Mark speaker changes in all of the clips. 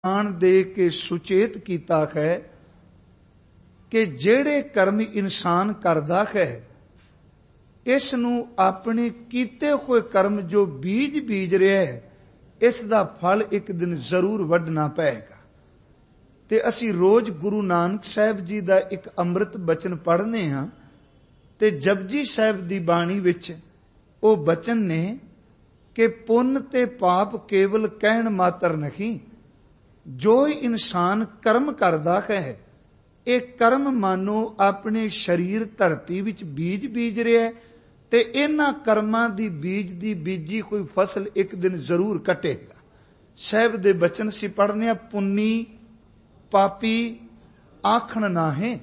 Speaker 1: ਆਣ ਦੇ ਕੇ ਸੁਚੇਤ ਕੀਤਾ ਹੈ ਕਿ ਜਿਹੜੇ ਕਰਮ ਇਨਸਾਨ ਕਰਦਾ ਹੈ ਇਸ ਨੂੰ ਆਪਣੇ ਕੀਤੇ ਹੋਏ ਕਰਮ ਜੋ ਬੀਜ ਰਿਹਾ ਹੈ ਇਸ ਦਾ ਫਲ ਇੱਕ ਦਿਨ ਜ਼ਰੂਰ ਵੱਢਣਾ ਪਏਗਾ। ਤੇ ਅਸੀਂ ਰੋਜ਼ ਗੁਰੂ ਨਾਨਕ ਸਾਹਿਬ ਜੀ ਦਾ ਇੱਕ ਅੰਮ੍ਰਿਤ ਬਚਨ ਪੜ੍ਹਨੇ ਹਾਂ ਤੇ ਜਪਜੀ ਸਾਹਿਬ ਦੀ ਬਾਣੀ ਵਿੱਚ ਉਹ ਬਚਨ ਨੇ ਕਿ ਪੁੰਨ ਤੇ ਪਾਪ ਕੇਵਲ ਕਹਿਣ ਮਾਤਰ ਨਹੀਂ, ਜੋ ਇਨਸਾਨ ਕਰਮ ਕਰਦਾ ਹੈ ਇਹ ਕਰਮ ਮਾਨੋ ਆਪਣੇ ਸਰੀਰ ਧਰਤੀ ਵਿੱਚ ਬੀਜ ਰਿਹਾ ਹੈ ਤੇ ਇਹਨਾਂ ਕਰਮਾਂ ਦੀ ਬੀਜ ਦੀ ਬੀਜੀ ਕੋਈ ਫਸਲ ਇੱਕ ਦਿਨ ਜ਼ਰੂਰ ਕੱਟੇਗਾ। ਸਾਹਿਬ ਦੇ ਬਚਨ ਸੀ ਪੜ੍ਹਨੇ ਆ, ਪੁੰਨੀ ਪਾਪੀ ਆਖਣ ਨਾਹੀਂ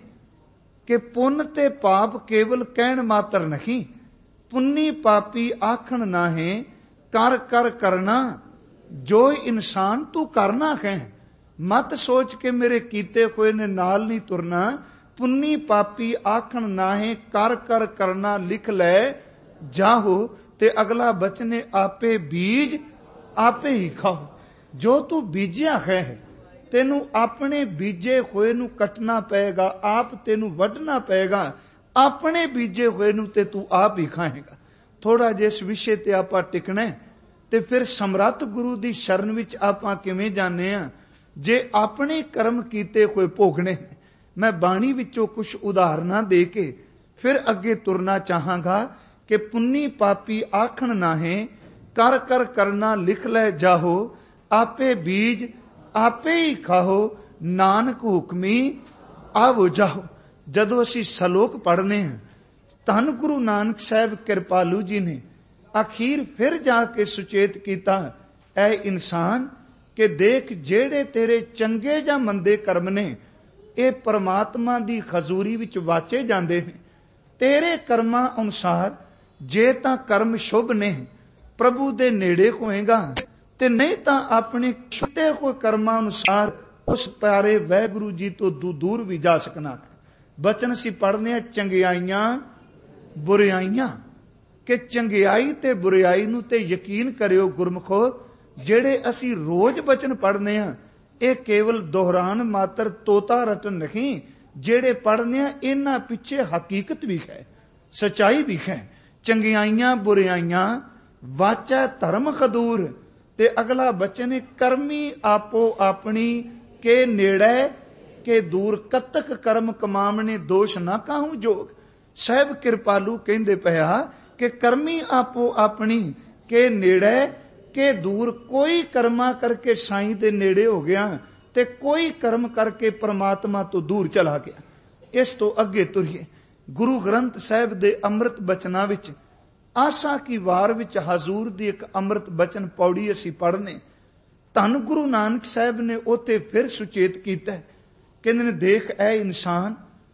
Speaker 1: ਕਿ ਪੁੰਨ ਤੇ ਪਾਪ ਕੇਵਲ ਕਹਿਣ ਮਾਤਰ ਨਹੀਂ, ਪੁੰਨੀ ਪਾਪੀ ਆਖਣ ਨਾਹੀਂ ਕਰ ਕਰ ਕਰਨਾ, ਜੋ ਇਨਸਾਨ ਤੂੰ ਕਰਨਾ ਹੈ। ਮਤ ਸੋਚ ਕੇ ਮੇਰੇ ਕੀਤੇ ਹੋਏ ਨੇ ਨਾਲ ਨਹੀਂ ਤੁਰਨਾ, ਪੁੰਨੀ ਪਾਪੀ ਆਖਣ ਨਾਹੀਂ ਕਰ ਕਰ ਕਰਨਾ, ਲਿਖ ਲੈ ਜਾਹੋ। ਤੇ ਅਗਲਾ ਬਚਨ ਹੈ, ਆਪੇ ਬੀਜ ਆਪੇ ਹੀ ਖਾਓ। ਜੋ ਤੂੰ ਬੀਜਿਆ ਹੈ ਤੈਨੂੰ ਆਪਣੇ ਬੀਜੇ ਹੋਏ ਨੂੰ ਕੱਟਣਾ ਪਏਗਾ, ਆਪ ਤੈਨੂੰ ਵੱਢਣਾ ਪਏਗਾ, ਆਪਣੇ ਬੀਜੇ ਹੋਏ ਨੂੰ ਤੇ ਤੂੰ ਆਪ ਹੀ ਖਾਏਗਾ। ਥੋੜਾ ਜਿਹਾ ਇਸ ਵਿਸ਼ੇ ਤੇ ਆਪਾਂ ਟਿਕਣਾ ਤੇ ਫਿਰ ਸਮਰੱਥ ਗੁਰੂ ਦੀ ਸ਼ਰਨ ਵਿੱਚ ਆਪਾਂ ਕਿਵੇਂ ਜਾਂਦੇ ਆ ਜੇ ਆਪਣੇ ਕਰਮ ਕੀਤੇ ਹੋਏ ਭੋਗਣੇ। ਮੈਂ ਬਾਣੀ ਵਿੱਚੋਂ ਕੁਝ ਉਦਾਹਰਨਾਂ ਦੇ ਕੇ ਫਿਰ ਅੱਗੇ ਤੁਰਨਾ ਚਾਹਾਂਗਾ ਕਿ ਪੁੰਨੀ ਪਾਪੀ ਆਖਣ ਨਾਹੀਂ ਕਰ ਕਰ ਕਰਨਾ, ਲਿਖ ਲੈ ਜਾਹੋ, ਆਪੇ ਬੀਜ ਆਪੇ ਹੀ ਖਾਓ, ਨਾਨਕ ਹੁਕਮੀ ਆਵੋ ਜਾਓ। ਜਦੋਂ ਅਸੀਂ ਸਲੋਕ ਪੜ੍ਹਨੇ ਹਾਂ ਧੰਨ ਗੁਰੂ ਨਾਨਕ ਸਾਹਿਬ ਕਿਰਪਾਲੂ ਜੀ ਨੇ ਅਖੀਰ ਫਿਰ ਜਾ ਕੇ ਸੁਚੇਤ ਕੀਤਾ, ਐ ਇਨਸਾਨ ਕਿ ਦੇਖ ਜਿਹੜੇ ਤੇਰੇ ਚੰਗੇ ਜਾਂ ਮੰਦੇ ਕਰਮ ਨੇ ਇਹ ਪਰਮਾਤਮਾ ਦੀ ਹਜ਼ੂਰੀ ਵਿੱਚ ਵਾਚੇ ਜਾਂਦੇ ਨੇ। ਤੇਰੇ ਕਰਮਾਂ ਅਨੁਸਾਰ ਜੇ ਤਾਂ ਕਰਮ ਸ਼ੁਭ ਨੇ ਪ੍ਰਭੂ ਦੇ ਨੇੜੇ ਹੋਏਗਾ ਤੇ ਨਹੀਂ ਤਾਂ ਆਪਣੇ ਕੀਤੇ ਹੋਏ ਕਰਮਾਂ ਅਨੁਸਾਰ ਉਸ ਪਿਆਰੇ ਵਾਹਿਗੁਰੂ ਜੀ ਤੋਂ ਦੂਰ ਵੀ ਜਾ ਸਕਣਾ। ਬਚਨ ਸੀ ਪੜ੍ਹਨੇ ਆ, ਚੰਗਿਆਈਆਂ ਬੁਰਿਆਈਆਂ, ਕਿ ਚੰਗਿਆਈ ਤੇ ਬੁਰਿਆਈ ਨੂੰ ਤੇ ਯਕੀਨ ਕਰਿਓ ਗੁਰਮਖੋ, ਜਿਹੜੇ ਅਸੀਂ ਰੋਜ਼ ਬਚਨ ਪੜ੍ਹਨੇ ਆ ਇਹ ਕੇਵਲ ਦੁਹਰਾਨ ਮਾਤਰ ਤੋਤਾ ਰਟਨ ਨਹੀਂ, ਜਿਹੜੇ ਪੜ੍ਹਨੇ ਆ ਇਹਨਾਂ ਪਿੱਛੇ ਹਕੀਕਤ ਵੀ ਹੈ, ਸਚਾਈ ਵੀ ਹੈ। ਚੰਗਿਆਈਆਂ ਬੁਰਿਆਈਆਂ ਵਾਚੈ ਧਰਮ ਖਦੂਰ। ਤੇ ਅਗਲਾ ਬਚਨ, ਕਰਮੀ ਆਪੋ ਆਪਣੀ ਕੇ ਨੇੜੇ ਕੇ ਦੂਰ, ਕਤਕ ਕਰਮ ਕਮਾਵਣੇ ਦੋਸ਼ ਨਾ ਕਾਹੂ ਜੋਗ। ਸਾਹਿਬ ਕਿਰਪਾਲੂ ਕਹਿੰਦੇ ਪਿਆ ਕਿ ਕਰਮੀ ਆਪੋ ਆਪਣੀ ਕੇ ਨੇੜੇ ਕੇ ਦੂਰ, ਕੋਈ ਕਰਮਾਂ ਕਰਕੇ ਸਾਈਂ ਦੇ ਨੇੜੇ ਹੋ ਗਿਆ ਤੇ ਕੋਈ ਕਰਮ ਕਰਕੇ ਪਰਮਾਤਮਾ ਤੋਂ ਦੂਰ ਚਲਾ ਗਿਆ। ਇਸ ਤੋਂ ਅੱਗੇ ਤੁਰੀਏ ਗੁਰੂ ਗ੍ਰੰਥ ਸਾਹਿਬ ਦੇ ਅੰਮ੍ਰਿਤ ਬਚਨਾਂ ਵਿੱਚ ਆਸਾ ਕੀ ਵਾਰ ਵਿੱਚ ਹਜ਼ੂਰ ਦੀ ਇੱਕ ਅੰਮ੍ਰਿਤ ਬਚਨ ਪੌੜੀ ਅਸੀਂ ਪੜ੍ਹਨੇ। ਧੰਨ ਗੁਰੂ ਨਾਨਕ ਸਾਹਿਬ ਨੇ ਉੱਥੇ ਫਿਰ ਸੁਚੇਤ ਕੀਤਾ, ਕਹਿੰਦੇ ਨੇ ਦੇਖ ਐ ਇਨਸਾਨ,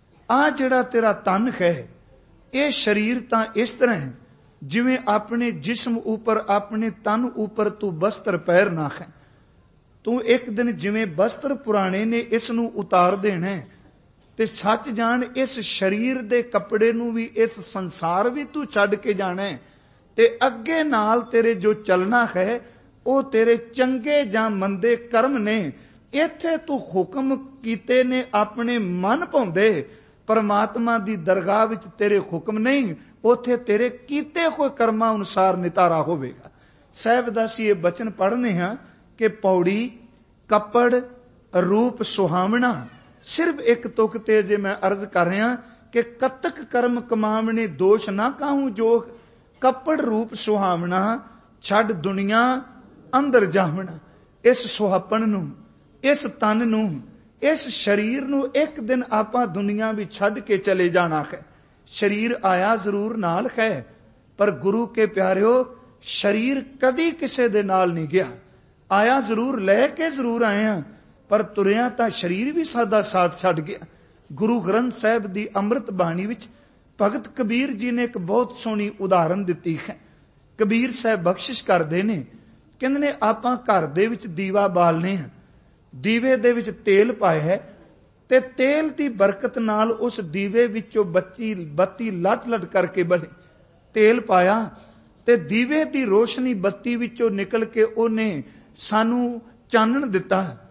Speaker 1: ਆ ਜਿਹੜਾ ਤੇਰਾ ਤਨ ਹੈ ਇਹ ਸਰੀਰ ਤਾਂ ਇਸ ਤਰ੍ਹਾਂ ਹੈ ਜਿਵੇਂ ਆਪਣੇ ਜਿਸਮ ਉੱਪਰ ਆਪਣੇ ਤਨ ਉੱਪਰ ਤੂੰ ਬਸਤਰ ਪਹਿਰਨਾ ਹੈ। ਤੂੰ ਇੱਕ ਦਿਨ ਜਿਵੇਂ ਬਸਤਰ ਪੁਰਾਣੇ ਨੇ ਇਸ ਨੂੰ ਉਤਾਰ ਦੇਣਾ ਤੇ ਸੱਚ ਜਾਣ ਇਸ ਸਰੀਰ ਦੇ ਕੱਪੜੇ ਨੂੰ ਵੀ ਇਸ ਸੰਸਾਰ ਵੀ ਤੂੰ ਛੱਡ ਕੇ ਜਾਣਾ ਤੇ ਅੱਗੇ ਨਾਲ ਤੇਰੇ ਜੋ ਚੱਲਣਾ ਹੈ ਉਹ ਤੇਰੇ ਚੰਗੇ ਜਾਂ ਮੰਦੇ ਕਰਮ ਨੇ। ਇੱਥੇ ਤੂੰ ਹੁਕਮ ਕੀਤੇ ਨੇ ਆਪਣੇ ਮਨ ਭਾਉਂਦੇ, ਪਰਮਾਤਮਾ ਦੀ ਦਰਗਾਹ ਵਿੱਚ ਤੇਰੇ ਹੁਕਮ ਨਹੀਂ, ਉੱਥੇ ਤੇਰੇ ਕੀਤੇ ਹੋਏ ਕਰਮਾਂ ਅਨੁਸਾਰ ਨਿਤਾਰਾ ਹੋਵੇਗਾ। ਸਾਹਿਬ ਦਾ ਸੀ ਇਹ ਬਚਨ ਪੜ੍ਹਨੇ ਹਾਂ ਕਿ ਪੌੜੀ ਕੱਪੜ ਰੂਪ ਸੁਹਾਵਣਾ। ਸਿਰਫ ਇੱਕ ਤੁਕ ਤੇ ਜੇ ਮੈਂ ਅਰਜ਼ ਕਰ ਰਿਹਾ ਕਿ ਕਤਕ ਕਰਮ ਕਮਾਵਣੇ ਦੋਸ਼ ਨਾ ਕਾਹੂ ਜੋਗ, ਕੱਪੜ ਰੂਪ ਸੁਹਾਵਣਾ ਛੱਡ ਦੁਨੀਆ ਅੰਦਰ ਜਾਵਣਾ। ਇਸ ਸੁਹਾਪਣ ਨੂੰ, ਇਸ ਤਨ ਨੂੰ, ਇਸ ਸਰੀਰ ਨੂੰ ਇੱਕ ਦਿਨ ਆਪਾਂ ਦੁਨੀਆ ਵਿੱਚ ਛੱਡ ਕੇ ਚਲੇ ਜਾਣਾ ਹੈ। ਸਰੀਰ ਆਇਆ ਜ਼ਰੂਰ ਨਾਲ ਹੈ ਪਰ ਗੁਰੂ ਕੇ ਪਿਆਰਿਓ ਸਰੀਰ ਕਦੀ ਕਿਸੇ ਦੇ ਨਾਲ ਨਹੀਂ ਗਿਆ। ਆਇਆ ਜ਼ਰੂਰ, ਲੈ ਕੇ ਜ਼ਰੂਰ ਆਏ ਹਾਂ ਪਰ ਤੁਰਿਆ ਤਾਂ ਸਰੀਰ ਵੀ ਸਾਡਾ ਸਾਥ ਛੱਡ ਗਿਆ। ਗੁਰੂ ਗ੍ਰੰਥ ਸਾਹਿਬ ਦੀ ਅੰਮ੍ਰਿਤ ਬਾਣੀ ਵਿੱਚ ਭਗਤ ਕਬੀਰ ਜੀ ਨੇ ਇੱਕ ਬਹੁਤ ਸੋਹਣੀ ਉਦਾਹਰਨ ਦਿੱਤੀ ਹੈ। ਕਬੀਰ ਸਾਹਿਬ ਬਖਸ਼ਿਸ਼ ਕਰਦੇ ਨੇ, ਕਹਿੰਦੇ ਨੇ ਆਪਾਂ ਘਰ ਦੇ ਵਿੱਚ ਦੀਵਾ ਬਾਲਨੇ ਹਾਂ, ਦੀਵੇ ਦੇ ਵਿੱਚ ਤੇਲ ਪਾਇਆ ਹੈ ਤੇ ਤੇਲ ਦੀ ਬਰਕਤ ਨਾਲ ਉਸ ਦੀਵੇ ਵਿੱਚੋਂ ਬੱਤੀ ਲੱਟ ਲੱਟ ਕਰਕੇ ਬਲੇ। ਤੇਲ ਪਾਇਆ ਤੇ ਦੀਵੇ ਦੀ ਰੋਸ਼ਨੀ ਬੱਤੀ ਵਿੱਚੋਂ ਨਿਕਲ ਕੇ ਉਹਨੇ ਸਾਨੂੰ ਚਾਨਣ ਦਿੱਤਾ।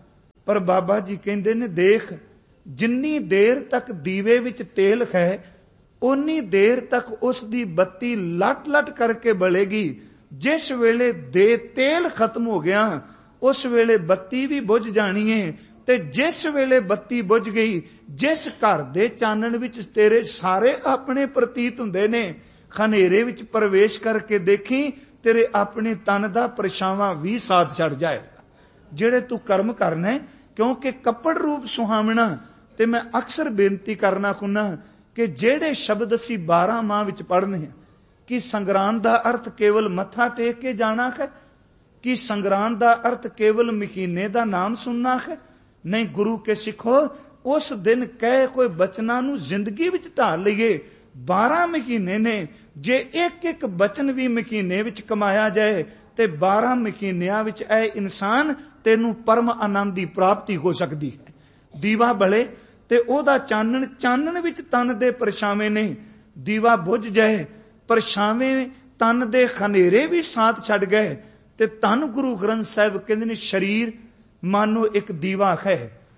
Speaker 1: ਪਰ ਬਾਬਾ ਜੀ ਕਹਿੰਦੇ ਨੇ, ਦੇਖ ਜਿੰਨੀ ਦੇਰ ਤੱਕ ਦੀਵੇ ਵਿੱਚ ਤੇਲ ਹੈ ਉਨੀ ਦੇਰ ਤੱਕ ਉਸ ਦੀ ਬੱਤੀ ਲਟ ਲਟ ਕਰਕੇ ਬਲੇਗੀ। ਜਿਸ ਵੇਲੇ ਦੇ ਤੇਲ ਖਤਮ ਹੋ ਗਿਆ ਉਸ ਵੇਲੇ ਬੱਤੀ ਵੀ ਬੁਝ ਜਾਣੀ ਏ। ਤੇ ਜਿਸ ਵੇਲੇ ਬੱਤੀ ਬੁਝ ਗਈ, ਜਿਸ ਘਰ ਦੇ ਚਾਨਣ ਵਿੱਚ ਤੇਰੇ ਸਾਰੇ ਆਪਣੇ ਪ੍ਰਤੀਤ ਹੁੰਦੇ ਨੇ, ਹਨੇਰੇ ਵਿੱਚ ਪ੍ਰਵੇਸ਼ ਕਰਕੇ ਦੇਖੀ ਤੇਰੇ ਆਪਣੇ ਤਨ ਦਾ ਪਰਛਾਵਾਂ ਵੀ ਸਾਥ ਛੱਡ ਜਾਏਗਾ। ਜਿਹੜੇ ਤੂੰ ਕਰਮ ਕਰਨਾ, ਕਿਉਂਕਿ ਕੱਪੜ ਰੂਪ ਸੁਹਾਵਣਾ। ਤੇ ਮੈਂ ਅਕਸਰ ਬੇਨਤੀ ਕਰਨਾ ਹੁੰਨਾ ਕਿ ਜਿਹੜੇ ਸ਼ਬਦ ਅਸੀਂ 12 ਮਾਹ ਵਿੱਚ ਪੜ੍ਹਨੇ ਆ, ਕਿ ਸੰਗਰਾਂਦ ਦਾ ਅਰਥ ਕੇਵਲ ਮੱਥਾ ਟੇਕ ਕੇ ਜਾਣਾ ਹੈ? ਕਿ ਸੰਗਰਾਂਦ ਦਾ ਅਰਥ ਕੇਵਲ ਮਹੀਨੇ ਦਾ ਨਾਮ ਸੁਣਨਾ ਹੈ? ਨਹੀਂ, ਗੁਰੂ ਕੇ ਸਿੱਖੋ, ਉਸ ਦਿਨ ਕਹੇ ਕੋਈ ਬਚਨਾਂ ਨੂੰ ਜ਼ਿੰਦਗੀ ਵਿੱਚ ਢਾਲ ਲਈਏ। 12 ਮਹੀਨੇ ਨੇ, ਜੇ ਇੱਕ ਇੱਕ ਬਚਨ ਵੀ ਮਹੀਨੇ ਵਿੱਚ ਕਮਾਇਆ ਜਾਏ ਤੇ 12 ਮਹੀਨਿਆਂ ਵਿੱਚ ਇਹ ਇਨਸਾਨ ਤੈਨੂੰ ਪਰਮ ਆਨੰਦ ਦੀ ਪ੍ਰਾਪਤੀ ਹੋ ਸਕਦੀ ਹੈ। ਦੀਵਾ ਬਲੇ ਤੇ ਉਹਦਾ ਚਾਨਣ ਵਿੱਚ ਤਨ ਦੇ ਪਰਛਾਵੇਂ ਨੇ। ਦੀਵਾ ਬੁਝ ਜਾਏ, ਪਰਛਾਵੇਂ ਤਨ ਦੇ ਹਨੇਰੇ ਵੀ ਸਾਥ ਛੱਡ ਗਏ। ਤੇ ਧੰਨ ਗੁਰੂ ਗ੍ਰੰਥ ਸਾਹਿਬ ਕਹਿੰਦੇ ਨੇ, ਸਰੀਰ ਮਾਨੋ ਇੱਕ ਦੀਵਾ ਹੈ,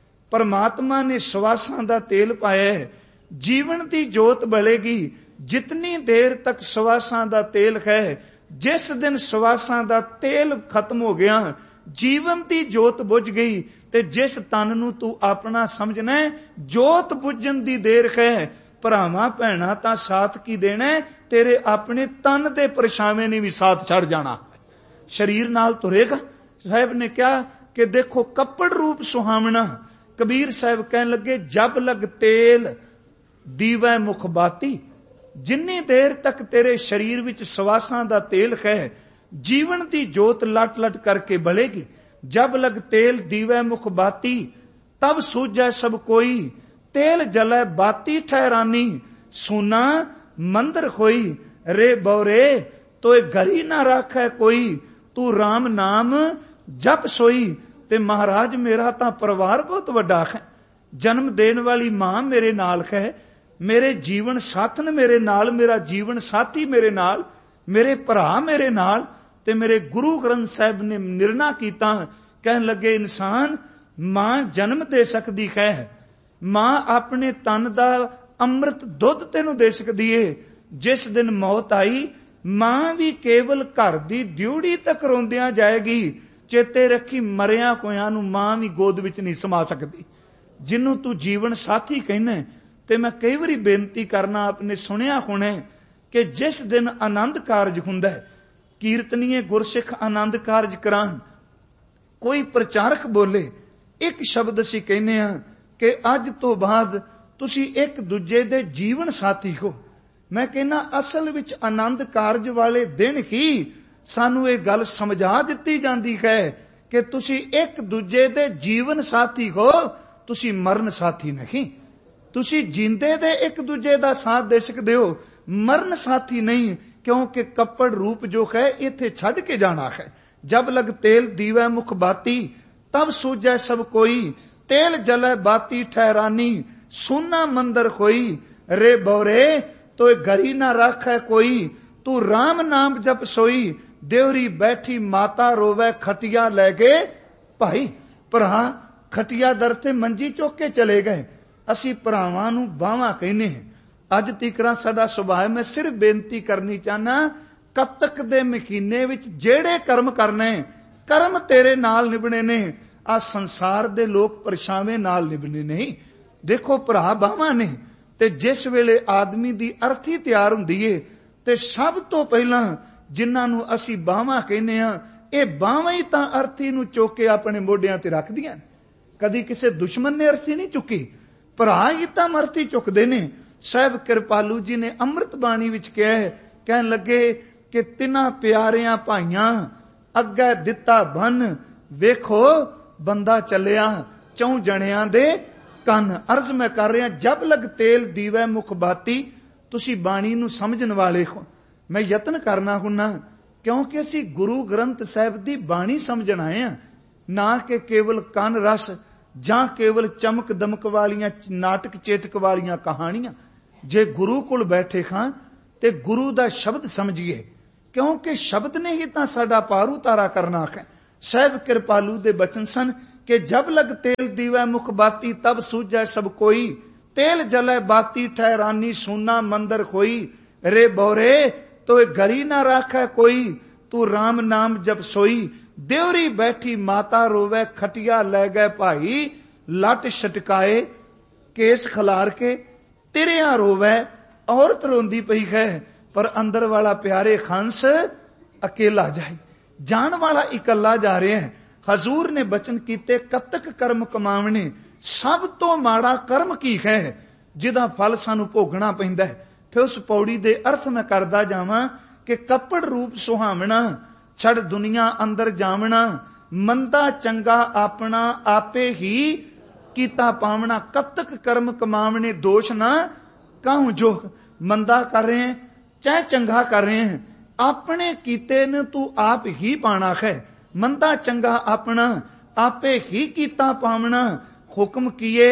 Speaker 1: ਪਰਮਾਤਮਾ ਨੇ ਸਵਾਸਾਂ ਦਾ ਤੇਲ ਪਾਇਆ ਹੈ, ਜੀਵਨ ਦੀ ਜੋਤ ਬਲੇਗੀ। ਜਿਤਨੀ ਦੇਰ ਤੱਕ ਸਵਾਸਾਂ ਦਾ ਤੇਲ ਹੈ, ਜਿਸ ਦਿਨ ਸਵਾਸਾਂ ਦਾ ਤੇਲ ਖਤਮ ਹੋ ਗਿਆ, ਜੀਵਨ ਦੀ ਜੋਤ ਬੁਝ ਗਈ। ਤੇ ਜਿਸ ਤਨ ਨੂੰ ਤੂੰ ਆਪਣਾ ਸਮਝਣਾ, ਜੋਤ ਬੁਝਣ ਦੀ ਦੇਰ ਹੈ। ਭਰਾਵਾਂ ਭੈਣਾਂ ਤਾਂ ਸਾਥ ਕੀ ਦੇਣਾ, ਤੇਰੇ ਆਪਣੇ ਤਨ ਦੇ ਪਰਛਾਵੇਂ ਨੇ ਵੀ ਸਾਥ ਛੱਡ ਜਾਣਾ। ਸਰੀਰ ਨਾਲ ਤੁਰੇਗਾ। ਸਾਹਿਬ ਨੇ ਕਿਹਾ ਕਿ ਦੇਖੋ ਕੱਪੜ ਰੂਪ ਸੁਹਾਵਣਾ। ਕਬੀਰ ਸਾਹਿਬ ਕਹਿਣ ਲੱਗੇ, ਜਬ ਲਗ ਤੇਲ ਦੀਵੈ ਮੁਖ ਬਾਤੀ। ਜਿੰਨੀ ਦੇਰ ਤੱਕ ਤੇਰੇ ਸਰੀਰ ਵਿੱਚ ਸਵਾਸਾਂ ਦਾ ਤੇਲ ਹੈ, ਜੀਵਨ ਦੀ ਜੋਤ ਲਟ ਲਟ ਕਰਕੇ ਬਲੇਗੀ। ਜਬ ਲਗ ਤੇਲ ਦੀਵੈ ਮੁਖ ਬਾਤੀ, ਤਬ ਸੂਝੈ ਸਭ ਕੋਈ। ਤੇਲ ਜਲੈ ਬਾਤੀ ਠਹਿਰਾਨੀ, ਸੂਨਾ ਮੰਦਰ ਹੋਈ। ਰੇ ਬੌਰੇ ਤੋਏ ਘਰੀ ਨਾ ਰਾਖੈ ਕੋਈ, ਤੂੰ ਰਾਮ ਨਾਮ ਜਪ ਸੋਈ। ਤੇ ਮਹਾਰਾਜ ਮੇਰਾ ਤਾਂ ਪਰਿਵਾਰ ਬਹੁਤ ਵੱਡਾ ਹੈ, ਜਨਮ ਦੇਣ ਵਾਲੀ ਮਾਂ ਮੇਰੇ ਨਾਲ ਹੈ, ਮੇਰੇ ਜੀਵਨ ਸਾਥਣ ਮੇਰੇ ਨਾਲ, ਮੇਰਾ ਜੀਵਨ ਸਾਥੀ ਮੇਰੇ ਨਾਲ, ਮੇਰੇ ਭਰਾ ਮੇਰੇ ਨਾਲ। ਤੇ ਮੇਰੇ ਗੁਰੂ ਗ੍ਰੰਥ ਸਾਹਿਬ ਨੇ ਨਿਰਣਾ ਕੀਤਾ, ਕਹਿਣ ਲੱਗੇ, ਇਨਸਾਨ ਮਾਂ ਜਨਮ ਦੇ ਸਕਦੀ ਹੈ, ਮਾਂ ਆਪਣੇ ਤਨ ਦਾ ਅੰਮ੍ਰਿਤ ਦੁੱਧ ਤੈਨੂੰ ਦੇ ਸਕਦੀ ਏ। ਜਿਸ ਦਿਨ ਮੌਤ ਆਈ, ਮਾਂ ਵੀ ਕੇਵਲ ਘਰ ਦੀ ਡਿਊਟੀ ਤੱਕ ਰੋਂਦਿਆਂ ਜਾਏਗੀ। ਚੇਤੇ ਰੱਖੀ, ਮਰਿਆ ਹੋਇਆਂ ਨੂੰ ਮਾਂ ਵੀ ਗੋਦ ਵਿੱਚ ਨਹੀਂ ਸਮਾ ਸਕਦੀ। ਜਿਹਨੂੰ ਤੂੰ ਜੀਵਨ ਸਾਥੀ ਕਹਿੰਦਾ, ਤੇ ਮੈਂ ਕਈ ਵਾਰੀ ਬੇਨਤੀ ਕਰਨਾ, ਆਪਨੇ ਸੁਣਿਆ ਹੋਣਾ ਕਿ ਜਿਸ ਦਿਨ ਆਨੰਦ ਕਾਰਜ ਹੁੰਦਾ ਹੈ, ਕੀਰਤਨੀਏ ਗੁਰਸਿੱਖ ਆਨੰਦ ਕਾਰਜ ਕਰਾਉਣ, ਕੋਈ ਪ੍ਰਚਾਰਕ ਬੋਲੇ, ਇੱਕ ਸ਼ਬਦ ਅਸੀਂ ਕਹਿੰਦੇ ਹਾਂ ਕਿ ਅੱਜ ਤੋਂ ਬਾਅਦ ਤੁਸੀਂ ਇੱਕ ਦੂਜੇ ਦੇ ਜੀਵਨ ਸਾਥੀ ਹੋ। ਮੈਂ ਕਹਿੰਦਾ ਅਸਲ ਵਿੱਚ ਆਨੰਦ ਕਾਰਜ ਵਾਲੇ ਦਿਨ ਹੀ ਸਾਨੂੰ ਇਹ ਗੱਲ ਸਮਝਾ ਦਿੱਤੀ ਜਾਂਦੀ ਹੈ ਕਿ ਤੁਸੀਂ ਇੱਕ ਦੂਜੇ ਦੇ ਜੀਵਨ ਸਾਥੀ ਹੋ, ਤੁਸੀਂ ਮਰਨ ਸਾਥੀ ਨਹੀਂ। ਤੁਸੀਂ ਜਿੰਦੇ ਦੇ ਇੱਕ ਦੂਜੇ ਦਾ ਸਾਥ ਦੇ ਸਕਦੇ ਹੋ, ਮਰਨ ਸਾਥੀ ਨਹੀਂ, ਕਿਉਂਕਿ ਕੱਪੜ ਰੂਪ ਜੋ ਹੈ ਇੱਥੇ ਛੱਡ ਕੇ ਜਾਣਾ ਹੈ। ਜਬ ਲਗ ਤੇਲ ਦੀਵੈ ਮੁਖ ਬਾਤੀ, ਤਬ ਸੂਝੈ ਸਭ ਕੋਈ। ਤੇਲ ਜਲੈ ਬਾਤੀ ਠਹਿਰਾਨੀ, ਸੂਨਾ ਮੰਦਰ ਹੋਈ। ਰੇ ਬੌਰੇ ਤੋਏ ਘਰੀ ਨਾ ਰਾਖੈ ਕੋਈ, ਤੂੰ ਰਾਮ ਨਾਮ ਜਪ ਸੋਈ। ਦੇਵਰੀ ਬੈਠੀ ਮਾਤਾ ਰੋਵੈ, ਖਟੀਆ ਲੈ ਕੇ ਭਾਈ। ਭਰਾ ਖਟੀਆ ਦਰ ਤੇ ਮੰਜੀ ਚੁੱਕ ਕੇ ਚਲੇ ਗਏ। ਅਸੀਂ ਭਰਾਵਾਂ ਨੂੰ ਬਾਹਾਂ ਕਹਿੰਦੇ ਹਾਂ। ਅੱਜ ਤੀਕਰਾਂ ਸਾਡਾ ਸੁਭਾਅ। ਮੈਂ ਸਿਰਫ ਬੇਨਤੀ ਕਰਨੀ ਚਾਹਨਾ, ਕੱਤਕ ਦੇ ਮਹੀਨੇ ਵਿੱਚ ਜਿਹੜੇ ਕਰਮ ਕਰਨੇ, ਕਰਮ ਤੇਰੇ ਨਾਲ ਨਿਭਣੇ ਨੇ। ਆ ਸੰਸਾਰ ਦੇ ਲੋਕ ਪਰਛਾਵੇਂ ਨਾਲ ਨਿਭਣੇ ਨਹੀਂ। ਦੇਖੋ ਭਰਾ ਬਾਹਾਂ ਨੇ, ਤੇ ਜਿਸ ਵੇਲੇ ਆਦਮੀ ਦੀ ਅਰਥੀ ਤਿਆਰ ਹੁੰਦੀ ਏ, ਤੇ ਸਭ ਤੋਂ ਪਹਿਲਾਂ ਜਿਨ੍ਹਾਂ ਨੂੰ ਅਸੀਂ ਬਾਹਾਂ ਕਹਿੰਦੇ ਹਾਂ, ਇਹ ਬਾਹਾਂ ਹੀ ਤਾਂ ਅਰਥੀ ਨੂੰ ਚੁੱਕ ਕੇ ਆਪਣੇ ਮੋਢਿਆਂ ਤੇ ਰੱਖਦੀਆਂ। ਕਦੀ ਕਿਸੇ ਦੁਸ਼ਮਣ ਨੇ ਅਰਥੀ ਨਹੀਂ ਚੁੱਕੀ, ਭਰਾ ਹੀ ਤਾਂ ਅਰਥੀ ਚੁੱਕਦੇ ਨੇ। ਸਾਹਿਬ ਕਿਰਪਾਲੂ ਜੀ ਨੇ ਅੰਮ੍ਰਿਤ ਬਾਣੀ ਵਿੱਚ ਕਿਹਾ, ਕਹਿਣ ਲੱਗੇ ਕਿ ਤਿੰਨਾਂ ਪਿਆਰਿਆਂ ਭਾਈਆਂ ਅੱਗੇ ਦਿੱਤਾ ਬੰਨ, ਵੇਖੋ ਬੰਦਾ ਚੱਲਿਆ ਚੌਂ ਜਣਿਆਂ ਦੇ ਕੰਨ। ਅਰਜ਼ ਮੈਂ ਕਰ ਰਿਹਾ, ਜਬ ਲਗ ਤੇਲ ਦੀਵੈ ਮੁਖ ਬਾਤੀ। ਤੁਸੀਂ ਬਾਣੀ ਨੂੰ ਸਮਝਣ ਵਾਲੇ ਹੋ। ਮੈਂ ਯਤਨ ਕਰਨਾ ਹੁੰਨਾ, ਕਿਉਂਕਿ ਅਸੀਂ ਗੁਰੂ ਗ੍ਰੰਥ ਸਾਹਿਬ ਦੀ ਬਾਣੀ ਸਮਝਣ ਆਏ ਹਾਂ, ਨਾ ਕਿ ਕੇਵਲ ਕੰਨ ਰਸ ਜਾਂ ਕੇਵਲ ਚਮਕ ਦਮਕ ਵਾਲੀਆਂ ਨਾਟਕ ਚੇਤਕ ਵਾਲੀਆਂ ਕਹਾਣੀਆਂ। ਜੇ ਗੁਰੂ ਕੋਲ ਬੈਠੇ ਖਾਂ ਤੇ ਗੁਰੂ ਦਾ ਸ਼ਬਦ ਸਮਝੀਏ, ਕਿਉਂਕਿ ਸ਼ਬਦ ਨੇ ਹੀ ਤਾਂ ਸਾਡਾ ਪਾਰ ਉਤਾਰਾ ਕਰਨਾ ਹੈ। ਸਾਹਿਬ ਕਿਰਪਾਲੂ ਦੇ ਬਚਨ ਸਨ कि जब लग तेल दीवै मुख बाती तब सूझै सब कोई, तेल जलै बाती ठहरानी सूना मंदिर खोई, रे बोरे तो घरी ना राखै कोई, तू राम नाम जब सोई, देवरी बैठी माता रोवै खटिया लै गए भाई, लट छटकाए केस खलार के तिरिया रोवै, औरत रोंदी पई है पर अंदर वाला प्यारे खंस अकेला जाए, जान वाला इकल्ला जा रहे हैं। हजूर ने बचन कीते कतक कर्म कमावने, सब तो माड़ा कर्म की है जिदा फल सानू भोगना पैंदा है। फिर उस पौड़ी दे अर्थ मैं करदा जावां कि कपड़ रूप सुहावना, छड़ दुनिया अंदर जावना, मंदा चंगा अपना आपे ही कीता पावना, कतक कर्म कमावने दोष ना काहू जोग। मंदा कर रहे हैं चाहे चंगा कर रहे हैं, अपने कीते ने तू आप ही पाना है, मंदा चंगा अपना आपे ही कीता पावना, हुक्म किए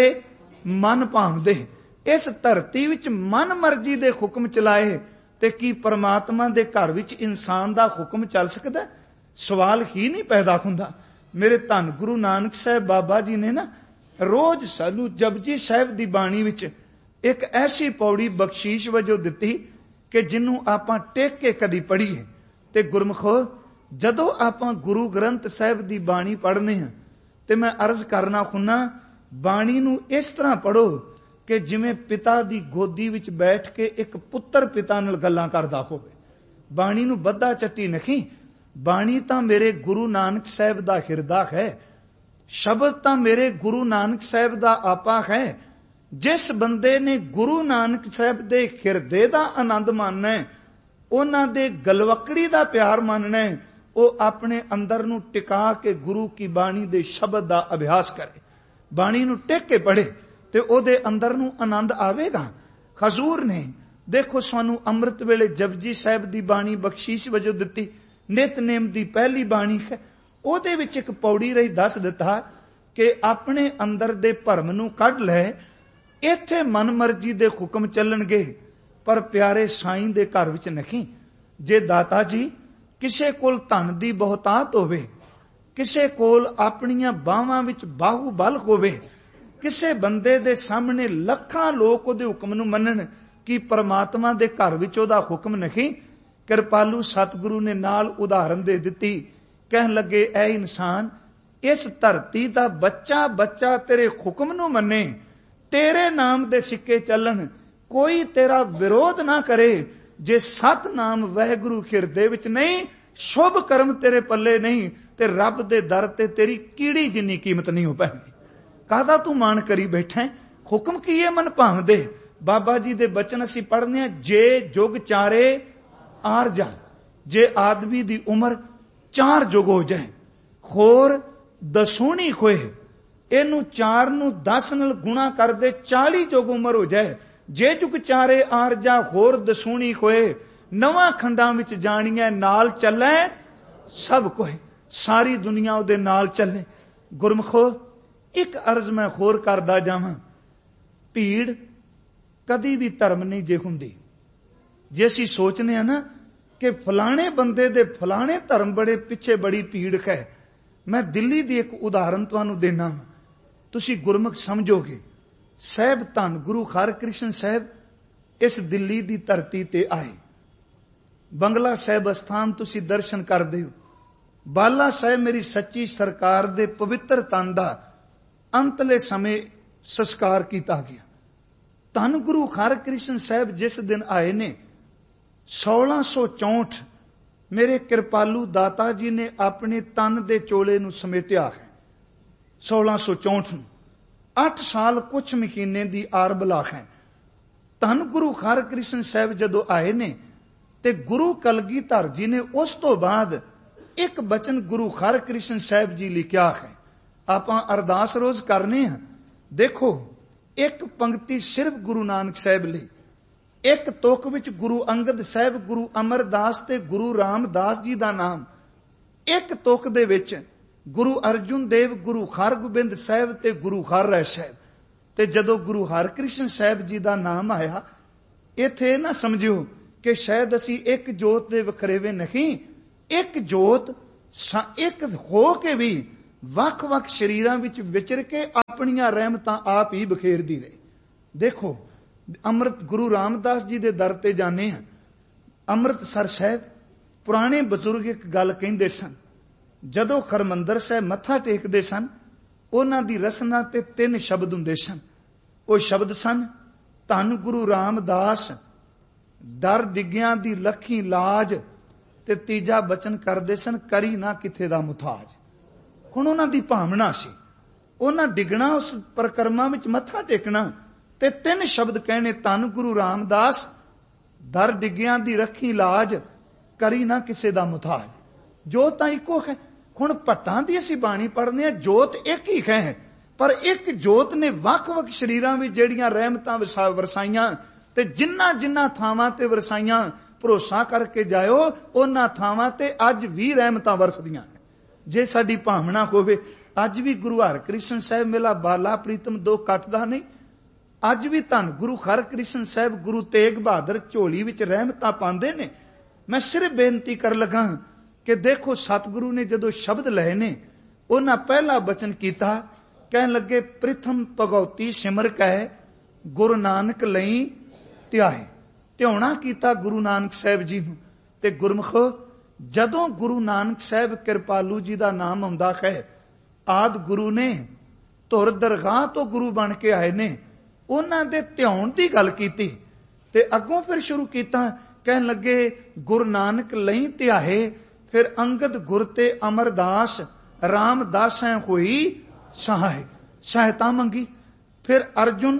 Speaker 1: मन भावदे। इस धरती विच मन मर्जी दे हुक्म चलाए ते की परमात्मा दे घर विच इंसान दा हुक्म चल सकदा? सवाल ही नहीं पैदा हुंदा। मेरे धन गुरु नानक साहब बाबा जी ने ना रोज सानू जपजी साहब दी बाणी विच एक ऐसी पौड़ी बख्शीश वजों दिती कि जिन्नू आपां टेक के कदी पढ़ीए ते गुरमुखो जदों आपां गुरु ग्रंथ साहब दी बाणी पढ़ने हैं ते मैं अर्ज करना हुन्ना बाणी नू इस तरह पढ़ो कि जिवें पिता दी गोदी विच बैठ के एक पुत्र पिता नाल गल्लां करदा होवे। बाणी नू बद्धा चट्टी नहीं, बाणी तां मेरे गुरु नानक साहब दा हिरदा है, शब्द तां मेरे गुरु नानक साहब दा आपा है। जिस बंदे ने गुरु नानक साहब दे हिरदे दा आनंद मानना है, उन्हां दे गलवकड़ी दा प्यार मानना है, वो अपने अंदर नू टिका के गुरु की बाणी दे शब्द दा अभ्यास करे, बाणी नू टेक के पढ़े ते ओदे अंदर नू आनंद आवेगा। हजूर ने देखो सानू अमृत वेले जपजी साहब दी बाणी बख्शीश वजों दिती, नितनेम दी पहली बाणी है, ओदे विच एक पौड़ी रही दस दिता कि अपने अंदर दे भरम नू कढ लै, इत्थे मन मर्जी दे हुक्म चलणगे पर प्यारे साईं दे घर विच नहीं। जे दाता जी किसे कोल धन दी बहुतात होवे, किसे कोल अपनियां बाहां विच बाहूबल होवे, किसे बंदे दे सामने लखां लोक उहदे हुक्म नूं मनण कि परमात्मा दे घर विच उहदा हुक्म नहीं। कृपालू सतगुरु ने नाल उदाहरण दे दिती, कहन लगे ऐ इंसान इस धरती दा बच्चा बच्चा तेरे हुक्म नूं मन्ने, तेरे नाम दे सिक्के चलन, कोई तेरा विरोध ना करे। जे सत नाम वाहिगुरू हिरदे विच नहीं, शुभ कर्म तेरे पल्ले नहीं, ते रब दे दर ते तेरी कीड़ी जिन्नी कीमत नहीं हो पैनी। काहदा तू मान करी बैठा है? हुक्म कीए मन भावदे। बाबा जी दे बचन असी पढ़ने हैं, जे जुग चारे आर जा, जे आदमी दी उम्र 4 जुग हो जाए, होर दसूनी खोए, इनू 4 नू 10 नाल गुणा कर दे 40 जुग उम्र हो जाए। जे जुग चारे आर जा होर दसूनी खोए, नवां खंडां विच जाणिए नाल चलै सब कोई, सारी दुनिया उहदे नाल चले। गुरमुखो एक अर्ज मैं होर करदा जावां, भीड़ कदी भी धर्म नहीं जे हुंदी। जे असीं सोचने हैं ना कि फलाने बंदे दे फलाने धर्म बड़े पिछे बड़ी भीड़ है, मैं दिल्ली दी एक उदाहरण तुहानूं देना, तुसीं गुरमुख समझोगे। साहब धन गुरु हरकृष्ण साहब इस दिल्ली दी धरती ते आए, बंगला साहब अस्थान तुसीं दर्शन करदे हो, बाला साहब मेरी सच्ची सरकार दे पवित्र तन दा अंतले समय संस्कार किया गया। धन गुरु हरकृष्ण साहब जिस दिन आए ने 1664 मेरे कृपालू दाता जी ने अपने तन दे चोले नूं समेटिया है। 1664 8 साल कुछ महीने दी आर बला है। धन गुरु हरकृष्ण साहब जदों आए ने ते गुरु कलगीधर जी ने उस तो बाद एक बचन गुरु हरकृष्ण साहब जी लिखिया है। आपां अरदास रोज करने हैं। देखो एक पंक्ति सिर्फ गुरु नानक साहब लई, एक तुक विच गुरु अंगद साहब, गुरु अमरदास ते गुरु रामदास जी दा नाम, एक तुक दे विच गुरु अर्जुन देव, गुरु हरगोबिंद साहब ते गुरु हरराय साहब। ते जदों गुरु हरकृष्ण साहब जी दा नाम आया, इत्थे ना समझियो कि शायद असी एक जोत दे वखरेवे नहीं, एक जोत एक हो के भी ਵੱਖ-ਵੱਖ ਸ਼ਰੀਰਾਂ ਵਿੱਚ ਵਿਚਰ ਕੇ ਆਪਣੀਆਂ ਰਹਿਮਤਾਂ ਆਪ ਹੀ ਬਖੇਰਦੀ ਰਹੇ। ਦੇਖੋ, ਅੰਮ੍ਰਿਤ ਗੁਰੂ ਰਾਮਦਾਸ ਜੀ ਦੇ ਦਰ ਤੇ ਜਾਣੇ ਹਾਂ, ਅੰਮ੍ਰਿਤਸਰ ਸਾਹਿਬ ਪੁਰਾਣੇ ਬਜ਼ੁਰਗ ਇੱਕ ਗੱਲ ਕਹਿੰਦੇ ਸਨ, ਜਦੋਂ ਹਰਿਮੰਦਰ ਸਾਹਿਬ ਮੱਥਾ ਟੇਕਦੇ ਸਨ, ਉਹਨਾਂ ਦੀ ਰਸਨਾ ਤੇ 3 ਸ਼ਬਦ ਹੁੰਦੇ ਸਨ। ਉਹ ਸ਼ਬਦ ਸਨ, ਧੰਨ ਗੁਰੂ ਰਾਮਦਾਸ, ਦਰ ਡਿੱਗਿਆਂ ਦੀ ਲੱਖੀ ਲਾਜ, ਤੇ ਤੀਜਾ ਬਚਨ ਕਰਦੇ ਸਨ, ਕਰੀ ਨਾ ਕਿਥੇ ਦਾ ਮੁਥਾਜ। ਹੁਣ ਉਹਨਾਂ ਦੀ ਭਾਵਨਾ ਸੀ, ਉਹਨਾਂ ਡਿੱਗਣਾ ਉਸ ਪਰਿਕਰਮਾ ਵਿੱਚ ਮੱਥਾ ਟੇਕਣਾ ਤੇ 3 ਸ਼ਬਦ ਕਹਿਣੇ, ਧੰਨ ਗੁਰੂ ਰਾਮਦਾਸ, ਦਰ ਡਿੱਗਿਆਂ ਦੀ ਰੱਖੀ ਲਾਜ, ਕਰੀ ਨਾ ਕਿਸੇ ਦਾ ਮੁਥਾਜ। ਜੋਤ ਤਾਂ ਇੱਕੋ ਹੈ। ਹੁਣ ਭੱਟਾਂ ਦੀ ਅਸੀਂ ਬਾਣੀ ਪੜ੍ਹਦੇ ਹਾਂ, ਜੋਤ ਇੱਕ ਹੀ ਹੈ, ਪਰ ਇੱਕ ਜੋਤ ਨੇ ਵੱਖ-ਵੱਖ ਸ਼ਰੀਰਾਂ ਵਿੱਚ ਜਿਹੜੀਆਂ ਰਹਿਮਤਾਂ ਵਰਸਾਈਆਂ, ਤੇ ਜਿਨ੍ਹਾਂ ਥਾਵਾਂ ਤੇ ਵਰਸਾਈਆਂ, ਭਰੋਸਾ ਕਰਕੇ ਜਾਇਓ, ਉਹਨਾਂ ਥਾਵਾਂ ਤੇ ਅੱਜ ਵੀ ਰਹਿਮਤਾਂ ਵਰਸਦੀਆਂ ਨੇ। ਜੇ ਸਾਡੀ ਭਾਵਨਾ ਹੋਵੇ, ਅੱਜ ਵੀ ਗੁਰੂ ਹਰਕ੍ਰਿਸ਼ਨ ਸਾਹਿਬ ਮੇਲਾ ਬਾਲਾ ਪ੍ਰੀਤਮ 2 ਕੱਟਦਾ ਨਹੀਂ। ਅੱਜ ਵੀ ਧੰਨ ਗੁਰੂ ਹਰਕ੍ਰਿਸ਼ਨ ਸਾਹਿਬ, ਗੁਰੂ ਤੇਗ ਬਹਾਦਰ ਝੋਲੀ ਵਿੱਚ ਰਹਿਮਤਾਂ ਪਾਉਂਦੇ ਨੇ। ਮੈਂ ਸਿਰਫ ਬੇਨਤੀ ਕਰ ਲਗਾ ਕਿ ਦੇਖੋ, ਸਤਿਗੁਰੂ ਨੇ ਜਦੋਂ ਸ਼ਬਦ ਲਏ ਨੇ, ਉਹਨਾਂ ਪਹਿਲਾ ਬਚਨ ਕੀਤਾ, ਕਹਿਣ ਲੱਗੇ, ਪ੍ਰਿਥਮ ਭਗਉਤੀ ਸਿਮਰ ਕੈ, ਗੁਰੂ ਨਾਨਕ ਲਈ ਧਿਆਏ। ਧਿਆਉਣਾ ਕੀਤਾ ਗੁਰੂ ਨਾਨਕ ਸਾਹਿਬ ਜੀ ਨੂੰ। ਤੇ ਗੁਰਮੁਖੋ, ਜਦੋਂ ਗੁਰੂ ਨਾਨਕ ਸਾਹਿਬ ਕਿਰਪਾਲੂ ਜੀ ਦਾ ਨਾਮ ਆਉਂਦਾ ਹੈ, ਆਦ ਗੁਰੂ ਨੇ ਧੁਰ ਦਰਗਾਹ ਤੋਂ ਗੁਰੂ ਬਣ ਕੇ ਆਏ ਨੇ, ਉਹਨਾਂ ਦੇ ਧਿਆਉਣ ਦੀ ਗੱਲ ਕੀਤੀ ਤੇ ਅੱਗੋਂ ਫਿਰ ਸ਼ੁਰੂ ਕੀਤਾ, ਕਹਿਣ ਲੱਗੇ, ਗੁਰੂ ਨਾਨਕ ਲਈ ਧਿਆਏ, ਫਿਰ ਅੰਗਦ ਗੁਰ ਤੇ ਅਮਰਦਾਸ, ਰਾਮਦਾਸੈਂ ਹੋਈ ਸਹਾਇ, ਸਹਾਇਤਾ ਮੰਗੀ। ਫਿਰ ਅਰਜੁਨ,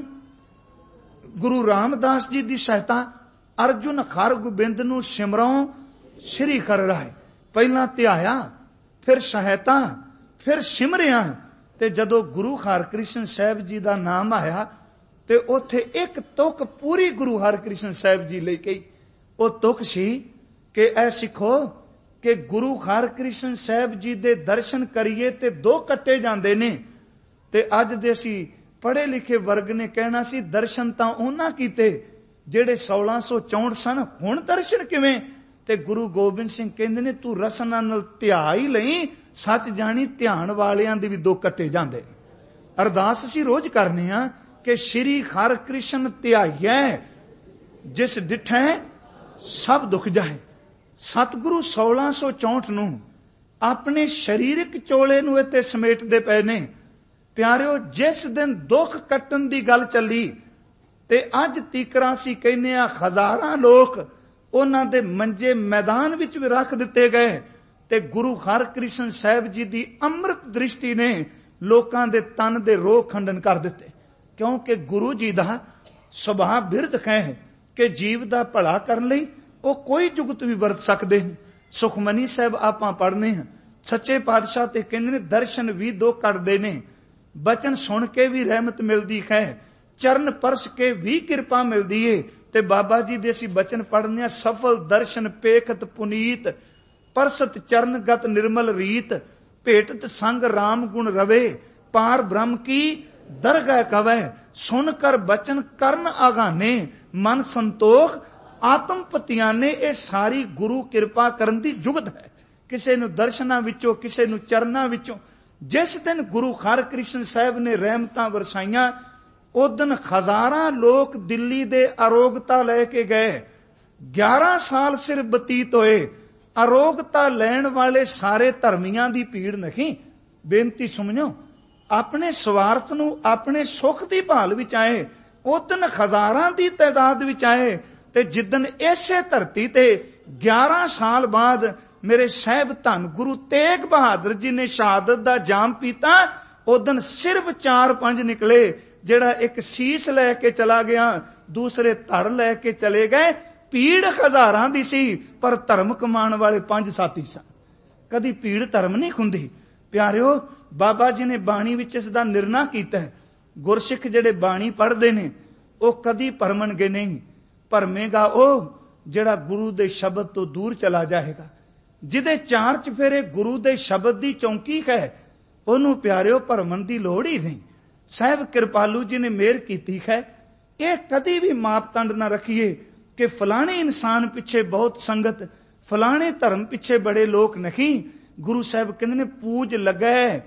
Speaker 1: ਗੁਰੂ ਰਾਮਦਾਸ ਜੀ ਦੀ ਸਹਾਇਤਾ, ਅਰਜੁਨ ਹਰ ਗੋਬਿੰਦ ਨੂੰ ਸਿਮਰੋਂ ਸ੍ਰੀ ਕਰ ਰਾਏ। ਪਹਿਲਾਂ ਧਿਆਇਆ, ਫਿਰ ਸਹਾਇਤਾ, ਫਿਰ ਸਿਮਰਿਆ। ਤੇ ਜਦੋਂ ਗੁਰੂ ਹਰਕ੍ਰਿਸ਼ਨ ਸਾਹਿਬ ਜੀ ਦਾ ਨਾਮ ਆਇਆ, ਤੇ ਉੱਥੇ ਇੱਕ ਤੁਕ ਪੂਰੀ ਗੁਰੂ ਹਰਕ੍ਰਿਸ਼ਨ ਸਾਹਿਬ ਜੀ ਲਈ ਕਹੀ। ਉਹ ਤੁਕ ਸੀ ਕਿ ਇਹ ਸਿੱਖੋ ਕਿ ਗੁਰੂ ਹਰਕ੍ਰਿਸ਼ਨ ਸਾਹਿਬ ਜੀ ਦੇ ਦਰਸ਼ਨ ਕਰੀਏ ਤੇ 2 ਕੱਟੇ ਜਾਂਦੇ ਨੇ। ਤੇ ਅੱਜ ਦੇ ਅਸੀਂ ਪੜ੍ਹੇ ਲਿਖੇ ਵਰਗ ਨੇ ਕਹਿਣਾ ਸੀ, ਦਰਸ਼ਨ ਤਾਂ ਉਹਨਾਂ ਕੀਤੇ ਜਿਹੜੇ 1664 ਸਨ, ਹੁਣ ਦਰਸ਼ਨ ਕਿਵੇਂ? ਤੇ ਗੁਰੂ ਗੋਬਿੰਦ ਸਿੰਘ ਕਹਿੰਦੇ ਨੇ, ਤੂੰ ਰਸਨਾ ਨਾਲ ਧਿਆ ਹੀ ਲਈ, ਸੱਚ ਜਾਣੀ ਧਿਆਨ ਵਾਲਿਆਂ ਦੇ ਵੀ 2 ਕੱਟੇ ਜਾਂਦੇ। ਅਰਦਾਸ ਅਸੀਂ ਰੋਜ਼ ਕਰਨੇ ਆ ਕਿ ਸ਼੍ਰੀ ਹਰਿਕ੍ਰਿਸ਼ਨ ਧਿਆਈਐ, ਜਿਸ ਡਿਠੈ ਸਭ ਦੁੱਖ ਜਾਏ। ਸਤਿਗੁਰੂ 1664 ਨੂੰ ਆਪਣੇ ਸਰੀਰਕ ਚੋਲੇ ਨੂੰ ਇੱਥੇ ਸਮੇਟਦੇ ਪਏ ਨੇ। ਪਿਆਰਿਓ, ਜਿਸ ਦਿਨ ਦੁੱਖ ਕੱਟਣ ਦੀ ਗੱਲ ਚੱਲੀ, ਤੇ ਅੱਜ ਤੀਕਰਾਂ ਸੀ ਕਹਿੰਦੇ ਆ, ਹਜ਼ਾਰਾਂ ਲੋਕ ਉਹਨਾਂ ਦੇ ਮੰਜੇ ਮੈਦਾਨ ਵਿੱਚ ਵੀ ਰੱਖ ਦਿੱਤੇ ਗਏ। ਤੇ ਗੁਰੂ ਹਰਕ੍ਰਿਸ਼ਨ ਸਾਹਿਬ ਜੀ ਦੀ ਅੰਮ੍ਰਿਤ ਦ੍ਰਿਸ਼ਟੀ ਨੇ ਲੋਕਾਂ ਦੇ ਤਨ ਦੇ ਰੋਗ ਖੰਡਨ ਕਰ ਦਿੱਤੇ। ਕਿਉਂਕਿ ਗੁਰੂ ਜੀ ਦਾ ਸੁਭਾਅ ਬਿਰਧ ਹੈ ਕਿ ਜੀਵ ਦਾ ਭਲਾ ਕਰਨ ਲਈ ਉਹ ਕੋਈ ਜੁਗਤ ਵੀ ਵਰਤ ਸਕਦੇ ਨੇ। ਸੁਖਮਨੀ ਸਾਹਿਬ ਆਪਾਂ ਪੜ੍ਹਨੇ ਹਾਂ, ਸੱਚੇ ਪਾਤਸ਼ਾਹ ਤੇ ਕਹਿੰਦੇ ਨੇ, ਦਰਸ਼ਨ ਵੀ 2 ਕੱਢਦੇ ਨੇ, ਬਚਨ ਸੁਣ ਕੇ ਵੀ ਰਹਿਮਤ ਮਿਲਦੀ ਹੈ, ਚਰਨ ਪਰਸ ਕੇ ਵੀ ਕਿਰਪਾ ਮਿਲਦੀ ਏ। ਤੇ ਬਾਬਾ ਜੀ ਦੇ ਅਸੀਂ ਬਚਨ ਪੜ੍ਹਨੇ ਆ, ਸਫਲ ਦਰਸ਼ਨ ਪੇਖਤ ਪੁਨੀਤ, ਪਰਸਤ ਚਰਨਗਤ ਨਿਰਮਲ ਰੀਤ, ਭੇਟਤ ਸੰਗ ਰਾਮ ਗੁਣ ਰਵੇ, ਪਾਰ ਬ੍ਰਹਮ ਕੀ ਦਰਗਾਹ ਕਵੈ, ਸੁਨ ਕਰ ਬਚਨ ਕਰਨ ਆਗਾਨੇ, ਮਨ ਸੰਤੋਖ ਆਤਮ ਪਤਿਆਨੇ। ਇਹ ਸਾਰੀ ਗੁਰੂ ਕਿਰਪਾ ਕਰਨ ਦੀ ਜੁਗਤ ਹੈ। ਕਿਸੇ ਨੂੰ ਦਰਸ਼ਨਾਂ ਵਿੱਚੋਂ, ਕਿਸੇ ਨੂੰ ਚਰਨਾਂ ਵਿੱਚੋਂ। ਜਿਸ ਦਿਨ ਗੁਰੂ ਹਰਕ੍ਰਿਸ਼ਨ ਸਾਹਿਬ ਨੇ ਰਹਿਮਤਾਂ ਵਰਸਾਈਆਂ, ਉਸ ਦਿਨ ਹਜ਼ਾਰਾਂ ਲੋਕ ਦਿੱਲੀ ਦੇ ਅਰੋਗਤਾ ਲੈ ਕੇ ਗਏ। 11 ਸਾਲ ਸਿਰ ਬਤੀਤ ਹੋਏ। ਅਰੋਗਤਾ ਲੈਣ ਵਾਲੇ ਸਾਰੇ ਧਰਮੀਆਂ ਦੀ ਭੀੜ ਨਹੀਂ। ਬੇਨਤੀ ਸੁਣਿਓ, ਆਪਣੇ ਸਵਾਰਥ ਨੂੰ, ਆਪਣੇ ਸੁੱਖ ਦੀ ਭਾਲ ਵਿੱਚ ਆਏ। ਉਸ ਦਿਨ ਹਜ਼ਾਰਾਂ ਦੀ ਤਾਦਾਦ ਵਿੱਚ ਆਏ। ਤੇ ਜਿੱਦਨ ਇਸੇ ਧਰਤੀ ਤੇ 11 ਸਾਲ ਬਾਅਦ ਮੇਰੇ ਸਾਹਿਬ ਧੰਨ ਗੁਰੂ ਤੇਗ ਬਹਾਦਰ ਜੀ ਨੇ ਸ਼ਹਾਦਤ ਦਾ ਜਾਮ ਪੀਤਾ, ਉਸ ਦਿਨ ਸਿਰਫ 4-5 ਨਿਕਲੇ। ਜਿਹੜਾ ਇੱਕ ਸੀਸ ਲੈ ਕੇ ਚਲਾ ਗਿਆ, ਦੂਸਰੇ ਧੜ ਲੈ ਕੇ ਚਲੇ ਗਏ। ਭੀੜ ਹਜ਼ਾਰਾਂ ਦੀ ਸੀ, ਪਰ ਧਰਮ ਕਮਾਉਣ ਵਾਲੇ 5 ਸਾਥੀ ਸਨ। ਕਦੀ ਭੀੜ ਧਰਮ ਨਹੀਂ ਹੁੰਦੀ। ਪਿਆਰਿਓ, ਬਾਬਾ ਜੀ ਨੇ ਬਾਣੀ ਵਿੱਚ ਇਸ ਦਾ ਨਿਰਣਾ ਕੀਤਾ ਹੈ। ਗੁਰਸਿੱਖ ਜਿਹੜੇ ਬਾਣੀ ਪੜ੍ਹਦੇ ਨੇ, ਉਹ ਕਦੀ ਭਰਮਣਗੇ ਨਹੀਂ। ਭਰਮੇਗਾ ਉਹ ਜਿਹੜਾ ਗੁਰੂ ਦੇ ਸ਼ਬਦ ਤੋਂ ਦੂਰ ਚਲਾ ਜਾਏਗਾ। ਜਿਹਦੇ 4 ਚਫੇਰੇ ਗੁਰੂ ਦੇ ਸ਼ਬਦ ਦੀ ਚੌਂਕੀ ਹੈ, ਉਹਨੂੰ ਪਿਆਰਿਓ ਭਰਮਣ ਦੀ ਲੋੜ ਹੀ ਨਹੀਂ। ਸਾਹਿਬ ਕਿਰਪਾਲੂ ਜੀ ਨੇ ਮਿਹਰ ਕੀਤੀ ਹੈ। ਇਹ ਕਦੀ ਵੀ ਮਾਪਦੰਡ ਨਾ ਰੱਖੀਏ ਕਿ ਫਲਾਣੇ ਇਨਸਾਨ ਪਿੱਛੇ ਬਹੁਤ ਸੰਗਤ, ਫਲਾਣੇ ਧਰਮ ਪਿੱਛੇ ਬੜੇ ਲੋਕ ਨਹੀਂ। ਗੁਰੂ ਸਾਹਿਬ ਕਹਿੰਦੇ ਨੇ, ਪੂਜ ਲੱਗੈ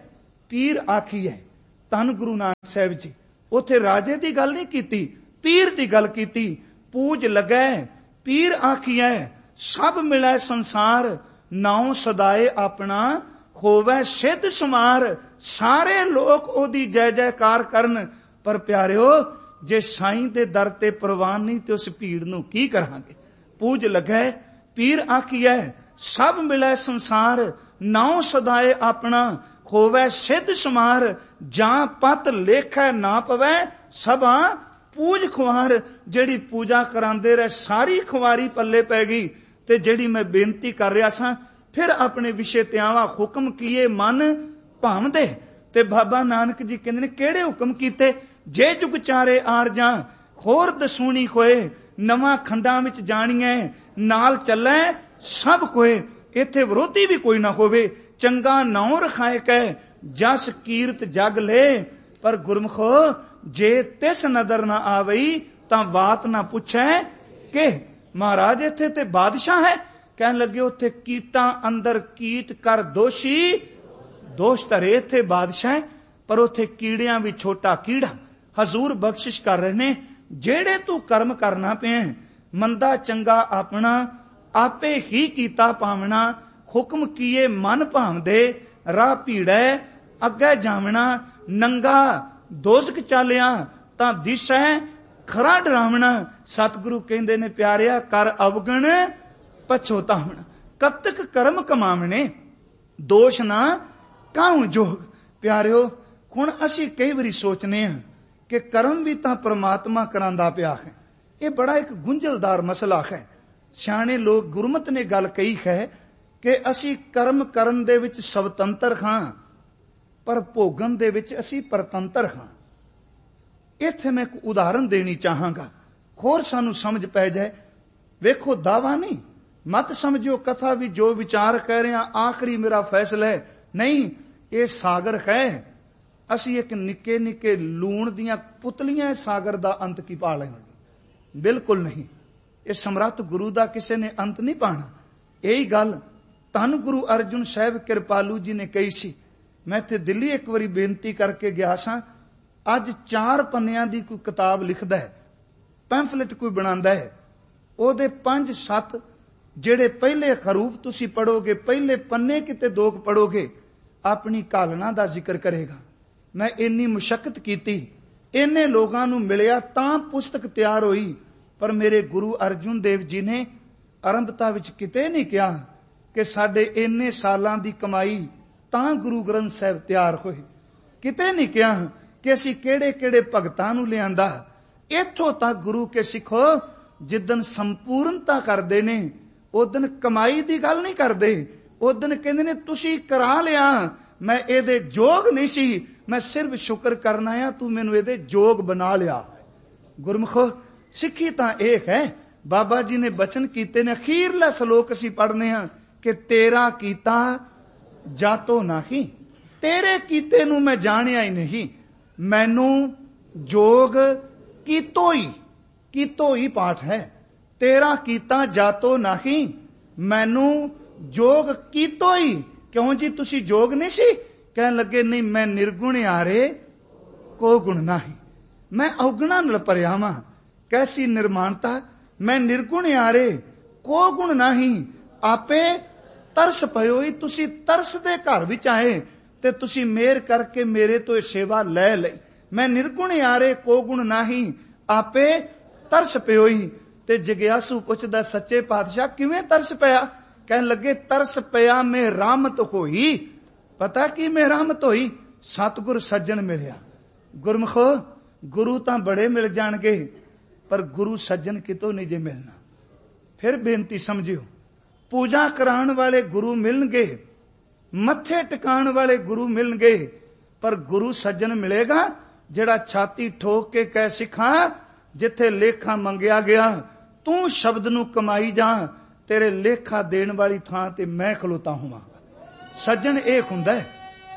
Speaker 1: ਪੀਰ ਆਖੀਐ। ਧੰਨ ਗੁਰੂ ਨਾਨਕ ਸਾਹਿਬ ਜੀ ਉੱਥੇ ਰਾਜੇ ਦੀ ਗੱਲ ਨਹੀਂ ਕੀਤੀ, ਪੀਰ ਦੀ ਗੱਲ ਕੀਤੀ। ਪੂਜ ਲੱਗੈ ਪੀਰ ਆਖੀਐ, ਸਭ ਮਿਲੈ ਸੰਸਾਰ, ਨਾਉ ਸਦਾਏ ਆਪਣਾ, ਹੋਵੈ ਸਿੱਧ ਸਮਾਰ। ਸਾਰੇ ਲੋਕ ਉਹਦੀ ਜੈ ਜੈਕਾਰ ਕਰਨ, ਪਰ ਪਿਆਰਿਓ ਜੇ ਸਾਈਂ ਦੇ ਦਰ ਤੇ ਪ੍ਰਵਾਨ ਨਹੀਂ ਤੇ ਉਸ ਭੀੜ ਨੂੰ ਕੀ ਕਰਾਂਗੇ। ਪੂਜ ਲੱਗੈ ਪੀਰ ਆਖੀਐ, ਸਭ ਮਿਲੈ ਸੰਸਾਰ, ਨਾਉ ਸਦਾਏ ਆਪਣਾ, ਹੋਵੈ ਸਿੱਧ ਸਮਾਰ। ਜਾਂ ਪਤ ਲੇਖੈ ਨਾ ਪਵੈ, ਸਭਾ ਪੂਜ ਖੁਆਰ। ਜਿਹੜੀ ਪੂਜਾ ਕਰਾਂਦੇ ਰਹੇ ਸਾਰੀ ਖੁਆਰੀ ਪੱਲੇ ਪੈ ਗਈ। ਤੇ ਜਿਹੜੀ ਮੈਂ ਬੇਨਤੀ ਕਰ ਰਿਹਾ ਸਾਂ, ਫਿਰ ਆਪਣੇ ਵਿਸ਼ੇ ਤੇ ਆਵਾਂ। ਹੁਕਮ ਕੀਏ ਮਨ ਭਾਵਦੇ। ਤੇ ਬਾਬਾ ਨਾਨਕ ਜੀ ਕਹਿੰਦੇ ਨੇ ਕਿਹੜੇ ਹੁਕਮ ਕੀਤੇ। ਜੇ ਜੁਗ ਚਾਰੇ ਆਰਜਾਂ, ਹੋਰ ਦਸੂਣੀ ਕੋਏ, ਨਵਾਂ ਖੰਡਾਂ ਵਿੱਚ ਜਾਣੀਐ, ਨਾਲ ਚੱਲੈ ਸਭ ਕੋਏ। ਇੱਥੇ ਵਿਰੋਧੀ ਵੀ ਕੋਈ ਨਾ ਹੋਵੇ। ਚੰਗਾ ਨਾਉ ਰਖਾਏ ਕੈ, ਜਸ ਕੀਰਤ ਜਗ ਲੈ। ਪਰ ਗੁਰਮਖੋ ਜੇ ਤਿਸ ਨਦਰ ਨਾ ਆਵਈ, ਤਾਂ ਬਾਤ ਨਾ ਪੁੱਛੈ ਕਿ ਮਹਾਰਾਜ ਇੱਥੇ ਤੇ ਬਾਦਸ਼ਾਹ ਹੈ। ਕਹਿਣ ਲੱਗੇ ਉੱਥੇ ਕੀਟਾਂ ਅੰਦਰ ਕੀਟ ਕਰ ਦੋਸ਼ੀ, ਦੋਸ਼ ਧਰੇ। ਇੱਥੇ ਬਾਦਸ਼ਾਹ ਹੈ, ਪਰ ਉੱਥੇ ਕੀੜਿਆਂ ਵੀ ਛੋਟਾ ਕੀੜਾ। ਹਜ਼ੂਰ ਬਖਸ਼ਿਸ਼ ਕਰ ਰਹੇ ਨੇ, ਜਿਹੜੇ ਤੂੰ ਕਰਮ ਕਰਨਾ ਪਿਆ, ਮੰਦਾ ਚੰਗਾ ਆਪਣਾ, ਆਪੇ ਹੀ ਕੀਤਾ ਪਾਵਣਾ। ਹੁਕਮ ਕੀਏ ਮਨ ਭਾਵਦੇ, ਰਾਹ ਭੀੜੈ ਅੱਗੇ ਜਾਵਣਾ। ਨੰਗਾ ਦੋਜ਼ਖ ਚਾਲਿਆ, ਤਾਂ ਦਿਸੈ ਖਰਾ ਡਰਾਵਣਾ। ਸਤਿਗੁਰੂ ਕਹਿੰਦੇ ਨੇ ਪਿਆਰਿਆ, ਕਰ ਅਵਗਣ ਪਛੋਤਾਵਣਾ। ਕਤਕ ਕਰਮ ਕਮਾਵਣੇ, ਦੋਸ਼ ਨਾ ਕਾਹੂ ਜੋਗ। ਪਿਆਰਿਓ ਹੁਣ ਅਸੀਂ ਕਈ ਵਾਰੀ ਸੋਚਨੇ ਹਾਂ ਕਿ ਕਰਮ ਵੀ ਤਾਂ ਪ੍ਰਮਾਤਮਾ ਕਰਾਂਦਾ ਪਿਆ ਹੈ। ਇਹ ਬੜਾ ਇੱਕ ਗੁੰਝਲਦਾਰ ਮਸਲਾ ਹੈ। ਸਿਆਣੇ ਲੋਕ ਗੁਰਮਤਿ ਨੇ ਗੱਲ ਕਹੀ ਹੈ ਕਿ ਅਸੀਂ ਕਰਮ ਕਰਨ ਦੇ ਵਿੱਚ ਸਵਤੰਤਰ ਹਾਂ, ਪਰ ਭੋਗਣ ਦੇ ਵਿੱਚ ਅਸੀਂ ਪਰਤੰਤਰ ਹਾਂ। ਇੱਥੇ ਮੈਂ ਇੱਕ ਉਦਾਹਰਨ ਦੇਣੀ ਚਾਹਾਂਗਾ, ਹੋਰ ਸਾਨੂੰ ਸਮਝ ਪੈ ਜਾਏ। ਵੇਖੋ ਦਾਵਾ ਨਹੀਂ, ਮਤ ਸਮਝਿਓ ਕਥਾ ਵੀ ਜੋ ਵਿਚਾਰ ਕਹਿ ਰਹੇ ਹਾਂ ਆਖਰੀ ਮੇਰਾ ਫੈਸਲਾ ਹੈ। ਨਹੀਂ, ਇਹ ਸਾਗਰ ਹੈ। ਅਸੀਂ ਇੱਕ ਨਿੱਕੇ ਨਿੱਕੇ ਲੂਣ ਦੀਆਂ ਪੁਤਲੀਆਂ ਸਾਗਰ ਦਾ ਅੰਤ ਕੀ ਪਾ ਲੈਣਗੇ? ਬਿਲਕੁਲ ਨਹੀਂ। ਇਹ ਸਮਰੱਥ ਗੁਰੂ ਦਾ ਕਿਸੇ ਨੇ ਅੰਤ ਨਹੀਂ ਪਾਣਾ। ਇਹੀ ਗੱਲ ਧੰਨ ਗੁਰੂ ਅਰਜੁਨ ਸਾਹਿਬ ਕਿਰਪਾਲੂ ਜੀ ਨੇ ਕਹੀ ਸੀ। ਮੈਂ ਇੱਥੇ ਦਿੱਲੀ ਇੱਕ ਵਾਰੀ ਬੇਨਤੀ ਕਰਕੇ ਗਿਆ ਸਾਂ। ਅੱਜ 4 ਪੰਨਿਆਂ ਦੀ ਕੋਈ ਕਿਤਾਬ ਲਿਖਦਾ ਹੈ, ਪੈਂਫਲੇਟ ਕੋਈ ਬਣਾਉਂਦਾ ਹੈ, ਉਹਦੇ 5-7 ਜਿਹੜੇ ਪਹਿਲੇ ਖਰੂਫ ਤੁਸੀਂ ਪੜੋਗੇ, ਪਹਿਲੇ ਪੰਨੇ ਕਿਤੇ 2 ਪੜੋਗੇ, ਆਪਣੀ ਕਾਲਣਾ ਦਾ ਜ਼ਿਕਰ ਕਰੇਗਾ। ਮੈਂ ਇੰਨੀ ਮੁਸ਼ੱਕਤ ਕੀਤੀ, ਇੰਨੇ ਲੋਕਾਂ ਨੂੰ ਮਿਲਿਆ ਤਾਂ ਪੁਸਤਕ ਤਿਆਰ ਹੋਈ। ਪਰ ਮੇਰੇ ਗੁਰੂ ਅਰਜੁਨ ਦੇਵ ਜੀ ਨੇ ਆਰੰਭਤਾ ਵਿੱਚ ਕਿਤੇ ਨਹੀਂ ਕਿਹਾ ਕਿ ਸਾਡੇ ਇੰਨੇ ਸਾਲਾਂ ਦੀ ਕਮਾਈ ਤਾਂ ਗੁਰੂ ਗ੍ਰੰਥ ਸਾਹਿਬ ਤਿਆਰ ਹੋਏ। ਕਿਤੇ ਨਹੀਂ ਕਿਹਾ ਕਿ ਅਸੀਂ ਕਿਹੜੇ ਕਿਹੜੇ ਭਗਤਾਂ ਨੂੰ ਲਿਆਂਦਾ। ਇੱਥੋਂ ਤੱਕ ਗੁਰੂ ਕੇ ਸਿੱਖੋ ਜਿੱਦਨ ਸੰਪੂਰਨਤਾ ਕਰਦੇ ਨੇ, ਉਦਨ ਕਮਾਈ ਦੀ ਗੱਲ ਨਹੀਂ ਕਰਦੇ। ਉਦਨ ਕਹਿੰਦੇ ਨੇ ਤੁਸੀਂ ਕਰਾ ਲਿਆ, ਮੈਂ ਇਹਦੇ ਯੋਗ ਨਹੀਂ ਸੀ, ਮੈਂ ਸਿਰਫ ਸ਼ੁਕਰ ਕਰਨਾ ਆ, ਤੂੰ ਮੈਨੂੰ ਇਹਦੇ ਯੋਗ ਬਣਾ ਲਿਆ। ਗੁਰਮੁਖੋ ਸਿੱਖੀ ਤਾਂ ਇਹ ਹੈ। ਬਾਬਾ ਜੀ ਨੇ ਬਚਨ ਕੀਤੇ ਨੇ, ਅਖੀਰਲਾ ਸ਼ਲੋਕ ਅਸੀਂ ਪੜ੍ਹਨੇ ਹਾਂ ਕਿ ਤੇਰਾ ਕੀਤਾ ਜਾਤੋ ਨਹੀਂ, ਤੇਰੇ ਕੀਤੇ ਨੂੰ ਮੈਂ ਜਾਣਿਆ ਹੀ ਨਹੀਂ, ਮੈਨੂੰ ਜੋਗ ਕੀਤੋ ਹੀ ਪਾਠ ਹੈ। ਤੇਰਾ ਕੀਤਾ ਜਾਤੋ ਨਹੀਂ, ਮੈਨੂੰ ਜੋਗ ਕੀਤੋ ਹੀ। ਕਿਉਂ ਜੀ ਤੁਸੀਂ ਜੋਗ ਨਹੀਂ ਸੀ? ਕਹਿਣ ਲੱਗੇ ਨਹੀਂ, ਮੈਂ ਨਿਰਗੁਣ ਆਰੇ ਕੋ ਗੁਣ ਨਹੀਂ, ਮੈਂ ਔਗਣਾ ਨਾਲ ਭਰਿਆ ਵਾਂ। ਕੈਸੀ ਨਿਰਮਾਨਤਾ, ਮੈਂ ਨਿਰਗੁਣ ਆਰੇ ਕੋ ਗੁਣ ਨਹੀਂ, ਆਪੇ ਤਰਸ ਪਇਓ। ਤੁਸੀਂ ਤਰਸ ਦੇ ਘਰ ਵਿੱਚ ਆਏ ਤੇ ਤੁਸੀਂ ਮਿਹਰ ਕਰਕੇ ਮੇਰੇ ਤੋਂ ਇਹ ਸੇਵਾ ਲੈ ਲਈ। ਮੈਂ ਨਿਰਗੁਣ ਆਰੇ ਕੋ ਗੁਣ ਨਹੀਂ, ਆਪੇ ਤਰਸ ਪਇਓ। ਤੇ ਜਗਿਆਸੂ ਪੁੱਛਦਾ, ਸੱਚੇ ਪਾਤਸ਼ਾਹ ਕਿਵੇਂ ਤਰਸ ਪਿਆ? ਕਹਿਣ ਲੱਗੇ ਤਰਸ ਪਿਆ ਮੈਂ ਰਹਿਮਤ ਹੋਈ। ਪਤਾ ਕੀ ਮੈਂ ਰਹਿਮਤ ਹੋਈ? ਸਤਿਗੁਰ ਸੱਜਣ ਮਿਲਿਆ। ਗੁਰਮਖੋ ਗੁਰੂ ਤਾਂ ਬੜੇ ਮਿਲ ਜਾਣਗੇ, ਪਰ ਗੁਰੂ ਸੱਜਣ ਕਿਤੋਂ ਨਹੀਂ ਜੇ ਮਿਲਣਾ। ਫਿਰ ਬੇਨਤੀ ਸਮਝਿਓ, ਪੂਜਾ ਕਰਾਉਣ ਵਾਲੇ ਗੁਰੂ ਮਿਲਣਗੇ, ਮੱਥੇ ਟਿਕਾਉਣ ਵਾਲੇ ਗੁਰੂ ਮਿਲਣਗੇ, ਪਰ ਗੁਰੂ ਸੱਜਣ ਮਿਲੇਗਾ ਜਿਹੜਾ ਛਾਤੀ ਠੋਕ ਕੇ ਕਹਿ ਸਿੱਖਾਂ ਜਿੱਥੇ ਲੇਖਾ ਮੰਗਿਆ ਗਿਆ ਤੂੰ ਸ਼ਬਦ ਨੂੰ ਕਮਾਈ ਜਾ, ਤੇਰੇ ਲੇਖਾ ਦੇਣ ਵਾਲੀ ਥਾਂ ਤੇ ਮੈਂ ਖਲੋਤਾ ਹੋਵਾਂਗਾ। ਸੱਜਣ ਇਹ ਹੁੰਦਾ ਹੈ।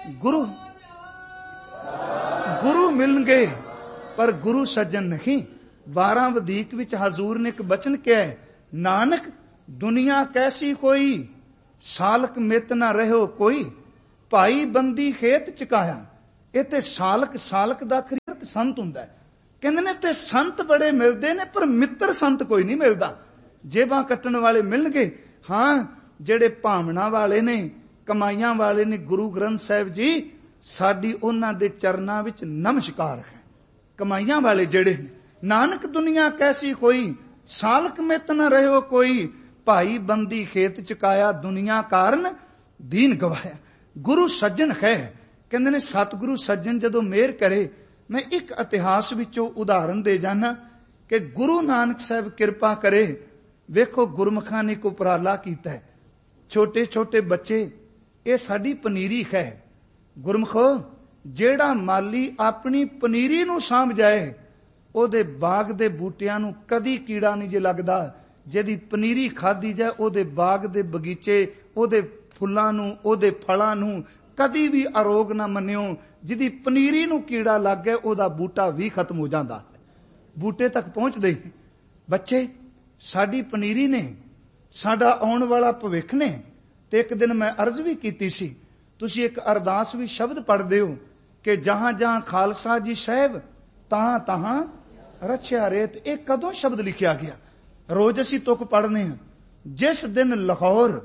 Speaker 1: ਗੁਰੂ ਮਿਲਣਗੇ ਪਰ ਗੁਰੂ ਸੱਜਣ ਨਹੀਂ। 12 ਵਧੀਕ ਵਿੱਚ ਹਜ਼ੂਰ ਨੇ ਇੱਕ ਬਚਨ ਕਿਹਾ, ਨਾਨਕ ਦੁਨੀਆ ਕੈਸੀ ਕੋਈ, ਸਾਲਕ ਮਿਤ ਨਾ ਰਹਿਓ ਕੋਈ, ਭਾਈ ਬੰਦੀ ਖੇਤ ਚੁਕਾਇਆ। ਇਹ ਤੇ ਸਾਲਕ ਦਾ ਖਰੀਦ ਸੰਤ ਹੁੰਦਾ ਹੈ। ਕਹਿੰਦੇ ਨੇ ਤੇ ਸੰਤ ਬੜੇ ਮਿਲਦੇ ਨੇ, ਪਰ ਮਿੱਤਰ ਸੰਤ ਕੋਈ ਨਹੀਂ ਮਿਲਦਾ। ਜੇਬਾਂ ਕੱਟਣ ਵਾਲੇ ਮਿਲਣਗੇ, ਹਾਂ ਜਿਹੜੇ ਭਾਵਨਾ ਵਾਲੇ ਨੇ, ਕਮਾਈਆਂ ਵਾਲੇ ਨੇ। ਗੁਰੂ ਗ੍ਰੰਥ ਸਾਹਿਬ ਜੀ ਸਾਡੀ ਉਹਨਾਂ ਦੇ ਚਰਨਾਂ ਵਿੱਚ ਨਮਸਕਾਰ ਹੈ। ਕਮਾਈਆਂ ਵਾਲੇ ਜਿਹੜੇ ਨੇ, ਨਾਨਕ ਦੁਨੀਆ ਕੈਸੀ ਕੋਈ, ਸਾਲਕ ਮਿਤ ਨ ਰਹਿਓ ਕੋਈ, ਭਾਈ ਬੰਦੀ ਖੇਤ ਚੁਕਾਇਆ, ਦੁਨੀਆ ਕਾਰਨ ਦੀਨ ਗਵਾਇਆ। ਗੁਰੂ ਸੱਜਣ ਹੈ। ਕਹਿੰਦੇ ਨੇ ਸਤਿਗੁਰੂ ਸੱਜਣ ਜਦੋਂ ਮਿਹਰ ਕਰੇ। ਮੈਂ ਇੱਕ ਇਤਿਹਾਸ ਵਿੱਚੋਂ ਉਦਾਹਰਨ ਦੇ ਜਾਣਾ ਕਿ ਗੁਰੂ ਨਾਨਕ ਸਾਹਿਬ ਕਿਰਪਾ ਕਰੇ। ਵੇਖੋ ਗੁਰਮੁਖਾਂ ਨੇ ਇੱਕ ਉਪਰਾਲਾ ਕੀਤਾ ਹੈ। ਛੋਟੇ ਛੋਟੇ ਬੱਚੇ, ਇਹ ਸਾਡੀ ਪਨੀਰੀ ਹੈ। ਗੁਰਮੁਖੋ, ਜਿਹੜਾ ਮਾਲੀ ਆਪਣੀ ਪਨੀਰੀ ਨੂੰ ਸਾਂਭ ਜਾਏ, ਉਹਦੇ ਬਾਗ ਦੇ ਬੂਟਿਆਂ ਨੂੰ ਕਦੀ ਕੀੜਾ ਨਹੀਂ ਜੇ ਲੱਗਦਾ। ਜਿਹਦੀ ਪਨੀਰੀ ਖਾਧੀ ਜਾਏ, ਉਹਦੇ ਬਾਗ ਦੇ ਬਗੀਚੇ, ਉਹਦੇ ਫੁੱਲਾਂ ਨੂੰ, ਉਹਦੇ ਫਲਾਂ ਨੂੰ ਕਦੀ ਵੀ ਅਰੋਗ ਨਾ ਮੰਨਿਓ। ਜਿਹਦੀ ਪਨੀਰੀ ਨੂੰ ਕੀੜਾ ਲੱਗ ਗਿਆ, ਉਹਦਾ ਬੂਟਾ ਵੀ ਖਤਮ ਹੋ ਜਾਂਦਾ, ਬੂਟੇ ਤੱਕ ਪਹੁੰਚਦੇ ਹੀ। ਬੱਚੇ ਸਾਡੀ ਪਨੀਰੀ ਨੇ, ਸਾਡਾ ਆਉਣ ਵਾਲਾ ਭਵਿੱਖ ਨੇ। ਤੇ ਇੱਕ ਦਿਨ ਮੈਂ ਅਰਜ਼ ਵੀ ਕੀਤੀ ਸੀ, ਤੁਸੀਂ ਇੱਕ ਅਰਦਾਸ ਵੀ ਸ਼ਬਦ ਪੜ੍ਹਦੇ ਹੋ ਕਿ ਜਹਾਂ ਜਹਾਂ ਖਾਲਸਾ ਜੀ ਸਾਹਿਬ, ਤਹਾਂ ਤਹਾਂ ਰਚਿਆ ਰੇਤ। ਇਹ ਕਦੋਂ ਸ਼ਬਦ ਲਿਖਿਆ ਗਿਆ? ਰੋਜ਼ ਅਸੀਂ ਤੁਕ ਪੜ੍ਹਨੇ ਹਾਂ। ਜਿਸ ਦਿਨ ਲਾਹੌਰ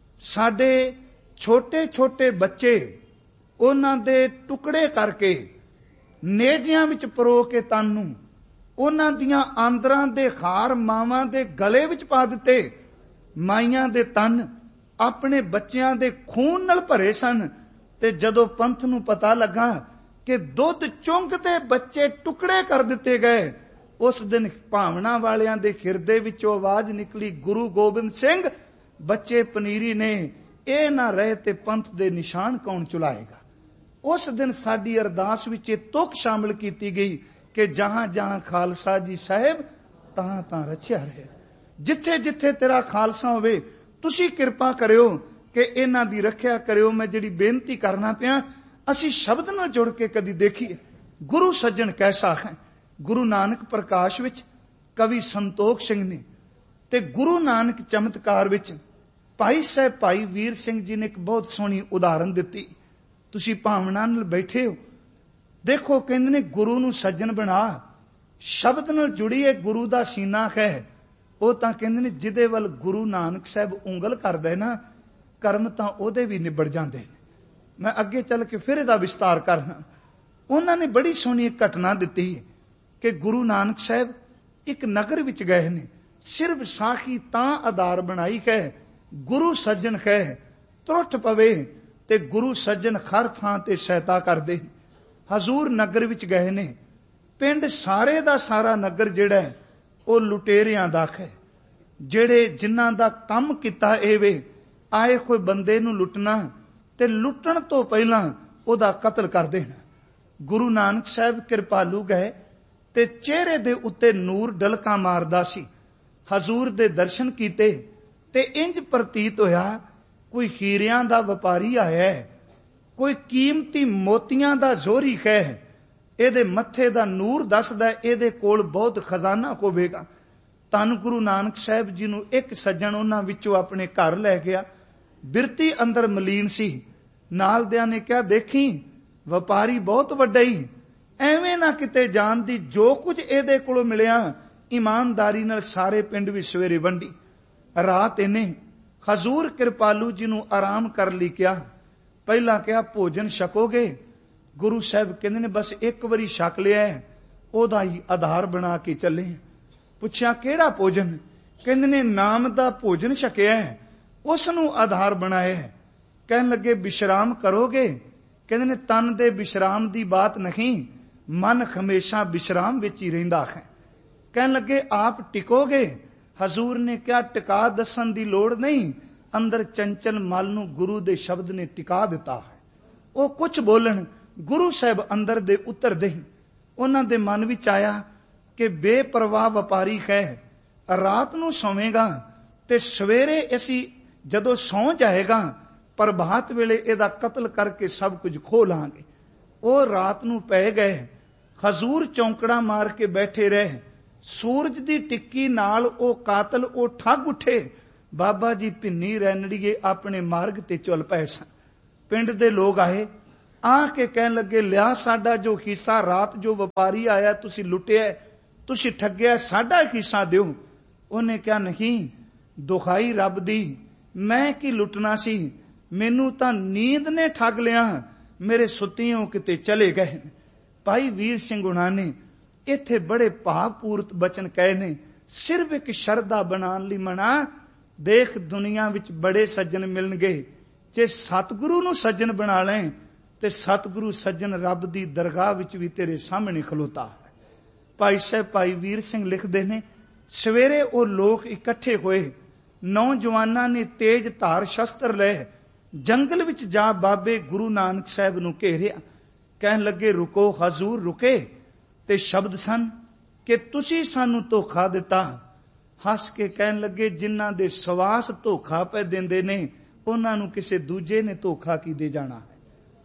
Speaker 1: ਸਾਡੇ ਛੋਟੇ ਛੋਟੇ ਬੱਚੇ, ਉਹਨਾਂ ਦੇ ਟੁਕੜੇ ਕਰਕੇ ਨੇਜਿਆਂ ਵਿੱਚ ਪਰੋ ਕੇ ਤਨ ਨੂੰ, ਉਹਨਾਂ ਦੀਆਂ ਆਂਦਰਾਂ ਦੇ ਹਾਰ ਮਾਵਾਂ ਦੇ ਗਲੇ ਵਿੱਚ ਪਾ ਦਿੱਤੇ। ਮਾਈਆਂ ਦੇ ਤਨ ਆਪਣੇ ਬੱਚਿਆਂ ਦੇ ਖੂਨ ਨਾਲ ਭਰੇ ਸਨ। ਤੇ ਜਦੋਂ ਪੰਥ ਨੂੰ ਪਤਾ ਲੱਗਾ ਕਿ ਦੁੱਧ ਚੁੰਘ ਤੇ ਬੱਚੇ ਟੁਕੜੇ ਕਰ ਦਿੱਤੇ ਗਏ, ਉਸ ਦਿਨ ਭਾਵਨਾ ਵਾਲਿਆਂ ਦੇ ਹਿਰਦੇ ਵਿੱਚੋਂ ਆਵਾਜ਼ ਨਿਕਲੀ, ਗੁਰੂ ਗੋਬਿੰਦ ਸਿੰਘ, ਬੱਚੇ ਪਨੀਰੀ ਨੇ, ਇਹ ਨਾ ਰਹੇ ਤੇ ਪੰਥ ਦੇ ਨਿਸ਼ਾਨ ਕੌਣ ਚੁਲਾਏਗਾ। ਉਸ ਦਿਨ ਸਾਡੀ ਅਰਦਾਸ ਵਿੱਚ ਇਹ ਤੁਕ ਸ਼ਾਮਿਲ ਕੀਤੀ ਗਈ ਕਿ ਜਹਾਂ ਜਹਾਂ ਖਾਲਸਾ ਜੀ ਸਾਹਿਬ, ਤਹਾਂ ਤਹਾਂ ਰਚਿਆ ਰਹੇ। ਜਿੱਥੇ ਜਿੱਥੇ ਤੇਰਾ ਖਾਲਸਾ ਹੋਵੇ, ਤੁਸੀਂ ਕਿਰਪਾ ਕਰਿਓ ਕਿ ਇਹਨਾਂ ਦੀ ਰੱਖਿਆ ਕਰਿਓ। ਮੈਂ ਜਿਹੜੀ ਬੇਨਤੀ ਕਰਨਾ ਪਿਆ, ਅਸੀਂ ਸ਼ਬਦ ਨਾਲ ਜੁੜ ਕੇ ਕਦੀ ਦੇਖੀਏ ਗੁਰੂ ਸੱਜਣ ਕੈਸਾ ਹੈ। ਗੁਰੂ ਨਾਨਕ ਪ੍ਰਕਾਸ਼ ਵਿੱਚ ਕਵੀ ਸੰਤੋਖ ਸਿੰਘ ਨੇ, ਤੇ ਗੁਰੂ ਨਾਨਕ ਚਮਤਕਾਰ ਵਿੱਚ ਭਾਈ ਸਾਹਿਬ ਭਾਈ ਵੀਰ ਸਿੰਘ ਜੀ ਨੇ ਇੱਕ ਬਹੁਤ ਸੋਹਣੀ ਉਦਾਹਰਨ ਦਿੱਤੀ। ਤੁਸੀਂ ਭਾਵਨਾ ਨਾਲ ਬੈਠੇ ਹੋ, ਦੇਖੋ ਕਹਿੰਦੇ ਨੇ ਗੁਰੂ ਨੂੰ ਸੱਜਣ ਬਣਾ। ਸ਼ਬਦ ਨਾਲ ਜੁੜੀਏ, ਗੁਰੂ ਦਾ ਸੀਨਾ ਹੈ। ਉਹ ਤਾਂ ਕਹਿੰਦੇ ਨੇ ਜਿਹਦੇ ਵੱਲ ਗੁਰੂ ਨਾਨਕ ਸਾਹਿਬ ਉਂਗਲ ਕਰਦਾ ਨਾ, ਕਰਮ ਤਾਂ ਉਹਦੇ ਵੀ ਨਿਬੜ ਜਾਂਦੇ ਨੇ। ਮੈਂ ਅੱਗੇ ਚੱਲ ਕੇ ਫਿਰ ਇਹਦਾ ਵਿਸਤਾਰ ਕਰਨਾ। ਉਹਨਾਂ ਨੇ ਬੜੀ ਸੋਹਣੀ ਇੱਕ ਘਟਨਾ ਦਿੱਤੀ ਕਿ ਗੁਰੂ ਨਾਨਕ ਸਾਹਿਬ ਇੱਕ ਨਗਰ ਵਿੱਚ ਗਏ ਨੇ। ਸਿਰਫ ਸਾਖੀ ਤਾਂ ਆਧਾਰ ਬਣਾਈ ਹੈ, ਗੁਰੂ ਸੱਜਣ ਹੈ। ਤਰੁੱਠ ਪਵੇ ਤੇ ਗੁਰੂ ਸੱਜਣ ਹਰ ਥਾਂ ਤੇ ਸਹਾਇਤਾ ਕਰਦੇ। ਹਜ਼ੂਰ ਨਗਰ ਵਿੱਚ ਗਏ ਨੇ। ਪਿੰਡ ਸਾਰੇ ਦਾ ਸਾਰਾ ਨਗਰ ਜਿਹੜਾ ਉਹ ਲੁਟੇਰਿਆਂ ਦਾ ਹੈ, ਜਿਹੜੇ ਜਿਨ੍ਹਾਂ ਦਾ ਕੰਮ ਕੀਤਾ ਇਹ ਵੇ, ਆਏ ਕੋਈ ਬੰਦੇ ਨੂੰ ਲੁੱਟਣਾ ਤੇ ਲੁੱਟਣ ਤੋਂ ਪਹਿਲਾਂ ਉਹਦਾ ਕਤਲ ਕਰਦੇ ਨੇ। ਗੁਰੂ ਨਾਨਕ ਸਾਹਿਬ ਕਿਰਪਾਲੂ ਗਏ ਤੇ ਚਿਹਰੇ ਦੇ ਉੱਤੇ ਨੂਰ ਡਲਕਾ ਮਾਰਦਾ ਸੀ। ਹਜ਼ੂਰ ਦੇ ਦਰਸ਼ਨ ਕੀਤੇ ਤੇ ਇੰਜ ਪ੍ਰਤੀਤ ਹੋਇਆ ਕੋਈ ਹੀਰਿਆਂ ਦਾ ਵਪਾਰੀ ਆਇਆ ਹੈ, ਕੋਈ ਕੀਮਤੀ ਮੋਤੀਆਂ ਦਾ ਜ਼ੋਰੀ ਹੈ। ਇਹਦੇ ਮੱਥੇ ਦਾ ਨੂਰ ਦੱਸਦਾ ਇਹਦੇ ਕੋਲ ਬਹੁਤ ਖਜ਼ਾਨਾ ਹੋਵੇਗਾ। ਧੰਨ ਗੁਰੂ ਨਾਨਕ ਸਾਹਿਬ ਜੀ ਨੂੰ ਇੱਕ ਸੱਜਣ ਉਹਨਾਂ ਵਿੱਚੋਂ ਆਪਣੇ ਘਰ ਲੈ ਗਿਆ। ਬਿਰਤੀ ਅੰਦਰ ਮਲੀਨ ਸੀ। ਨਾਲ ਦਿਆਂ ਨੇ ਕਿਹਾ, ਦੇਖੀ ਵਪਾਰੀ ਬਹੁਤ ਵੱਡਾ ਹੀ, ਐਵੇਂ ਨਾ ਕਿਤੇ ਜਾਣ ਦੀ। ਜੋ ਕੁਝ ਇਹਦੇ ਕੋਲੋਂ ਮਿਲਿਆ ਇਮਾਨਦਾਰੀ ਨਾਲ ਸਾਰੇ ਪਿੰਡ ਵਿੱਚ ਸਵੇਰੇ ਵੰਡੀ। ਰਾਤ ਇਹਨੇ ਹਜ਼ੂਰ ਕਿਰਪਾਲੂ ਜੀ ਨੂੰ ਆਰਾਮ ਕਰਨ ਲਈ ਕਿਹਾ। ਪਹਿਲਾਂ ਕਿਹਾ ਭੋਜਨ ਛਕੋਗੇ? ਗੁਰੂ ਸਾਹਿਬ ਕਹਿੰਦੇ ਨੇ ਬਸ ਇੱਕ ਵਾਰੀ ਛਕ ਲਿਆ, ਉਹਦਾ ਹੀ ਆਧਾਰ ਬਣਾ ਕੇ ਚੱਲੇ। ਪੁੱਛਿਆ ਕਿਹੜਾ ਭੋਜਨ? ਕਹਿੰਦੇ ਨੇ ਨਾਮ ਦਾ ਭੋਜਨ ਛਕਿਆ, ਉਸ ਨੂੰ ਆਧਾਰ ਬਣਾਇਆ। ਕਹਿਣ ਲੱਗੇ ਵਿਸ਼ਰਾਮ ਕਰੋਗੇ? ਕਹਿੰਦੇ ਨੇ ਤਨ ਦੇ ਵਿਸ਼ਰਾਮ ਦੀ ਬਾਤ ਨਹੀਂ, ਮਨ ਹਮੇਸ਼ਾ ਵਿਸ਼ਰਾਮ ਵਿੱਚ ਹੀ ਰਹਿੰਦਾ ਹੈ। ਕਹਿਣ ਲੱਗੇ ਆਪ ਟਿਕੋਗੇ? ਹਜ਼ੂਰ ਨੇ ਕਿਹਾ ਟਿਕਾ ਦੱਸਣ ਦੀ ਲੋੜ ਨਹੀਂ, ਅੰਦਰ ਚੰਚਲ ਮਲ ਨੂੰ ਗੁਰੂ ਦੇ ਸ਼ਬਦ ਨੇ ਟਿਕਾ ਦਿੱਤਾ ਹੈ। ਉਹ ਕੁਝ ਬੋਲਣ, ਗੁਰੂ ਸਾਹਿਬ ਅੰਦਰ ਦੇ ਉਤਰਦੇ। ਉਹਨਾਂ ਦੇ ਮਨ ਵਿੱਚ ਆਇਆ ਕਿ ਬੇਪਰਵਾਹ ਵਪਾਰੀ ਹੈ, ਰਾਤ ਨੂੰ ਸੌਵੇਗਾ ਤੇ ਸਵੇਰੇ ਅਸੀਂ ਜਦੋਂ ਸੌਂ ਜਾਏਗਾ ਪ੍ਰਭਾਤ ਵੇਲੇ ਇਹਦਾ ਕਤਲ ਕਰਕੇ ਸਭ ਕੁਝ ਖੋਹ ਲਾਂਗੇ। ਉਹ ਰਾਤ ਨੂੰ ਪੈ ਗਏ। ਹਜ਼ੂਰ ਚੌਂਕੜਾ ਮਾਰ ਕੇ ਬੈਠੇ ਰਹੇ। ਸੂਰਜ ਦੀ ਟਿੱਕੀ ਨਾਲ ਉਹ ਕਾਤਲ ਉਹ ਠੱਗ ਉੱਠੇ। ਬਾਬਾ ਜੀ ਭਿੰਨੀ ਰੈਣੜੀਏ ਆਪਣੇ ਮਾਰਗ ਤੇ ਚੱਲ ਪਏ ਸਨ। पिंड दे लोग आए, आके कहन लगे लिया साडा जो हिस्सा रात जो व्यापारी आया तुसी लुटिया, तुसी ठग्या, साडा हिस्सा दिओ। उन्हें कहा नहीं, दुखाई रब दी, मैं की लुटना सी, मैनू तां नींद ने ठग लिया, मेरे सुत्तियों किते चले गए। भाई वीर सिंह हुणां ने इत्थे बड़े भावपूर्त बचन कहे ने, सिर्फ एक शरदा बनाने लई मना। देख दुनिया विच बड़े सज्जन मिलणगे, जे सतगुरु नूं सज्जन बना लें ते सतगुरु सज्जन रब दी दरगाह विच भी तेरे सामने खलोता है। भाई साहब भाई वीर सिंह लिखदे ने, सवेरे वो लोग इकट्ठे होए, नौजवानां ने तेज धार शस्त्र ले जंगल विच जा बाबे गुरु नानक साहब नूं घेरिया। कहन लगे रुको हजूर रुके, ते शब्द सन कि तुसी सानू धोखा दिता। हस के कहन लगे जिन्हां दे सवास धोखा पै देंदे ने उन्हां नूं किसे दूजे ने धोखा की दे जाना है,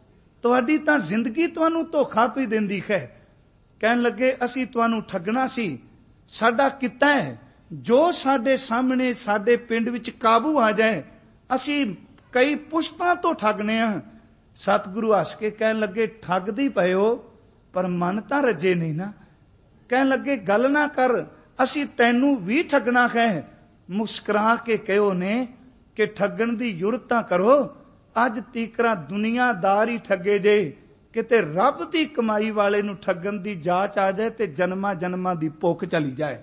Speaker 1: तुहाडी तां जिंदगी तुहानू धोखा पई देंदी है। कहन लगे असी तुहानू ठगना सी, साडा किता है जो साडे सामने साडे पिंड विच काबू आ जाए, असी कई पुश्तां तो ठगने आ। सतगुरु हस के कहन लगे ठगदी पए हो पर मन तां रजे नहीं ना। कहन लगे गल ना कर, असी तैनू भी ठगना है। मुस्कुरा के कहो ने कि ठगण दी जुरत तां करो, अज तीकरा दुनियादार ही ठगे जे, किते रब दी कमाई वाले नू ठगण दी जाच आ जाए ते जन्मा जन्मा दी भुख चली जाए।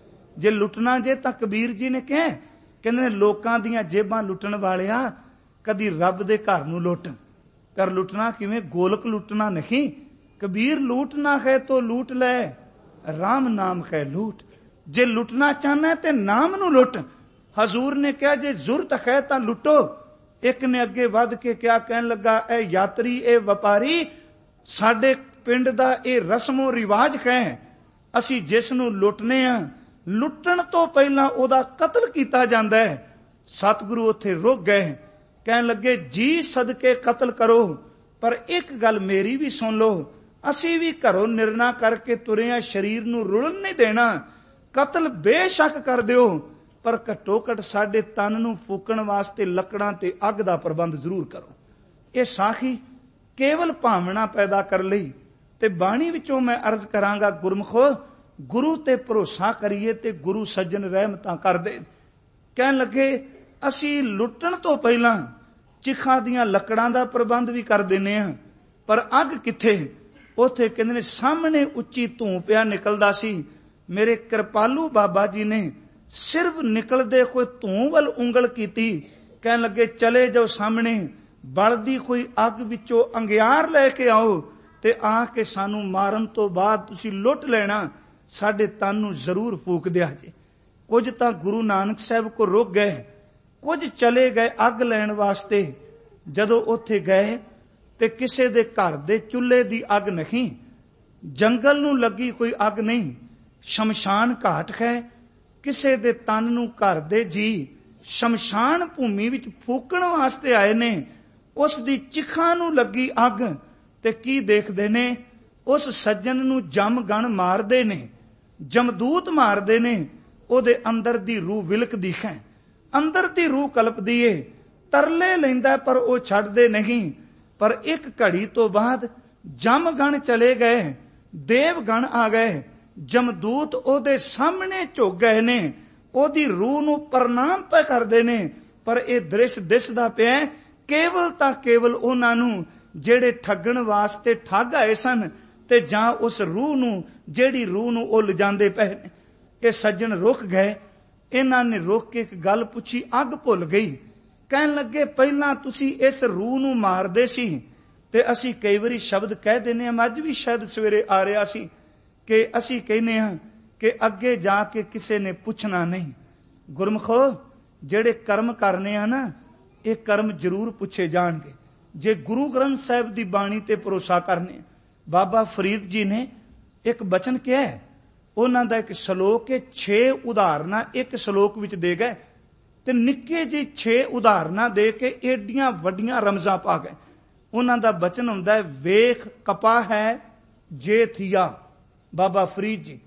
Speaker 1: जे लुटना जे तां कबीर जी ने कहा, कहंदे ने लोकां दियां जेबां लुटण वालिया कदी रब दे घर नू लुट, पर लुटना किवें, गोलक लुटना नहीं। कबीर लूटना है तो लूट ले, राम नाम है लूट। जे लुटना चाहना है ते नाम नू लुट। हजूर ने कहा जे जुरत है तां लुटो। एक ने अगे वध के क्या कहन लगा, ए यात्री ए व्यापारी, साडे पिंड दा ए रस्मो रिवाज है, असी जिस नू लुटने आ लुटण तो पहला ओदा कतल कीता जांदा है। सतगुरु उत्थे रुक गए, कहन लगे जी सदके कतल करो, पर एक गल मेरी भी सुन लो, असी भी घरों निर्णय करके तुरे शरीर नू रुलन नहीं देना। कतल बेशक कर दिओ, पर घट्टो घट साडे तन नू फूकण वास्ते लकड़ां ते अग दा प्रबंध जरूर करो। ये साखी केवल भावना पैदा कर लई ते बाणी विचों मैं अर्ज करांगा, गुरमुखो गुरु ते भरोसा करिए ते गुरु सज्जन रहमतां कर दे। कहन लगे असी लुटण तो पहला चिखा दियां लकड़ां दा प्रबंध भी कर देने आ, पर अग किथे। उथे कहंदे ने सामने उच्ची धूं पिया निकलदा सी। मेरे कृपालू बाबा जी ने सिर्फ निकलदे कोई धूं वल उंगल कीती, कहन लगे चले जाओ सामने बलदी कोई अग विचों अंगियार लैके आओ ते आके सानू मारन तो बाद तुसी लुट लेना, साडे तन नू जरूर फूक दिया जे। कुछ तां गुरु नानक साहब को रुक गए, कुछ चले गए अग लैण वास्ते। जदों उत्थे गए ते किसे दे घर दे चुल्हे दी अग नहीं, जंगल नू लगी कोई अग नहीं, शमशान घाट है। किसे दे तन नू घर दे जी शमशान भूमि विच फूकण वास्ते आए ने, उस दी चिखा नू लगी अग ते की देखदे ने, उस सज्जन नू जम गण मारदे ने, जमदूत मारदे ने, ओदे अंदर दी रूह विलकदी है, अंदर दी रूह कलपदी है, तरले लैंदा पर ओ छड्डदे नहीं। पर एक घड़ी तो बाद जम गण चले गए, देव गण आ गए, जमदूत ओदे सामने झुक गए ने, ओदी रूह नू प्रणाम पे करदे ने। पर ए दृश दिसदा पिया केवल तां केवल उन्हां नू जेड़े ठगण वास्ते ठग आए सन, ते जां उस रूह नू जेड़ी रूह नू ओ लिजांदे पए ने। ए सज्जन रुक गए, इन्हां ने रुक के एक गल पुछी, अग भुल गई। कहन लगे पहला तुसी इस रूह नू मारदे सी ते असी कई बारी शब्द कह देने, अज भी शायद सवेरे आ रहा सी कि असी कहने हां कि अगे जाके किसी ने पूछना नहीं। गुरमुखो जेड़े कर्म करने आ ना, ये कर्म जरूर पूछे जाणगे जे गुरु ग्रंथ साहिब दी बाणी ते भरोसा करने। बाबा फरीद जी ने एक बचन किया है, उन्हां दा एक श्लोक है, 6 उदाहरणा एक श्लोक विच दे गए ते निक्के जी 6 उदाहरणा दे के एडियां वड्डियां रमजां पा गए। उन्हां दा बचन हुंदा है, वेख कपा है जे थिया, बाबा फरीद जी,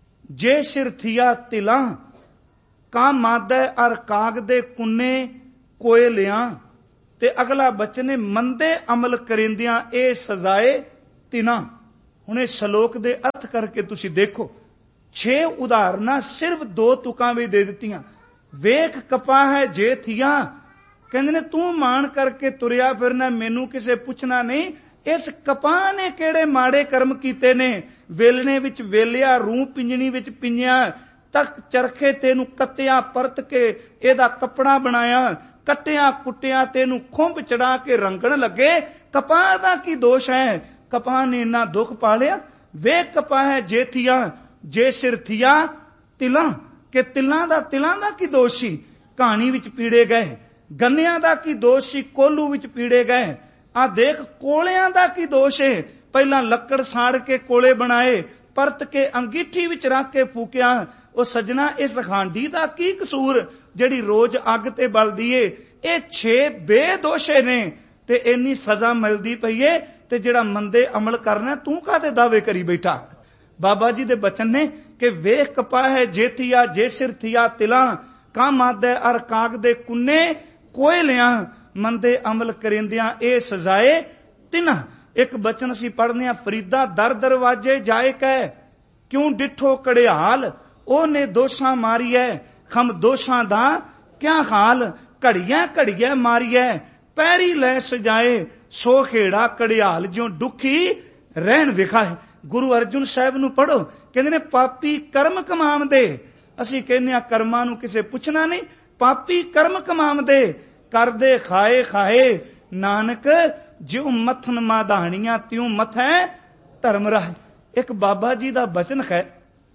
Speaker 1: जे सिर थिया तिला का मादै अर काग दे कुन्ने कोयलियां, ਤੇ ਅਗਲਾ ਬਚਨ ਹੈ ਮੰਦੇ ਅਮਲ ਕਰਿੰਦਿਆਂ ਇਹ ਸਜ਼ਾਏ ਤਿਨਾ। ਹੁਣ ਇਹ ਸ਼ਲੋਕ ਦੇ ਅਰਥ ਕਰਕੇ ਤੁਸੀਂ ਦੇਖੋ, 6 ਉਦਾਹਰਨਾਂ ਸਿਰਫ 2 ਤੁਕਾਂ ਵਿੱਚ ਦੇ ਦਿੱਤੀਆਂ। ਵੇਖ ਕਪਾਹ ਹੈ ਜੇ ਥੀਆਂ, ਕਹਿੰਦੇ ਨੇ ਤੂੰ ਮਾਣ ਕਰਕੇ ਤੁਰਿਆ ਫਿਰਨਾ, ਮੈਨੂੰ ਕਿਸੇ ਪੁੱਛਣਾ ਨਹੀਂ। ਇਸ ਕਪਾਹ ਨੇ ਕਿਹੜੇ ਮਾੜੇ ਕਰਮ ਕੀਤੇ ਨੇ। ਵੇਲਣੇ ਵਿੱਚ ਵੇਲਿਆ, ਰੂਹ ਪਿੰਜਣੀ ਵਿੱਚ ਪਿੰਜਿਆ, ਤੱਕ ਚਰਖੇ ਤੈਨੂੰ ਕੱਤਿਆ, ਪਰਤ ਕੇ ਇਹਦਾ ਕੱਪੜਾ ਬਣਾਇਆ, ਕੱਟਿਆ ਕੁੱਟਿਆ, ਤੈਨੂੰ ਖੁੰਭ ਚੜਾ ਕੇ ਰੰਗਣ ਲੱਗੇ। ਕਪਾਹ ਦਾ ਕੀ ਦੋਸ਼ ਹੈ? ਕਪਾਹ ਨੇ ਇੰਨਾ ਦੁੱਖ ਪਾਲਿਆ। ਵੇਖ ਕਪਾਹ ਹੈ ਜੇ ਥੀਆਂ, ਜੇ ਸਿਰ ਥੀਆ ਤਿਲਾਂ, ਕਿ ਤਿਲਾਂ ਦਾ ਕੀ ਦੋਸ਼ ਸੀ? ਕਹਾਣੀ ਵਿੱਚ ਪੀੜੇ ਗਏ। ਗੰਨਿਆਂ ਦਾ ਕੀ ਦੋਸ਼ ਸੀ? ਕੋਲੂ ਵਿੱਚ ਪੀੜੇ ਗਏ। ਆ ਦੇਖ ਕੋਲਿਆਂ ਦਾ ਕੀ ਦੋਸ਼ ਹੈ? ਪਹਿਲਾਂ ਲੱਕੜ ਸਾੜ ਕੇ ਕੋਲੇ ਬਣਾਏ, ਪਰਤ ਕੇ ਅੰਗੀਠੀ ਵਿੱਚ ਰੱਖ ਕੇ ਫੂਕਿਆ। ਉਹ ਸੱਜਣਾ, ਇਸ ਹਾਂਡੀ ਦਾ ਕੀ ਕਸੂਰ ਜਿਹੜੀ ਰੋਜ਼ ਅੱਗ ਤੇ ਬਲਦੀ ਏ? ਇਹ 6 ਬੇਦੋਸ਼ੇ ਨੇ ਤੇ ਇੰਨੀ ਸਜ਼ਾ ਮਿਲਦੀ ਪਈ ਏ। ਤੇ ਜਿਹੜਾ ਮੰਦੇ ਅਮਲ ਕਰਨਾ, ਤੂੰ ਕਾਹਦੇ ਦਾਅਵੇ ਕਰੀ ਬੈਠਾ? ਬਾਬਾ ਜੀ ਦੇ ਬਚਨ ਨੇ ਕਿ ਵੇਖ ਕਪਾਹ ਹੈ ਜੇਤੀਆ, ਜੇ ਸਿਰ ਥੀਆ ਤਿਲਾਂ, ਕੰਮ ਆਦੈ ਅਰ ਕਾਗ ਦੇ ਕੁੰਨੇ ਕੋਏ ਲਿਆ, ਮੰਦੇ ਅਮਲ ਕਰਿੰਦਿਆਂ ਇਹ ਸਜ਼ਾਏ ਤਿਨਾ। ਇੱਕ ਬਚਨ ਅਸੀਂ ਪੜ੍ਹਨੇ ਆ, ਫਰੀਦਾ ਦਰ ਦਰਵਾਜੇ ਜਾਏ ਕਹਿ, ਕਿਉਂ ਡਿਠੋ ਕੜਿਆਲ, ਉਹਨੇ ਦੋਸ਼ਾਂ ਮਾਰੀਐ, ਖਮ ਦੋਸ਼ਾਂ ਦਾ ਕਿਆ ਹਾਲ, ਘੜੀਆਂ ਘੜੀਆਂ ਮਾਰੀਐ, ਪੈਰੀ ਲੈ ਸਜਾਏ, ਸੋ ਖੇੜਾ ਕੜਿਆਲ ਜਿਉ ਦੁਖੀ ਰਹਿਣ ਵਿਖਾਏ। ਗੁਰੂ ਅਰਜੁਨ ਸਾਹਿਬ ਨੂੰ ਪੜ੍ਹੋ, ਕਹਿੰਦੇ ਨੇ ਪਾਪੀ ਕਰਮ ਕਮਾਉਂਦੇ। ਅਸੀਂ ਕਹਿੰਦੇ ਆ ਕਰਮਾਂ ਨੂੰ ਕਿਸੇ ਪੁੱਛਣਾ ਨਹੀਂ। ਪਾਪੀ ਕਰਮ ਕਮਾਉਂਦੇ, ਕਰਦੇ ਖਾਏ ਖਾਏ, ਨਾਨਕ ਜਿਉ ਮੱਥਨ ਮਾਧਾਣੀਆਂ ਤਿਉ ਮਥੈ ਧਰਮ ਰਾਹ। ਇੱਕ ਬਾਬਾ ਜੀ ਦਾ ਬਚਨ ਹੈ,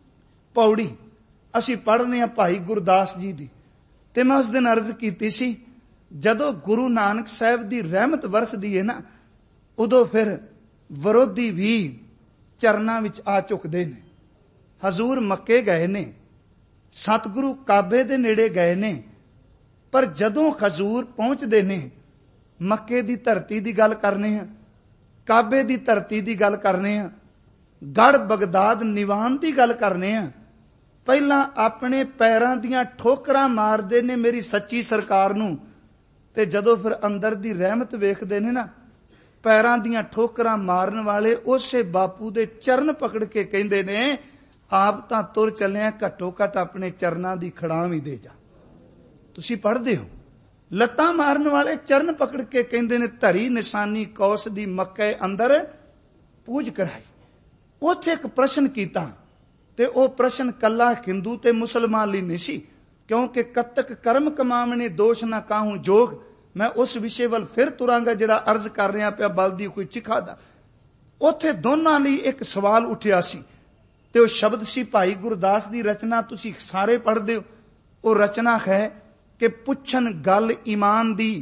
Speaker 1: ਪੌੜੀ ਅਸੀਂ ਪੜ੍ਹਨੇ ਆ ਭਾਈ ਗੁਰਦਾਸ ਜੀ ਦੀ। ਤੇ ਮੈਂ ਉਸ ਦਿਨ ਅਰਜ਼ ਕੀਤੀ ਸੀ, ਜਦੋਂ ਗੁਰੂ ਨਾਨਕ ਸਾਹਿਬ ਦੀ ਰਹਿਮਤ ਵਰਸਦੀ ਹੈ ਨਾ, ਉਦੋਂ ਫਿਰ ਵਿਰੋਧੀ ਵੀ ਚਰਨਾਂ ਵਿੱਚ ਆ ਝੁਕਦੇ ਨੇ। ਹਜ਼ੂਰ ਮੱਕੇ ਗਏ ਨੇ, ਸਤਿਗੁਰੂ ਕਾਬੇ ਦੇ ਨੇੜੇ ਗਏ ਨੇ, ਪਰ ਜਦੋਂ ਹਜ਼ੂਰ ਪਹੁੰਚਦੇ ਨੇ, ਮੱਕੇ ਦੀ ਧਰਤੀ ਦੀ ਗੱਲ ਕਰਨੇ ਆ, ਕਾਬੇ ਦੀ ਧਰਤੀ ਦੀ ਗੱਲ ਕਰਨੇ ਆ, ਗੜ ਬਗਦਾਦ ਨਿਵਾਨ ਦੀ ਗੱਲ ਕਰਨੇ ਆ, ਪਹਿਲਾਂ ਆਪਣੇ ਪੈਰਾਂ ਦੀਆਂ ਠੋਕਰਾਂ ਮਾਰਦੇ ਨੇ ਮੇਰੀ ਸੱਚੀ ਸਰਕਾਰ ਨੂੰ। ਤੇ ਜਦੋਂ ਫਿਰ ਅੰਦਰ ਦੀ ਰਹਿਮਤ ਵੇਖਦੇ ਨੇ ਨਾ, ਪੈਰਾਂ ਦੀਆਂ ਠੋਕਰਾਂ ਮਾਰਨ ਵਾਲੇ ਉਸੇ ਬਾਪੂ ਦੇ ਚਰਨ ਪਕੜ ਕੇ ਕਹਿੰਦੇ ਨੇ, ਆਪ ਤਾਂ ਤੁਰ ਚੱਲਿਆ, ਘੱਟੋ ਘੱਟ ਆਪਣੇ ਚਰਨਾਂ ਦੀ ਖੜਾਂ ਵੀ ਦੇ ਜਾ। ਤੁਸੀਂ ਪੜ੍ਹਦੇ ਹੋ, ਲੱਤਾਂ ਮਾਰਨ ਵਾਲੇ ਚਰਨ ਪਕੜ ਕੇ ਕਹਿੰਦੇ ਨੇ, ਧਰੀ ਨਿਸ਼ਾਨੀ ਕੌਸ ਦੀ ਮੱਕੇ ਅੰਦਰ ਪੂਜ ਕਰਾਈ। ਉੱਥੇ ਇੱਕ ਪ੍ਰਸ਼ਨ ਕੀਤਾ, ਤੇ ਉਹ ਪ੍ਰਸ਼ਨ ਕੱਲਾ ਹਿੰਦੂ ਤੇ ਮੁਸਲਮਾਨ ਲਈ ਨਹੀਂ ਸੀ, ਕਿਉਂਕਿ ਕਤਕ ਕਰਮ ਕਮਾਵਣੇ ਦੋਸ਼ ਨਾ ਕਾਹੂ ਜੋਗ। ਮੈਂ ਉਸ ਵਿਸ਼ੇ ਵੱਲ ਫਿਰ ਤੁਰਾਂਗਾ ਜਿਹੜਾ ਅਰਜ਼ ਕਰ ਰਿਹਾ ਪਿਆ, ਬਲਦੀ ਕੋਈ ਚਿਖਾ ਦਾ। ਉੱਥੇ ਦੋਨਾਂ ਲਈ ਇੱਕ ਸਵਾਲ ਉੱਠਿਆ ਸੀ, ਤੇ ਉਹ ਸ਼ਬਦ ਸੀ ਭਾਈ ਗੁਰਦਾਸ ਦੀ ਰਚਨਾ, ਤੁਸੀਂ ਸਾਰੇ ਪੜ੍ਹਦੇ ਹੋ। ਉਹ ਰਚਨਾ ਹੈ ਕਿ ਪੁੱਛਣ ਗੱਲ ਈਮਾਨ ਦੀ।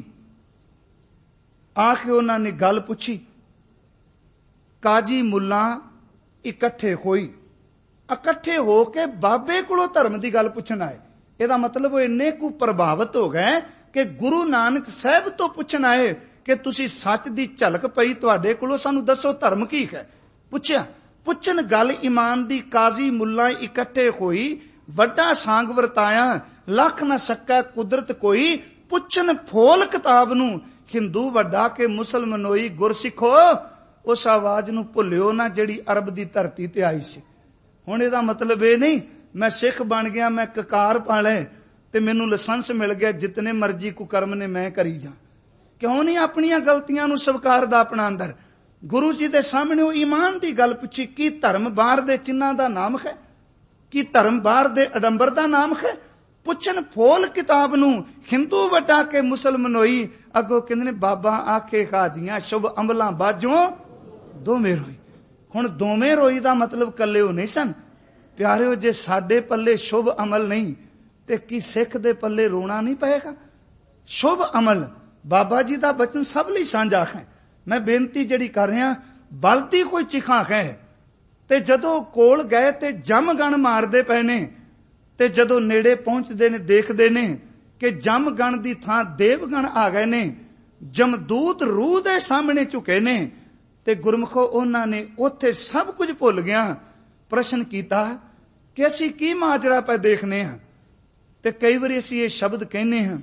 Speaker 1: ਆ ਕੇ ਉਹਨਾਂ ਨੇ ਗੱਲ ਪੁੱਛੀ, ਕਾਜੀ ਮੁੱਲਾ ਇਕੱਠੇ ਹੋਈ, ਇਕੱਠੇ ਹੋ ਕੇ ਬਾਬੇ ਕੋਲੋਂ ਧਰਮ ਦੀ ਗੱਲ ਪੁੱਛਣ ਆਏ। ਇਹਦਾ ਮਤਲਬ ਉਹ ਇੰਨੇ ਕੁ ਪ੍ਰਭਾਵਿਤ ਹੋ ਗਏ ਕਿ ਗੁਰੂ ਨਾਨਕ ਸਾਹਿਬ ਤੋਂ ਪੁੱਛਣ ਆਏ ਕਿ ਤੁਸੀਂ ਸੱਚ ਦੀ ਝਲਕ ਪਈ ਤੁਹਾਡੇ ਕੋਲੋਂ, ਸਾਨੂੰ ਦੱਸੋ ਧਰਮ ਕੀ ਹੈ। ਪੁੱਛਿਆ, ਪੁੱਛਣ ਗੱਲ ਈਮਾਨ ਦੀ, ਕਾਜ਼ੀ ਮੁੱਲਾ ਇਕੱਠੇ ਹੋਈ, ਵੱਡਾ ਸਾਂਗ ਵਰਤਾਇਆ, ਲੱਖ ਨਾ ਸਕੈ ਕੁਦਰਤ ਕੋਈ, ਪੁੱਛਣ ਫੋਲ ਕਿਤਾਬ ਨੂੰ, ਹਿੰਦੂ ਵੱਡਾ ਕੇ ਮੁਸਲਮਾਨੋਈ, ਗੁਰਸਿੱਖੋ ਉਸ ਆਵਾਜ਼ ਨੂੰ ਭੁੱਲਿਓ ਨਾ ਜਿਹੜੀ ਅਰਬ ਦੀ ਧਰਤੀ ਤੇ ਆਈ ਸੀ। ਹੁਣ ਇਹਦਾ ਮਤਲਬ ਇਹ ਨਹੀਂ ਮੈਂ ਸਿੱਖ ਬਣ ਗਿਆ, ਮੈਂ ਕਕਾਰ ਪਾ ਲੈ ਤੇ ਮੈਨੂੰ ਲਾਇਸੈਂਸ ਮਿਲ ਗਿਆ, ਜਿਤਨੇ ਮਰਜ਼ੀ ਕੁਕਰਮ ਨੇ ਮੈਂ ਕਰੀ ਜਾ। ਕਿਉਂ ਨਹੀਂ ਆਪਣੀਆਂ ਗਲਤੀਆਂ ਨੂੰ ਸਵੀਕਾਰਦਾ ਆਪਣਾ ਅੰਦਰ? ਗੁਰੂ ਜੀ ਦੇ ਸਾਹਮਣੇ ਉਹ ਈਮਾਨ ਦੀ ਗੱਲ ਪੁੱਛੀ, ਕੀ ਧਰਮ ਬਾਹਰ ਦੇ ਚਿੰਨ੍ਹਾਂ ਦਾ ਨਾਮ ਹੈ? ਕੀ ਧਰਮ ਬਾਹਰ ਦੇ ਅਡੰਬਰ ਦਾ ਨਾਮ ਹੈ? ਪੁੱਛਣ ਫੋਲ ਕਿਤਾਬ ਨੂੰ, ਹਿੰਦੂ ਵੱਡਾ ਕੇ ਮੁਸਲਮਾਨੋਈ। ਅੱਗੋਂ ਕਹਿੰਦੇ ਨੇ ਬਾਬਾ ਆਖੇ ਹਾਜੀਆਂ, ਸ਼ੁਭ ਅਮਲਾਂ ਬਾਝੋਂ ਦੋਵੇਂ ਰੋਈ। ਹੁਣ ਦੋਵੇਂ ਰੋਈ ਦਾ ਮਤਲਬ ਕੱਲੇ ਉਹ ਨਹੀਂ ਸਨ ਪਿਆਰਿਓ। ਜੇ ਸਾਡੇ ਪੱਲੇ ਸ਼ੁਭ ਅਮਲ ਨਹੀਂ ਤੇ ਕੀ ਸਿੱਖ ਦੇ ਪੱਲੇ ਰੋਣਾ ਨਹੀਂ ਪਏਗਾ? ਸ਼ੁਭ ਅਮਲ ਬਾਬਾ ਜੀ ਦਾ ਬਚਨ ਸਭ ਲਈ ਸਾਂਝਾ ਹੈ। ਮੈਂ ਬੇਨਤੀ ਜਿਹੜੀ ਕਰ ਰਿਹਾ, ਬਲਦੀ ਕੋਈ ਚਿਖਾ ਹੈ। ਤੇ ਜਦੋਂ ਕੋਲ ਗਏ ਤੇ ਜਮਗਣ ਮਾਰਦੇ ਪਏ ਨੇ, ਤੇ ਜਦੋਂ ਨੇੜੇ ਪਹੁੰਚਦੇ ਨੇ ਦੇਖਦੇ ਨੇ ਕਿ ਜਮਗਣ ਦੀ ਥਾਂ ਦੇਵਗਣ ਆ ਗਏ ਨੇ, ਜਮਦੂਤ ਰੂਹ ਦੇ ਸਾਹਮਣੇ ਝੁਕੇ ਨੇ। ਤੇ ਗੁਰਮਖੋ ਉਹਨਾਂ ਨੇ ਉੱਥੇ ਸਭ ਕੁਝ ਭੁੱਲ ਗਿਆ, ਪ੍ਰਸ਼ਨ ਕੀਤਾ ਕਿ ਅਸੀਂ ਕੀ ਮਾਜਰਾ ਪੈ ਦੇਖਨੇ ਹਾਂ। ਤੇ ਕਈ ਵਾਰੀ ਅਸੀਂ ਇਹ ਸ਼ਬਦ ਕਹਿੰਦੇ ਹਾਂ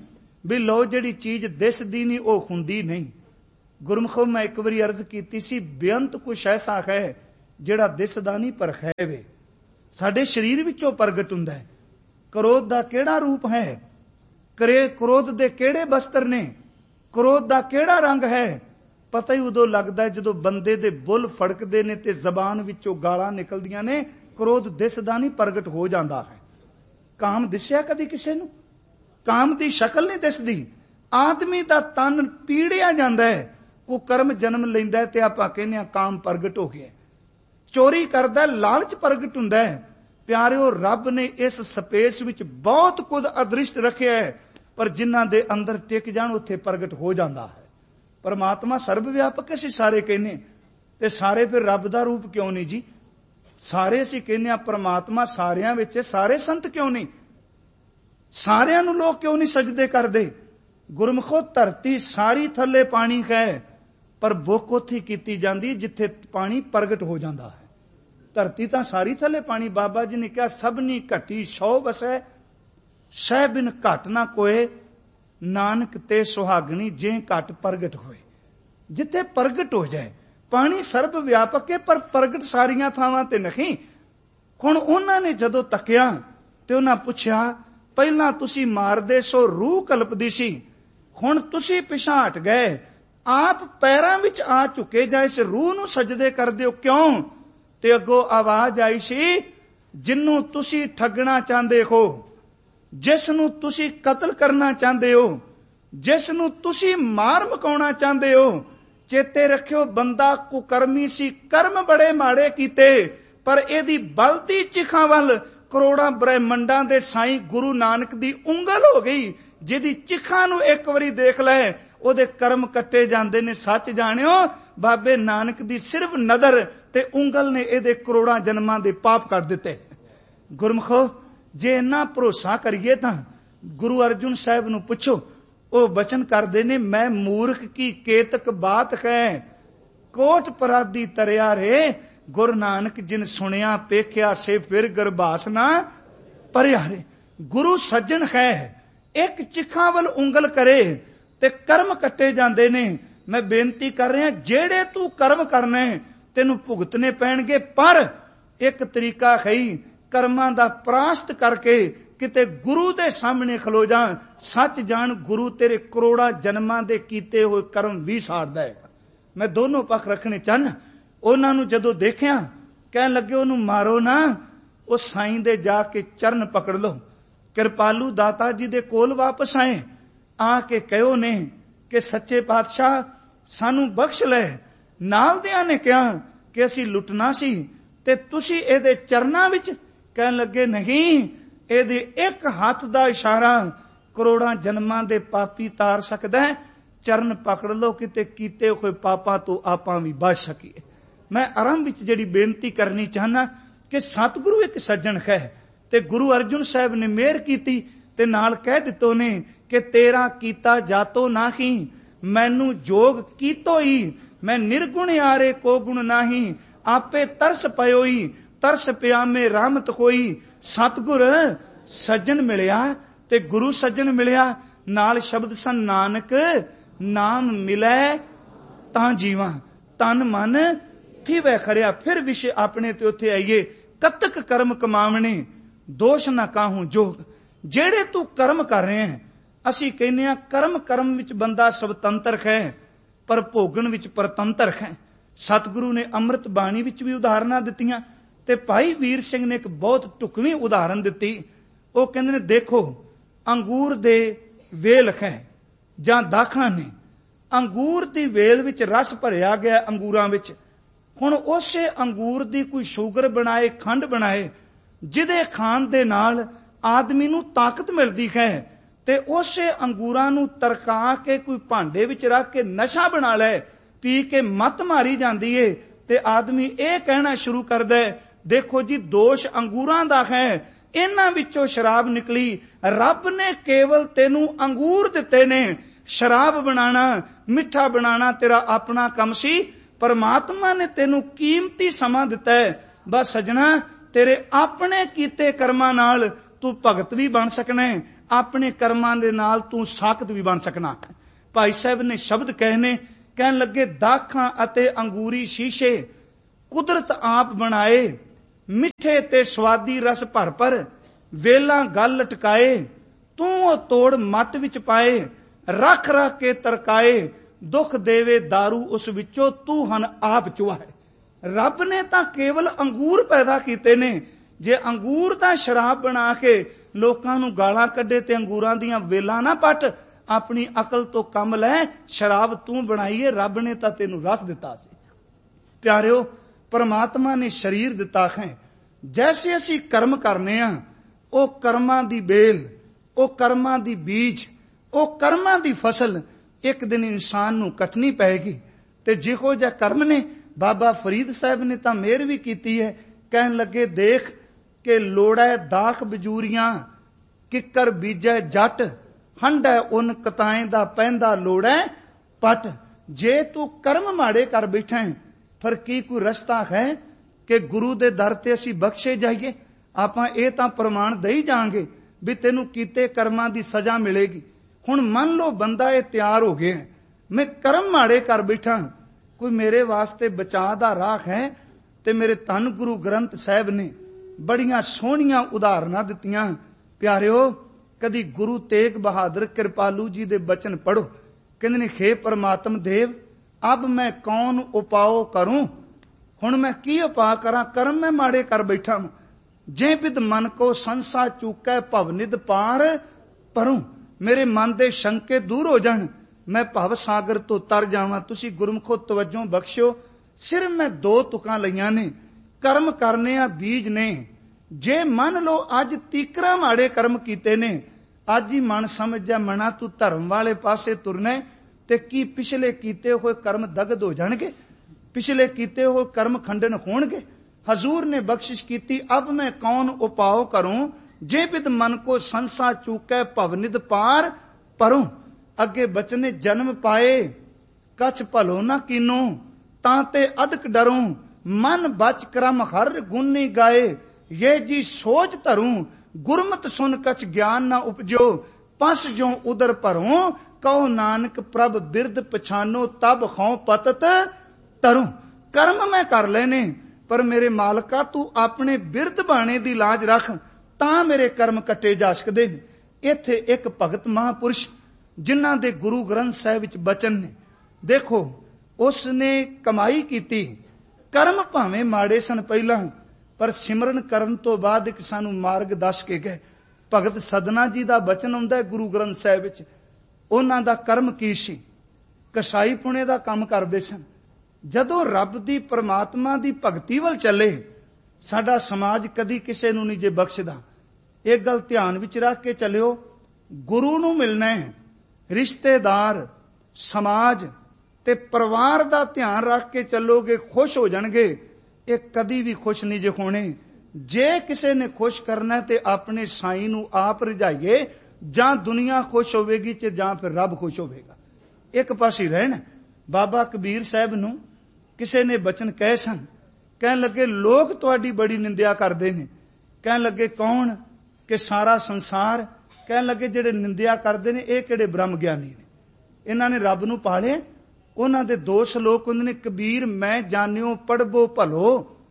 Speaker 1: ਵੀ ਲਓ ਜਿਹੜੀ ਚੀਜ਼ ਦਿਸਦੀ ਨਹੀਂ ਉਹ ਹੁੰਦੀ ਨਹੀਂ। ਗੁਰਮੁਖੋ ਮੈਂ ਇੱਕ ਵਾਰੀ ਅਰਜ਼ ਕੀਤੀ ਸੀ, ਬੇਅੰਤ ਕੁਛ ਐਸਾ ਹੈ ਜਿਹੜਾ ਦਿਸਦਾ ਨਹੀਂ ਪਰ ਹੈ ਵੇ। ਸਾਡੇ ਸਰੀਰ ਵਿੱਚੋਂ ਪ੍ਰਗਟ ਹੁੰਦਾ ਹੈ। ਕ੍ਰੋਧ ਦਾ ਕਿਹੜਾ ਰੂਪ ਹੈ, ਕ੍ਰੋਧ ਦੇ ਕਿਹੜੇ ਬਸਤਰ ਨੇ, ਕ੍ਰੋਧ ਦਾ ਕਿਹੜਾ ਰੰਗ ਹੈ, ਪਤਾ ਹੀ ਉਦੋਂ ਲੱਗਦਾ ਜਦੋਂ ਬੰਦੇ ਦੇ ਬੁੱਲ ਫੜਕਦੇ ਨੇ ਤੇ ਜ਼ਬਾਨ ਵਿੱਚੋਂ ਗਾਲਾਂ ਨਿਕਲਦੀਆਂ ਨੇ। ਕ੍ਰੋਧ ਦਿਸਦਾ ਨਹੀਂ, ਪ੍ਰਗਟ ਹੋ ਜਾਂਦਾ ਹੈ। ਕਾਮ ਦਿਸਿਆ ਕਦੀ ਕਿਸੇ ਨੂੰ? ਕਾਮ ਦੀ ਸ਼ਕਲ ਨਹੀਂ ਦਿਸਦੀ। ਆਦਮੀ ਦਾ ਤਨ ਪੀੜਿਆ ਜਾਂਦਾ ਹੈ, ਉਹ ਕਰਮ ਜਨਮ ਲੈਂਦਾ ਹੈ ਤੇ ਆਪਾਂ ਕਹਿੰਦੇ ਹਾਂ ਕਾਮ ਪ੍ਰਗਟ ਹੋ ਗਿਆ। ਚੋਰੀ ਕਰਦਾ, ਲਾਲਚ ਪ੍ਰਗਟ ਹੁੰਦਾ ਹੈ। ਪਿਆਰਿਓ, ਰੱਬ ਨੇ ਇਸ ਸਪੇਸ ਵਿੱਚ ਬਹੁਤ ਕੁਝ ਅਦ੍ਰਿਸ਼ਟ ਰੱਖਿਆ ਹੈ, ਪਰ ਜਿਨ੍ਹਾਂ ਦੇ ਅੰਦਰ ਟਿਕ ਜਾਣ ਉੱਥੇ ਪ੍ਰਗਟ ਹੋ ਜਾਂਦਾ ਹੈ। ਪਰਮਾਤਮਾ ਸਰਬ ਵਿਆਪਕ ਅਸੀਂ ਸਾਰੇ ਕਹਿੰਦੇ, ਤੇ ਸਾਰੇ ਫਿਰ ਰੱਬ ਦਾ ਰੂਪ ਕਿਉਂ ਨਹੀਂ ਜੀ? ਸਾਰੇ ਅਸੀਂ ਕਹਿੰਦੇ ਆ ਪਰਮਾਤਮਾ ਸਾਰਿਆਂ ਵਿੱਚ, ਸਾਰੇ ਸੰਤ ਕਿਉਂ ਨਹੀਂ? ਸਾਰਿਆਂ ਨੂੰ ਲੋਕ ਕਿਉਂ ਨਹੀਂ ਸਜਦੇ ਕਰਦੇ? ਗੁਰਮੁਖੋ, ਧਰਤੀ ਸਾਰੀ ਥੱਲੇ ਪਾਣੀ ਹੈ, ਪਰ ਬੁੱਕ ਉੱਥੇ ਕੀਤੀ ਜਾਂਦੀ ਜਿੱਥੇ ਪਾਣੀ ਪ੍ਰਗਟ ਹੋ ਜਾਂਦਾ ਹੈ। ਧਰਤੀ ਤਾਂ ਸਾਰੀ ਥੱਲੇ ਪਾਣੀ। ਬਾਬਾ ਜੀ ਨੇ ਕਿਹਾ ਸਭਨੀ ਘਟੀ ਸੌ ਵਸੈ, ਸਹਿ ਬਿਨ ਘਟ ਨਾ ਕੋਏ, ਨਾਨਕ ਤੇ ਸੁਹਾਗਣੀ ਜੇ ਘਟ ਪ੍ਰਗਟ ਹੋਏ। ਜਿੱਥੇ ਪ੍ਰਗਟ ਹੋ ਜਾਏ ਪਾਣੀ ਸਰਬ ਵਿਆਪਕ ਹੈ, ਪਰ ਪ੍ਰਗਟ ਸਾਰੀਆਂ ਥਾਵਾਂ ਤੇ ਨਹੀਂ। ਹੁਣ ਉਹਨਾਂ ਨੇ ਜਦੋਂ ਤੱਕਿਆ ਤੇ ਉਹਨਾਂ ਪੁੱਛਿਆ, ਪਹਿਲਾਂ ਤੁਸੀਂ ਮਾਰਦੇ ਸੋ ਰੂਹ ਕਲਪਦੀ ਸੀ, ਹੁਣ ਤੁਸੀਂ ਪਿਛਾਂਹ ਹਟ ਗਏ, ਆਪ ਪੈਰਾਂ ਵਿੱਚ ਆ ਝੁਕੇ ਜਾਂ ਇਸ ਰੂਹ ਨੂੰ ਸਜਦੇ ਕਰਦੇ ਹੋ ਕਿਉਂ? ਤੇ ਅੱਗੋਂ ਆਵਾਜ਼ ਆਈ ਸੀ, ਜਿਹਨੂੰ ਤੁਸੀਂ ਠੱਗਣਾ ਚਾਹੁੰਦੇ ਹੋ, ਜਿਸ ਨੂੰ ਤੁਸੀਂ ਕਤਲ ਕਰਨਾ ਚਾਹੁੰਦੇ ਹੋ, ਜਿਸ ਨੂੰ ਤੁਸੀਂ ਮਾਰ ਮਕਾਉਣਾ ਚਾਹੁੰਦੇ ਹੋ, ਚੇਤੇ ਰੱਖਿਓ ਬੰਦਾ ਕੁਕਰਮੀ ਸੀ, ਕਰਮ ਬੜੇ ਮਾੜੇ ਕੀਤੇ, ਪਰ ਇਹਦੀ ਬਲਦੀ ਚਿਖਾਂ ਵੱਲ ਕਰੋੜਾਂ ਬ੍ਰਹਿਮੰਡਾਂ ਦੇ ਸਾਈਂ ਗੁਰੂ ਨਾਨਕ ਦੀ ਉਂਗਲ ਹੋ ਗਈ। ਜਿਹਦੀ ਚਿਖਾਂ ਨੂੰ ਇੱਕ ਵਾਰੀ ਦੇਖ ਲੈ ਉਹਦੇ ਕਰਮ ਕੱਟੇ ਜਾਂਦੇ ਨੇ। ਸੱਚ ਜਾਣਿਓ, ਬਾਬੇ ਨਾਨਕ ਦੀ ਸਿਰਫ ਨਜ਼ਰ ਤੇ ਉਂਗਲ ਨੇ ਇਹਦੇ ਕਰੋੜਾਂ ਜਨਮਾਂ ਦੇ ਪਾਪ ਕੱਟ ਦਿੱਤੇ। ਗੁਰਮੁਖੋ, ਜੇ ਇੰਨਾ ਭਰੋਸਾ ਕਰੀਏ ਤਾਂ ਗੁਰੂ ਅਰਜੁਨ ਸਾਹਿਬ ਨੂੰ ਪੁੱਛੋ, ਉਹ ਬਚਨ ਕਰਦੇ ਨੇ, ਮੈਂ ਮੂਰਖ ਕੀ ਕੇਤਕ ਬਾਤ ਹੈ, ਕੋਟ ਪਰਾਦੀ ਤਰਿਆ ਰੇ, ਗੁਰੂ ਨਾਨਕ ਜਿਨ ਸੁਣਿਆ ਪੇਖਿਆ ਸੇ ਫਿਰ ਗਰਭਾਸ ਨਾ ਭਰਿਆ ਰੇ। ਗੁਰੂ ਸੱਜਣ ਹੈ, ਇੱਕ ਚਿਖਾਂ ਵੱਲ ਉਂਗਲ ਕਰੇ ਤੇ ਕਰਮ ਕੱਟੇ ਜਾਂਦੇ ਨੇ। ਮੈਂ ਬੇਨਤੀ ਕਰ ਰਿਹਾ, ਜਿਹੜੇ ਤੂੰ ਕਰਮ ਕਰਨੇ ਤੈਨੂੰ ਭੁਗਤਨੇ ਪੈਣਗੇ, ਪਰ ਇੱਕ ਤਰੀਕਾ ਹੈ, ਕਰਮਾਂ ਦਾ ਪ੍ਰਾਸ਼ਤ ਕਰਕੇ ਕਿਤੇ ਗੁਰੂ ਦੇ ਸਾਹਮਣੇ ਖਲੋ ਜਾ। ਸੱਚ ਜਾਣ, ਗੁਰੂ ਤੇਰੇ ਕਰੋੜਾਂ ਜਨਮਾਂ ਦੇ ਕੀਤੇ ਹੋਏ ਕਰਮ ਵੀ ਸਾੜਦਾ ਹੈ। ਮੈਂ ਦੋਨੋਂ ਪੱਖ ਰੱਖਣੇ ਚਾਹੁੰਦਾ। ਉਹਨਾਂ ਨੂੰ ਜਦੋਂ ਦੇਖਿਆ, ਕਹਿਣ ਲੱਗੇ ਉਹਨੂੰ ਮਾਰੋ ਨਾ, ਉਹ ਸਾਈਂ ਦੇ ਜਾ ਕੇ ਚਰਨ ਪਕੜ ਲਓ। ਕਿਰਪਾਲੂ ਦਾਤਾ ਜੀ ਦੇ ਕੋਲ ਵਾਪਸ ਆਏ, ਆ ਕੇ ਕਹਿਓ ਨੇ ਕਿ ਸੱਚੇ ਪਾਤਸ਼ਾਹ ਸਾਨੂੰ ਬਖਸ਼ ਲੈ। ਨਾਲ ਦਿਆਂ ਨੇ ਕਿਹਾ ਕਿ ਅਸੀਂ ਲੁੱਟਣਾ ਸੀ ਤੇ ਤੁਸੀਂ ਇਹਦੇ ਚਰਨਾਂ ਵਿੱਚ। ਕਹਿਣ ਲੱਗੇ ਨਹੀਂ, ਇਹਦੇ ਇੱਕ ਹੱਥ ਦਾ ਇਸ਼ਾਰਾ ਕਰੋੜਾਂ ਜਨਮਾਂ ਦੇ ਪਾਪੀ ਤਾਰ ਸਕਦਾ ਹੈ। ਚਰਨ ਪਕੜ ਲਓ, ਕਿਤੇ ਕੀਤੇ ਹੋਏ ਪਾਪਾਂ ਤੋਂ ਆਪਾਂ ਵੀ ਬਚ ਸਕੀਏ। ਮੈਂ ਆਰੰਭ ਵਿੱਚ ਜਿਹੜੀ ਬੇਨਤੀ ਕਰਨੀ ਚਾਹਨਾ ਕਿ ਸਤਿਗੁਰੂ ਇੱਕ ਸੱਜਣ ਹੈ, ਤੇ ਗੁਰੂ ਅਰਜੁਨ ਸਾਹਿਬ ਨੇ ਮਿਹਰ ਕੀਤੀ ਤੇ ਨਾਲ ਕਹਿ ਦਿੱਤੋ ਨੇ ਕਿ ਤੇਰਾ ਕੀਤਾ ਜਾਤੋ ਨਾਹੀ, ਮੈਨੂੰ ਜੋਗ ਕੀਤੋ ਹੀ, ਮੈਂ ਨਿਰਗੁਣ ਆਰੇ ਕੋ ਗੁਣ ਨਾਹੀ, ਆਪੇ ਤਰਸ ਪਇਓਈ, ਤਰਸ ਪਿਆਮੇ ਰਹਿਮਤ ਹੋਈ। ਸਤਿਗੁਰ ਸੱਜਣ ਮਿਲਿਆ ਤੇ ਗੁਰੂ ਸੱਜਣ ਮਿਲਿਆ, ਨਾਲ ਸ਼ਬਦ ਸਨ ਨਾਨਕ ਨਾਮ ਮਿਲੈ ਤਾਂ ਜੀਵਾਂ, ਤਨ ਮਨ ਥੀਵੈ ਖਰਿਆ। ਫਿਰ ਵਿਸ਼ੇ ਆਪਣੇ ਤੇ ਉੱਥੇ ਆਈਏ, ਕਤਕ ਕਰਮ ਕਮਾਵਣੇ ਦੋਸ਼ ਨਾ ਕਾਹੂ ਜੋਗ। ਜਿਹੜੇ ਤੂੰ ਕਰਮ ਕਰ ਰਹੇ ਹੈ, ਅਸੀਂ ਕਹਿੰਦੇ ਹਾਂ ਕਰਮ ਵਿੱਚ ਬੰਦਾ ਸੁਤੰਤਰ ਹੈ, ਪਰ ਭੋਗਣ ਵਿੱਚ ਪਰਤੰਤਰ ਹੈ। ਸਤਿਗੁਰੂ ਨੇ ਅੰਮ੍ਰਿਤ ਬਾਣੀ ਵਿੱਚ ਵੀ ਉਦਾਹਰਨਾਂ ਦਿੱਤੀਆਂ, ਤੇ ਭਾਈ ਵੀਰ ਸਿੰਘ ਨੇ ਇੱਕ ਬਹੁਤ ਢੁਕਵੀਂ ਉਦਾਹਰਨ ਦਿੱਤੀ। ਉਹ ਕਹਿੰਦੇ ਨੇ, ਦੇਖੋ ਅੰਗੂਰ ਦੇ ਵੇਲ ਹੈ ਜਾਂ ਦਾਖਾਂ ਨੇ, ਅੰਗੂਰ ਦੀ ਵੇਲ ਵਿੱਚ ਰਸ ਭਰਿਆ ਗਿਆ ਅੰਗੂਰਾਂ ਵਿੱਚ। ਹੁਣ ਉਸੇ ਅੰਗੂਰ ਦੀ ਕੋਈ ਸ਼ੂਗਰ ਬਣਾਏ, ਖੰਡ ਬਣਾਏ, ਜਿਹਦੇ ਖਾਣ ਦੇ ਨਾਲ ਆਦਮੀ ਨੂੰ ਤਾਕਤ ਮਿਲਦੀ ਹੈ, ਤੇ ਉਸੇ ਅੰਗੂਰਾਂ ਨੂੰ ਤਰਕਾ ਕੇ ਕੋਈ ਭਾਂਡੇ ਵਿੱਚ ਰੱਖ ਕੇ ਨਸ਼ਾ ਬਣਾ ਲੈ, ਪੀ ਕੇ ਮੱਤ ਮਾਰੀ ਜਾਂਦੀ ਏ, ਤੇ ਆਦਮੀ ਇਹ ਕਹਿਣਾ ਸ਼ੁਰੂ ਕਰਦਾ ਹੈ, ਦੇਖੋ ਜੀ ਦੋਸ਼ ਅੰਗੂਰਾਂ ਦਾ ਹੈ, ਇਹਨਾਂ ਵਿੱਚੋਂ ਸ਼ਰਾਬ ਨਿਕਲੀ। ਰੱਬ ਨੇ ਕੇਵਲ ਤੈਨੂੰ ਅੰਗੂਰ ਦਿੱਤੇ ਨੇ, ਸ਼ਰਾਬ ਬਣਾਣਾ, ਮਿੱਠਾ ਬਣਾਣਾ ਤੇਰਾ ਆਪਣਾ ਕੰਮ ਸੀ। ਪਰਮਾਤਮਾ ਨੇ ਤੈਨੂੰ ਕੀਮਤੀ ਸਮਾਂ ਦਿੱਤਾ ਹੈ। ਬਸ ਸਜਣਾ, ਤੇਰੇ ਆਪਣੇ ਕੀਤੇ ਕਰਮਾਂ ਨਾਲ ਤੂੰ ਭਗਤ ਵੀ ਬਣ ਸਕਣਾ ਹੈ, ਆਪਣੇ ਕਰਮਾਂ ਦੇ ਨਾਲ ਤੂੰ ਸਾਖਤ ਵੀ ਬਣ ਸਕਣਾ। ਭਾਈ ਸਾਹਿਬ ਨੇ ਸ਼ਬਦ ਕਹੇ ਨੇ, ਕਹਿਣ ਲੱਗੇ ਦਾਖਾਂ ਅਤੇ ਅੰਗੂਰੀ ਸ਼ੀਸ਼ੇ ਕੁਦਰਤ ਆਪ ਬਣਾਏ, ਮਿੱਠੇ ਤੇ ਸਵਾਦੀ ਰਸ ਭਰ ਭਰ ਵੇਲਾਂ ਗਲ ਲਟਕਾਏ, ਤੂੰ ਉਹ ਤੋੜ ਮੱਤ ਵਿੱਚ ਪਾਏ, ਰੱਖ ਰੱਖ ਕੇ ਤਰਕਾਏ, ਦੁੱਖ ਦੇਵੇ दारू ਉਸ ਵਿੱਚੋਂ ਤੂੰ ਹਨ ਆਪ ਚੁਆਏ। ਰੱਬ ਨੇ ਤਾਂ ਕੇਵਲ ਅੰਗੂਰ ਪੈਦਾ ਕੀਤੇ ਨੇ, ਜੇ ਅੰਗੂਰ ਤਾਂ ਸ਼ਰਾਬ ਬਣਾ ਕੇ ਲੋਕਾਂ ਨੂੰ ਗਾਲਾਂ ਕੱਢੇ ਤੇ ਅੰਗੂਰਾਂ ਦੀਆਂ ਵੇਲਾਂ ਨਾ ਪੱਟ, ਆਪਣੀ ਅਕਲ ਤੋਂ ਕੰਮ ਲੈ, ਸ਼ਰਾਬ ਤੂੰ ਬਣਾਈਏ, ਰੱਬ ਨੇ ਤਾਂ ਤੈਨੂੰ ਰਸ ਦਿੱਤਾ ਸੀ। ਪਿਆਰਿਓ, ਪਰਮਾਤਮਾ ਨੇ ਸਰੀਰ ਦਿੱਤਾ ਹੈ, ਜੈਸੇ ਅਸੀਂ ਕਰਮ ਕਰਨੇ ਆ, ਉਹ ਕਰਮਾਂ ਦੀ ਬੇਲ, ਉਹ ਕਰਮਾਂ ਦੀ ਬੀਜ, ਉਹ ਕਰਮਾਂ ਦੀ ਫਸਲ ਇੱਕ ਦਿਨ ਇਨਸਾਨ ਨੂੰ ਕੱਟਣੀ ਪਏਗੀ। ਤੇ ਜਿਹੋ ਜਿਹਾ ਕਰਮ ਨੇ, ਬਾਬਾ ਫਰੀਦ ਸਾਹਿਬ ਨੇ ਤਾਂ ਮਿਹਰ ਵੀ ਕੀਤੀ ਹੈ, ਕਹਿਣ ਲੱਗੇ ਦੇਖ ਕਿ ਲੋੜੈ ਦਾਖ ਬਜੂਰੀਆਂ, ਕਿੱਕਰ ਬੀਜੈ ਜੱਟ, ਹੰਡੈ ਉਨ ਕਤਾਏ ਦਾ ਪੈਂਦਾ ਲੋੜੈ ਪਟ। ਜੇ ਤੂੰ ਕਰਮ ਮਾੜੇ ਕਰ ਬੈਠਾ ਹੈ, ਫਿਰ ਕੀ ਕੋਈ ਰਸਤਾ ਹੈ ਕਿ ਗੁਰੂ ਦੇ ਦਰ ਤੇ ਅਸੀਂ ਬਖਸ਼ੇ ਜਾਈਏ? ਆਪਾਂ ਇਹ ਤਾਂ ਪ੍ਰਮਾਣ ਦੇਈ ਜਾਾਂਗੇ ਵੀ ਤੈਨੂੰ ਕੀਤੇ ਕਰਮਾਂ ਦੀ ਸਜ਼ਾ ਮਿਲੇਗੀ। ਹੁਣ ਮੰਨ ਲਓ ਬੰਦਾ ਇਹ ਤਿਆਰ ਹੋ ਗਿਆ, ਮੈਂ ਕਰਮ ਮਾੜੇ ਕਰ ਬੈਠਾ, ਕੋਈ ਮੇਰੇ ਵਾਸਤੇ ਬਚਾਅ ਦਾ ਰਾਹ ਹੈ? ਤੇ ਮੇਰੇ ਧੰਨ ਗੁਰੂ ਗ੍ਰੰਥ ਸਾਹਿਬ ਨੇ ਬੜੀਆਂ ਸੋਹਣੀਆਂ ਉਦਾਹਰਨਾਂ ਦਿੱਤੀਆਂ। ਪਿਆਰਿਓ, ਕਦੀ ਗੁਰੂ ਤੇਗ ਬਹਾਦਰ ਕਿਰਪਾਲੂ ਜੀ ਦੇ ਬਚਨ ਪੜੋ, ਕਹਿੰਦੇ ਨੇ ਖੇ ਪਰਮਾਤਮ ਦੇਵ ਅਬ ਮੈਂ ਕੌਣ ਉਪਾਓ ਕਰੂੰ। ਹੁਣ ਮੈਂ ਕੀ ਉਪਾਅ ਕਰਾਂ, ਕਰਮ ਮੈਂ ਮਾੜੇ ਕਰ ਬੈਠਾ। ਜੇ ਬਿਦ ਮਨ ਕੋ ਸੰਸਾ ਚੂਕੈ ਭਵਨਿਦ ਪਾਰ ਪਰੂੰ। ਮੇਰੇ ਮਨ ਦੇ ਸ਼ੰਕੇ ਦੂਰ ਹੋ ਜਾਣ, ਮੈਂ ਭਵ ਸਾਗਰ ਤੋਂ ਤਰ ਜਾਵਾਂ। ਤੁਸੀਂ ਗੁਰਮੁਖੋ ਤਵੱਜੋ ਬਖਸ਼ਿਓ, ਸਿਰਫ ਮੈਂ 2 ਤੁਕਾਂ ਲਈਆਂ ਨੇ। ਕਰਮ ਕਰਨੇ ਆ ਬੀਜ ਨੇ। ਜੇ ਮੰਨ ਲਓ ਅੱਜ ਤੀਕਰਾ ਮਾੜੇ ਕਰਮ ਕੀਤੇ ਨੇ, ਅੱਜ ਹੀ ਮਨ ਸਮਝ ਜਾ ਮਨਾ ਤੂੰ ਧਰਮ ਵਾਲੇ ਪਾਸੇ ਤੁਰਨਾ, ਤੇ ਕੀ ਪਿਛਲੇ ਕੀਤੇ ਹੋਏ ਕਰਮ ਦਗਦ ਹੋ ਜਾਣਗੇ? ਪਿਛਲੇ ਕੀਤੇ ਹੋਏ ਕਰਮ ਖੰਡਨ ਹੋਣਗੇ? ਹਜ਼ੂਰ ਨੇ ਬਖਸ਼ਿਸ਼ ਕੀਤੀ, ਅਬ ਮੈਂ ਕੌਣ ਉਪਾਓ ਕਰੂੰ, ਜੇ ਬਿਦ ਮਨ ਕੋ ਸੰਸਾ ਚੂਕੈ ਭਵਨਿਦ ਪਾਰ ਪਰੂੰ। ਅੱਗੇ ਬਚਨੇ ਜਨਮ ਪਾਏ ਕਛ ਭਲੋ ਨਾ ਕੀਨੋ, ਤਾਂ ਤੇ ਅਦਕ ਡਰੂੰ, ਮਨ ਬਚ ਕਰਮ ਹਰ ਗੁਣੀ ਗਾਏ, ਇਹ ਜੀ ਸੋਚ ਧਰੂੰ, ਗੁਰਮਤ ਸੁਨ ਕਛ ਗਿਆਨ ਨਾ ਉਪਜੋ, ਪਸ ਜੋ ਉਦਰ ਭਰੋਂ, ਕਹੋ ਨਾਨਕ ਪ੍ਰਭ ਬਿਰਦ ਪਛਾਨੋ, ਤਬ ਖੌ ਪਤਤ ਤਰੂੰ। ਕਰਮ ਮੈਂ ਕਰ ਲੈਨੇ, ਪਰ ਮੇਰੇ ਮਾਲਕਾ ਤੂੰ ਆਪਣੇ ਬਿਰਦ ਬਾਣੇ ਦੀ ਲਾਜ ਰੱਖ, ਤਾਂ ਮੇਰੇ ਕਰਮ ਕੱਟੇ ਜਾ ਸਕਦੇ ਨੇ। ਇੱਥੇ ਇੱਕ ਭਗਤ ਮਹਾਂਪੁਰਸ਼ ਜਿਨ੍ਹਾਂ ਦੇ ਗੁਰੂ ਗ੍ਰੰਥ ਸਾਹਿਬ ਵਿੱਚ ਬਚਨ ਨੇ, ਦੇਖੋ ਉਸ ਨੇ ਕਮਾਈ ਕੀਤੀ। ਕਰਮ ਭਾਵੇਂ ਮਾੜੇ ਸਨ ਪਹਿਲਾਂ, ਪਰ ਸਿਮਰਨ ਕਰਨ ਤੋਂ ਬਾਅਦ ਇੱਕ ਸਾਨੂੰ ਮਾਰਗ ਦੱਸ ਕੇ ਗਏ। ਭਗਤ ਸਦਨਾ ਜੀ ਦਾ ਬਚਨ ਆਉਂਦਾ ਹੈ ਗੁਰੂ ਗ੍ਰੰਥ ਸਾਹਿਬ ਵਿੱਚ। ਉਹਨਾਂ ਦਾ ਕਰਮ ਕੀ ਸੀ? ਕਸਾਈ ਪੁਣੇ ਦਾ ਕੰਮ ਕਰਦੇ ਸਨ। ਜਦੋਂ ਰੱਬ ਦੀ ਪਰਮਾਤਮਾ ਦੀ ਭਗਤੀ ਵੱਲ ਚੱਲੇ, ਸਾਡਾ ਸਮਾਜ ਕਦੀ ਕਿਸੇ ਨੂੰ ਨਹੀਂ ਜੇ ਬਖਸ਼ਦਾ। ਇਹ ਗੱਲ ਧਿਆਨ ਵਿੱਚ ਰੱਖ ਕੇ ਚੱਲਿਓ, ਗੁਰੂ ਨੂੰ ਮਿਲਣਾ ਹੈ, ਰਿਸ਼ਤੇਦਾਰ, ਸਮਾਜ ਤੇ ਪਰਿਵਾਰ ਦਾ ਧਿਆਨ ਰੱਖ ਕੇ ਚੱਲੋਗੇ, ਖੁਸ਼ ਹੋ ਜਾਣਗੇ। ਇਹ ਕਦੀ ਵੀ ਖੁਸ਼ ਨਹੀਂ ਜੇ ਹੋਣੇ। ਜੇ ਕਿਸੇ ਨੇ ਖੁਸ਼ ਕਰਨਾ ਤੇ ਆਪਣੇ ਸਾਈਂ ਨੂੰ ਆਪ ਰਝਾਈਏ, ਜਾਂ ਦੁਨੀਆ ਖੁਸ਼ ਹੋਵੇਗੀ ਤੇ ਜਾਂ ਫਿਰ ਰੱਬ ਖੁਸ਼ ਹੋਵੇਗਾ। ਇੱਕ ਪਾਸੇ ਰਹਿਣਾ। ਬਾਬਾ ਕਬੀਰ ਸਾਹਿਬ ਨੂੰ ਕਿਸੇ ਨੇ ਬਚਨ ਕਹੇ ਸਨ, ਕਹਿਣ ਲੱਗੇ ਲੋਕ ਤੁਹਾਡੀ ਬੜੀ ਨਿੰਦਿਆ ਕਰਦੇ ਨੇ। ਕਹਿਣ ਲੱਗੇ ਕੌਣ? ਕਿ ਸਾਰਾ ਸੰਸਾਰ। ਕਹਿਣ ਲੱਗੇ ਜਿਹੜੇ ਨਿੰਦਿਆ ਕਰਦੇ ਨੇ ਇਹ ਕਿਹੜੇ ਬ੍ਰਹਮ ਗਿਆਨੀ ਨੇ, ਇਹਨਾਂ ਨੇ ਰੱਬ ਨੂੰ ਪਾਲੇ। ਉਹਨਾਂ ਦੇ 2 ਸ਼ਲੋਕ ਹੁੰਦੇ ਨੇ, ਕਬੀਰ ਮੈਂ ਜਾਣਿਓ ਪੜ੍ਹਬੋ ਭਲੋ,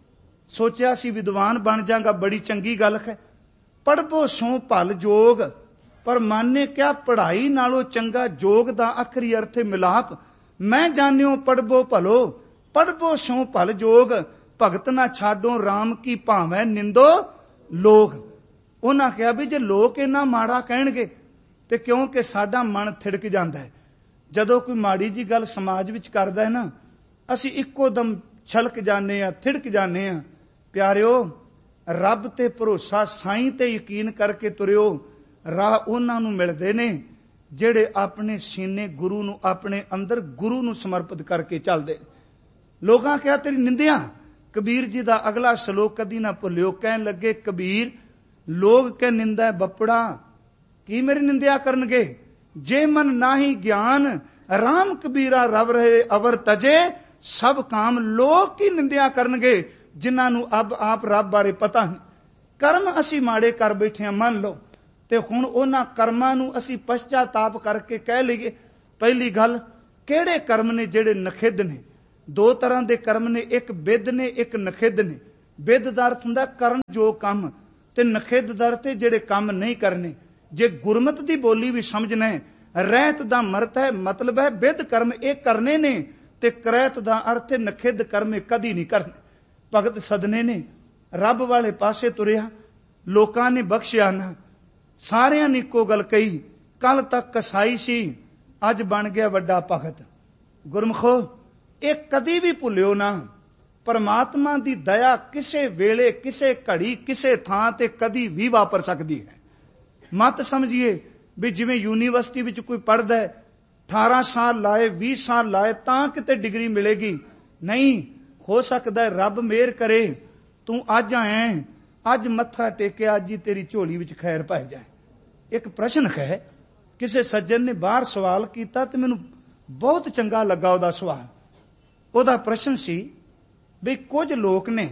Speaker 1: ਸੋਚਿਆ ਸੀ ਵਿਦਵਾਨ ਬਣ ਜਾਗਾ, ਬੜੀ ਚੰਗੀ ਗੱਲ ਹੈ। ਪੜ੍ਹਬੋ ਸੋ ਭਲ ਜੋਗ, ਪਰ ਮਨ ਨੇ ਕਿਹਾ ਪੜ੍ਹਾਈ ਨਾਲੋਂ ਚੰਗਾ ਜੋਗ ਦਾ ਆਖਰੀ ਅਰਥ ਹੈ ਮਿਲਾਪ। ਮੈਂ ਜਾਣਿਓ ਪੜ੍ਹਬੋ ਭਲੋ, ਪੜ੍ਹਬੋ ਸੋ ਭਲ ਜੋਗ, ਭਗਤ ਨਾ ਛਾਡੋ ਰਾਮ ਕੀ ਭਾਵੇਂ ਨਿੰਦੋ ਲੋਗ। ਉਹਨਾਂ ਕਿਹਾ ਵੀ ਜੇ ਲੋਕ ਇੰਨਾ ਮਾੜਾ ਕਹਿਣਗੇ ਤੇ ਕਿਉਂਕਿ ਸਾਡਾ ਮਨ ਥਿੜਕ ਜਾਂਦਾ ਹੈ। ਜਦੋਂ ਕੋਈ ਮਾੜੀ ਜੀ ਗੱਲ ਸਮਾਜ ਵਿੱਚ ਕਰਦਾ ਹੈ ਨਾ, ਅਸੀਂ ਇੱਕੋ ਦਮ ਛਲਕ ਜਾਂਦੇ ਆ, ਥਿੜਕ ਜਾਂਦੇ ਆ। ਪਿਆਰਿਓ, ਰੱਬ ਤੇ ਭਰੋਸਾ, ਸਾਈਂ ਤੇ ਯਕੀਨ ਕਰਕੇ ਤੁਰਿਓ। ਰਾਹ ਉਹਨਾਂ ਨੂੰ ਮਿਲਦੇ ਨੇ ਜਿਹੜੇ ਆਪਣੇ ਸੀਨੇ ਗੁਰੂ ਨੂੰ, ਆਪਣੇ ਅੰਦਰ ਗੁਰੂ ਨੂੰ ਸਮਰਪਿਤ ਕਰਕੇ ਚੱਲਦੇ। ਲੋਕਾਂ ਕਿਹਾ ਤੇਰੀ ਨਿੰਦਿਆ। ਕਬੀਰ ਜੀ ਦਾ ਅਗਲਾ ਸ਼ਲੋਕ ਕਦੀ ਨਾ ਭੁੱਲਿਓ। ਕਹਿਣ ਲੱਗੇ ਕਬੀਰ ਲੋਗ ਕੇ ਨਿੰਦਾ ਬੱਪੜਾ, ਕੀ ਮੇਰੀ ਨਿੰਦਿਆ ਕਰਨਗੇ? ਜੇ ਮਨ ਨਾਹੀ ਗਿਆਨ, ਰਾਮ ਕਬੀਰਾ ਰਵ ਰਹੇ ਅਵਰ ਤਜੇ, ਸਭ ਕਾਮ ਲੋਕ ਕੀ ਨਿੰਦਿਆ ਕਰਨਗੇ ਜਿਨ੍ਹਾਂ ਨੂੰ ਆਪ ਰੱਬ ਬਾਰੇ ਪਤਾ ਨਹੀਂ। ਕਰਮ ਅਸੀਂ ਮਾੜੇ ਕਰ ਬੈਠੇ ਹਾਂ ਮੰਨ ਲਓ, ਤੇ ਹੁਣ ਉਹਨਾਂ ਕਰਮਾਂ ਨੂੰ ਅਸੀਂ ਪਛਤਾਤਾਪ ਕਰਕੇ ਕਹਿ ਲਈਏ। ਪਹਿਲੀ ਗੱਲ, ਕਿਹੜੇ ਕਰਮ ਨੇ ਜਿਹੜੇ ਨਖਿੱਧ ਨੇ? ਦੋ ਤਰ੍ਹਾਂ ਦੇ ਕਰਮ ਨੇ, ਇੱਕ ਵਿਦ ਨੇ, ਇੱਕ ਨਖਿੱਧ ਨੇ। ਵਿਦ ਦਾ ਅਰਥ ਹੁੰਦਾ ਕਰਨ ਜੋ ਕੰਮ, ਤੇ ਨਖਿੱਧ ਦਾ ਅਰਥ ਜਿਹੜੇ ਕੰਮ ਨਹੀਂ ਕਰਨੇ। ਜੇ ਗੁਰਮਤ ਦੀ ਬੋਲੀ ਵੀ ਸਮਝਣਾ ਹੈ, ਰਹਿਤ ਦਾ ਮਰਤ ਹੈ, ਮਤਲਬ ਹੈ ਵਿਦ ਕਰਮ ਇਹ ਕਰਨੇ ਨੇ, ਤੇ ਕਰੈਤ ਦਾ ਅਰਥ ਹੈ ਨਖਿੱਧ ਕਰਮ ਇਹ ਕਦੀ ਨਹੀਂ ਕਰਨੇ। ਭਗਤ ਸਦਨੇ ਨੇ ਰੱਬ ਵਾਲੇ ਪਾਸੇ ਤੁਰਿਆ, ਲੋਕਾਂ ਨੇ ਬਖਸ਼ਿਆ ਨਾ, ਸਾਰਿਆਂ ਨੇ ਇੱਕੋ ਗੱਲ ਕਹੀ, ਕੱਲ ਤੱਕ ਕਸਾਈ ਸੀ, ਅੱਜ ਬਣ ਗਿਆ ਵੱਡਾ ਭਗਤ। ਗੁਰਮਖੋ, ਇਹ ਕਦੀ ਵੀ ਭੁੱਲਿਓ ਨਾ, ਪਰਮਾਤਮਾ ਦੀ ਦਇਆ ਕਿਸੇ ਵੇਲੇ, ਕਿਸੇ ਘੜੀ, ਕਿਸੇ ਥਾਂ ਤੇ ਕਦੀ ਵੀ ਵਾਪਰ ਸਕਦੀ ਹੈ। ਮਤ ਸਮਝੀਏ ਵੀ ਜਿਵੇਂ ਯੂਨੀਵਰਸਿਟੀ ਵਿੱਚ ਕੋਈ ਪੜ੍ਹਦਾ ਹੈ, 18 ਸਾਲ ਲਾਏ, 20 ਸਾਲ ਲਾਏ ਤਾਂ ਕਿਤੇ ਡਿਗਰੀ ਮਿਲੇਗੀ। ਨਹੀਂ, ਹੋ ਸਕਦਾ ਹੈ ਰੱਬ ਮਿਹਰ ਕਰੇ, ਤੂੰ ਅੱਜ ਆਇਆ, ਅੱਜ ਮੱਥਾ ਟੇਕਿਆ, ਅੱਜ ਹੀ ਤੇਰੀ ਝੋਲੀ ਵਿੱਚ ਖੈਰ ਪਾਈ ਜਾਏ। ਇੱਕ ਪ੍ਰਸ਼ਨ ਹੈ, ਕਿਸੇ ਸੱਜਣ ਨੇ ਬਾਹਰ ਸਵਾਲ ਕੀਤਾ ਤੇ ਮੈਨੂੰ ਬਹੁਤ ਚੰਗਾ ਲੱਗਾ ਉਹਦਾ ਸਵਾਲ। ਉਹਦਾ ਪ੍ਰਸ਼ਨ ਸੀ ਵੀ ਕੁਝ ਲੋਕ ਨੇ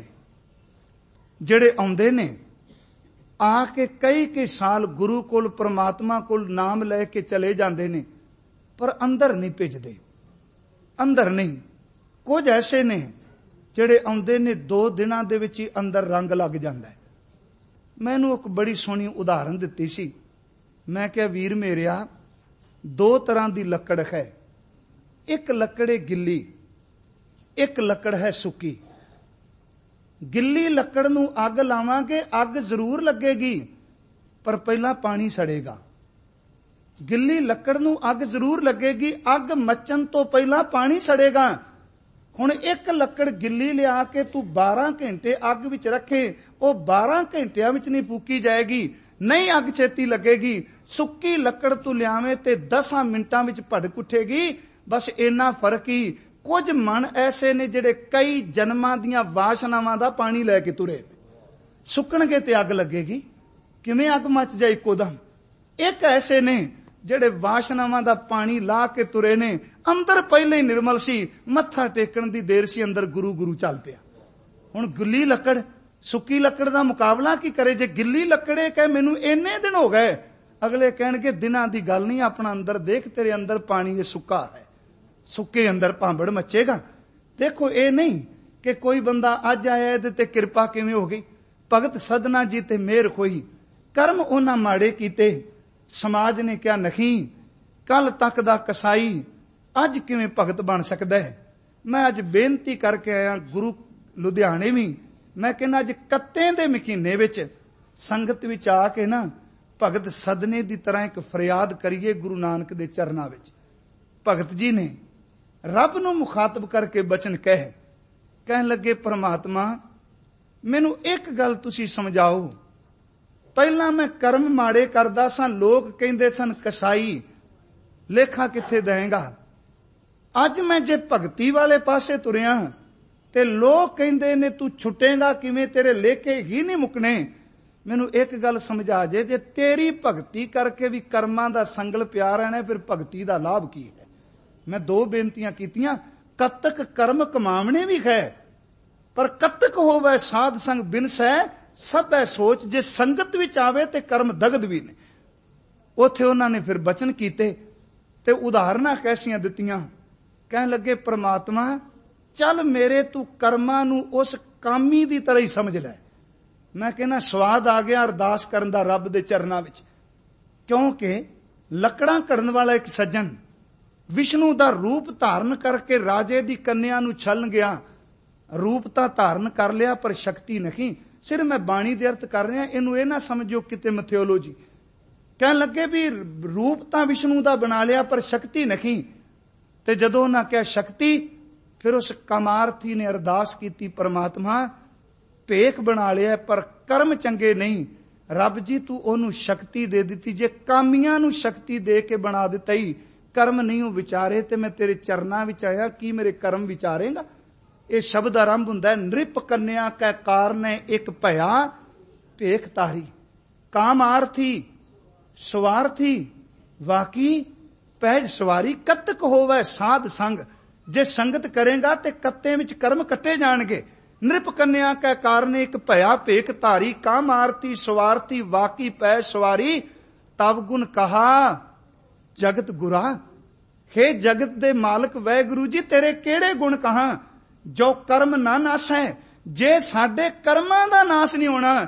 Speaker 1: ਜਿਹੜੇ ਆਉਂਦੇ ਨੇ, ਆ ਕੇ ਕਈ ਸਾਲ ਗੁਰੂ ਕੋਲ, ਪ੍ਰਮਾਤਮਾ ਕੋਲ ਨਾਮ ਲੈ ਕੇ ਚਲੇ ਜਾਂਦੇ ਨੇ, ਪਰ ਅੰਦਰ ਨਹੀਂ ਭਿੱਜਦੇ, ਅੰਦਰ ਨਹੀਂ। ਕੁਝ ਐਸੇ ਨੇ ਜਿਹੜੇ ਆਉਂਦੇ ਨੇ 2 ਦਿਨਾਂ ਦੇ ਵਿੱਚ ਹੀ ਅੰਦਰ ਰੰਗ ਲੱਗ ਜਾਂਦਾ ਹੈ। ਮੈਨੂੰ ਇੱਕ ਬੜੀ ਸੋਹਣੀ ਉਦਾਹਰਨ ਦਿੱਤੀ ਸੀ। ਮੈਂ ਕਿਹਾ, ਵੀਰ ਮੇਰਿਆ, 2 ਤਰ੍ਹਾਂ ਦੀ ਲੱਕੜ ਹੈ, ਇੱਕ ਲੱਕੜ ਹੈ ਗਿੱਲੀ, ਇੱਕ ਲੱਕੜ ਹੈ ਸੁੱਕੀ। ਗਿੱਲੀ ਲੱਕੜ ਨੂੰ ਅੱਗ ਲਾਵਾਂਗੇ, ਅੱਗ ਜ਼ਰੂਰ ਲੱਗੇਗੀ, ਪਰ ਪਹਿਲਾਂ ਪਾਣੀ ਸੜੇਗਾ। ਗਿੱਲੀ ਲੱਕੜ ਨੂੰ ਅੱਗ ਜ਼ਰੂਰ ਲੱਗੇਗੀ, ਅੱਗ ਮੱਚਣ ਤੋਂ ਪਹਿਲਾਂ ਪਾਣੀ ਸੜੇਗਾ। ਹੁਣ ਇੱਕ ਲੱਕੜ ਗਿੱਲੀ ਲਿਆ ਕੇ ਤੂੰ 12 ਘੰਟੇ ਅੱਗ ਵਿੱਚ ਰੱਖੇ, ਉਹ 12 ਘੰਟਿਆਂ ਵਿੱਚ ਨਹੀਂ ਫੂਕੀ ਜਾਏਗੀ, ਨਹੀਂ ਅੱਗ ਛੇਤੀ ਲੱਗੇਗੀ। ਸੁੱਕੀ ਲੱਕੜ ਤੂੰ ਲਿਆਵੇਂ ਤੇ 10 ਮਿੰਟਾਂ ਵਿੱਚ ਭੜਕ ਉੱਠੇਗੀ। ਬਸ ਇੰਨਾ ਫਰਕ ਹੀ। ਕੁਝ ਮਨ ਐਸੇ ਨੇ ਜਿਹੜੇ ਕਈ ਜਨਮਾਂ ਦੀਆਂ ਵਾਸ਼ਨਾਵਾਂ ਦਾ ਪਾਣੀ ਲੈ ਕੇ ਤੁਰੇ, ਸੁੱਕਣਗੇ ਤੇ ਅੱਗ ਲੱਗੇਗੀ, ਕਿਵੇਂ ਅੱਗ ਮੱਚ ਜਾਏ ਇੱਕੋ ਦਮ। ਇੱਕ ਐਸੇ ਨੇ ਜਿਹੜੇ ਵਾਸ਼ਨਾਵਾਂ ਦਾ ਪਾਣੀ ਲਾ ਕੇ ਤੁਰੇ ਨੇ, ਅੰਦਰ ਪਹਿਲੇ ਹੀ ਨਿਰਮਲ ਸੀ, ਮੱਥਾ ਟੇਕਣ ਦੀ ਦੇਰ ਸੀ, ਅੰਦਰ ਗੁਰੂ ਗੁਰੂ ਚੱਲ ਪਿਆ। ਹੁਣ ਗਿੱਲੀ ਲੱਕੜ ਸੁੱਕੀ ਲੱਕੜ ਦਾ ਮੁਕਾਬਲਾ ਕੀ ਕਰੇ? ਜੇ ਗਿੱਲੀ ਲੱਕੜੇ ਕਹੇ ਮੈਨੂੰ ਇੰਨੇ ਦਿਨ ਹੋ ਗਏ, ਅਗਲੇ ਕਹਿਣਗੇ ਦਿਨਾਂ ਦੀ ਗੱਲ ਨਹੀਂ, ਆਪਣਾ ਅੰਦਰ ਦੇਖ, ਤੇਰੇ ਅੰਦਰ ਪਾਣੀ ਇਹ ਸੁੱਕਾ ਹੈ, ਸੁੱਕੇ ਅੰਦਰ ਭਾਂਬੜ ਮੱਚੇਗਾ। ਦੇਖੋ, ਇਹ ਨਹੀਂ ਕਿ ਕੋਈ ਬੰਦਾ ਅੱਜ ਆਇਆ ਇਹਦੇ ਤੇ ਕਿਰਪਾ ਕਿਵੇਂ ਹੋ ਗਈ। ਭਗਤ ਸਦਨਾ ਜੀ ਤੇ ਮਿਹਰ ਹੋਈ, ਕਰਮ ਉਹਨਾਂ ਮਾੜੇ ਕੀਤੇ, ਸਮਾਜ ਨੇ ਕਿਹਾ ਨਹੀਂ, ਕੱਲ ਤੱਕ ਦਾ ਕਸਾਈ ਅੱਜ ਕਿਵੇਂ ਭਗਤ ਬਣ ਸਕਦਾ ਹੈ। ਮੈਂ ਅੱਜ ਬੇਨਤੀ ਕਰਕੇ ਆਇਆ ਗੁਰੂ ਲੁਧਿਆਣੇ ਵੀ, ਮੈਂ ਕਹਿੰਦਾ ਅੱਜ ਕੱਤੇ ਦੇ ਮਹੀਨੇ ਵਿੱਚ ਸੰਗਤ ਵਿੱਚ ਆ ਕੇ ਨਾ ਭਗਤ ਸਦਨੇ ਦੀ ਤਰ੍ਹਾਂ ਇੱਕ ਫਰਿਆਦ ਕਰੀਏ ਗੁਰੂ ਨਾਨਕ ਦੇ ਚਰਨਾਂ ਵਿੱਚ। ਭਗਤ ਜੀ ਨੇ ਰੱਬ ਨੂੰ ਮੁਖਾਤਬ ਕਰਕੇ ਬਚਨ ਕਹਿਣ ਲੱਗੇ, ਪਰਮਾਤਮਾ ਮੈਨੂੰ ਇੱਕ ਗੱਲ ਤੁਸੀਂ ਸਮਝਾਓ। ਪਹਿਲਾਂ ਮੈਂ ਕਰਮ ਮਾੜੇ ਕਰਦਾ ਸਾਂ, ਲੋਕ ਕਹਿੰਦੇ ਸਨ ਕਸਾਈ, ਲੇਖਾ ਕਿੱਥੇ ਦੇਵੇਂਗਾ। ਅੱਜ ਮੈਂ ਜੇ ਭਗਤੀ ਵਾਲੇ ਪਾਸੇ ਤੁਰਿਆ ਤੇ ਲੋਕ ਕਹਿੰਦੇ ਨੇ ਤੂੰ ਛੁੱਟੇਗਾ ਕਿਵੇਂ, ਤੇਰੇ ਲੇਖੇ ਹੀ ਨਹੀਂ ਮੁੱਕਣੇ। ਮੈਨੂੰ ਇੱਕ ਗੱਲ ਸਮਝਾ ਜੇ ਤੇਰੀ ਭਗਤੀ ਕਰਕੇ ਵੀ ਕਰਮਾਂ ਦਾ ਸੰਗਲ ਪਿਆ ਰਹਿਣਾ, ਫਿਰ ਭਗਤੀ ਦਾ ਲਾਭ ਕੀ ਹੈ। ਮੈਂ 2 ਬੇਨਤੀਆਂ ਕੀਤੀਆਂ, ਕਤਕ ਕਰਮ ਕਮਾਵਣੇ ਵੀ ਹੈ, ਪਰ ਕਤਕ ਹੋਵੇ ਸਾਧ ਸੰਗ ਬਿਨਸੈ ਸਭੈ ਸੋਚ, ਜੇ ਸੰਗਤ ਵਿੱਚ ਆਵੇ ਤੇ ਕਰਮ ਦਗਦ ਵੀ ਨੇ। ਉੱਥੇ ਉਹਨਾਂ ਨੇ ਫਿਰ ਬਚਨ ਕੀਤੇ ਤੇ ਉਦਾਹਰਨਾਂ ਕੈਸੀਆਂ ਦਿੱਤੀਆਂ। ਕਹਿਣ ਲੱਗੇ, ਪਰਮਾਤਮਾ ਚੱਲ ਮੇਰੇ ਤੂੰ ਕਰਮਾਂ ਨੂੰ ਉਸ ਕਾਮੀ ਦੀ ਤਰ੍ਹਾਂ ਹੀ ਸਮਝ ਲੈ। ਮੈਂ ਕਹਿੰਦਾ ਸਵਾਦ ਆ ਗਿਆ ਅਰਦਾਸ ਕਰਨ ਦਾ ਰੱਬ ਦੇ ਚਰਨਾਂ ਵਿੱਚ, ਕਿਉਂਕਿ ਲੱਕੜਾਂ ਘੜਨ ਵਾਲਾ ਇੱਕ ਸੱਜਣ ਵਿਸ਼ਨੂੰ ਦਾ ਰੂਪ ਧਾਰਨ ਕਰਕੇ ਰਾਜੇ ਦੀ ਕੰਨਿਆ ਨੂੰ ਛਲਣ ਗਿਆ। ਰੂਪ ਤਾਂ ਧਾਰਨ ਕਰ ਲਿਆ ਪਰ ਸ਼ਕਤੀ ਨਹੀਂ। ਸਿਰ ਮੈਂ ਬਾਣੀ ਦੇ ਅਰਥ ਕਰ ਰਿਹਾ, ਇਹਨੂੰ ਇਹ ਨਾ ਸਮਝੋ ਕਿਤੇ ਮਿਥਿਓਲੋਜੀ। ਕਹਿਣ ਲੱਗੇ ਵੀ ਰੂਪ ਤਾਂ ਵਿਸ਼ਨੂੰ ਦਾ ਬਣਾ ਲਿਆ ਪਰ ਸ਼ਕਤੀ ਨਹੀਂ। ਤੇ ਜਦੋਂ ਉਹਨਾਂ ਕਿਹਾ ਸ਼ਕਤੀ, ਫਿਰ ਉਸ ਕਾਮਾਰਥੀ ਨੇ ਅਰਦਾਸ ਕੀਤੀ, ਪਰਮਾਤਮਾ ਭੇਖ ਬਣਾ ਲਿਆ ਪਰ ਕਰਮ ਚੰਗੇ ਨਹੀਂ। ਰੱਬ ਜੀ ਤੂੰ ਉਹਨੂੰ ਸ਼ਕਤੀ ਦੇ ਦਿੱਤੀ, ਜੇ ਕਾਮੀਆਂ ਨੂੰ ਸ਼ਕਤੀ ਦੇ ਕੇ ਬਣਾ ਦਿੱਤਾ ਹੀ, ਕਰਮ ਨਹੀਂ ਉਹ ਵਿਚਾਰੇ, ਤੇ ਮੈਂ ਤੇਰੇ ਚਰਨਾਂ ਵਿੱਚ ਆਇਆ, ਕੀ ਮੇਰੇ ਕਰਮ ਵਿਚਾਰੇਗਾ। ਇਹ ਸ਼ਬਦ ਆਰੰਭ ਹੁੰਦਾ ਹੈ, ਨ੍ਰਿਪ ਕੰਨਿਆ ਕੈ ਕਾਰਨੈ ਇੱਕ ਭਇਆ ਭੇਖ ਤਾਰੀ। ਕਾਮਾਰਥੀ ਸਵਾਰਥੀ ਵਾਕੀ ਪਹਿਜ ਸਵਾਰੀ, ਕਤਕ ਹੋਵੇ ਸਾਧ ਸੰਗ। ਜੇ ਸੰਗਤ ਕਰੇਗਾ ਤੇ ਕੱਤੇ ਵਿੱਚ ਕਰਮ ਕੱਟੇ ਜਾਣਗੇ। ਨ੍ਰਿਪ ਕੰਨਿਆ ਕੈ ਕਾਰਨ ਇੱਕ ਭਇਆ ਭੇਖ ਧਾਰੀ, ਕਾਮ ਆਰਤੀ ਸਵਾਰਥੀ ਵਾਕੀ ਪੈ ਸਵਾਰੀ। ਤਵ ਗੁਣ ਕਹਾ ਜਗਤ ਗੁਰਾ। हे ਜਗਤ ਦੇ ਮਾਲਕ ਵਾਹਿਗੁਰੂ ਜੀ, ਤੇਰੇ ਕਿਹੜੇ ਗੁਣ ਕਹਾਂ ਜੋ ਕਰਮ ਨਾ ਨਾਸੈ। ਜੇ ਸਾਡੇ ਕਰਮਾਂ ਦਾ ਨਾਸ ਨਹੀਂ ਹੋਣਾ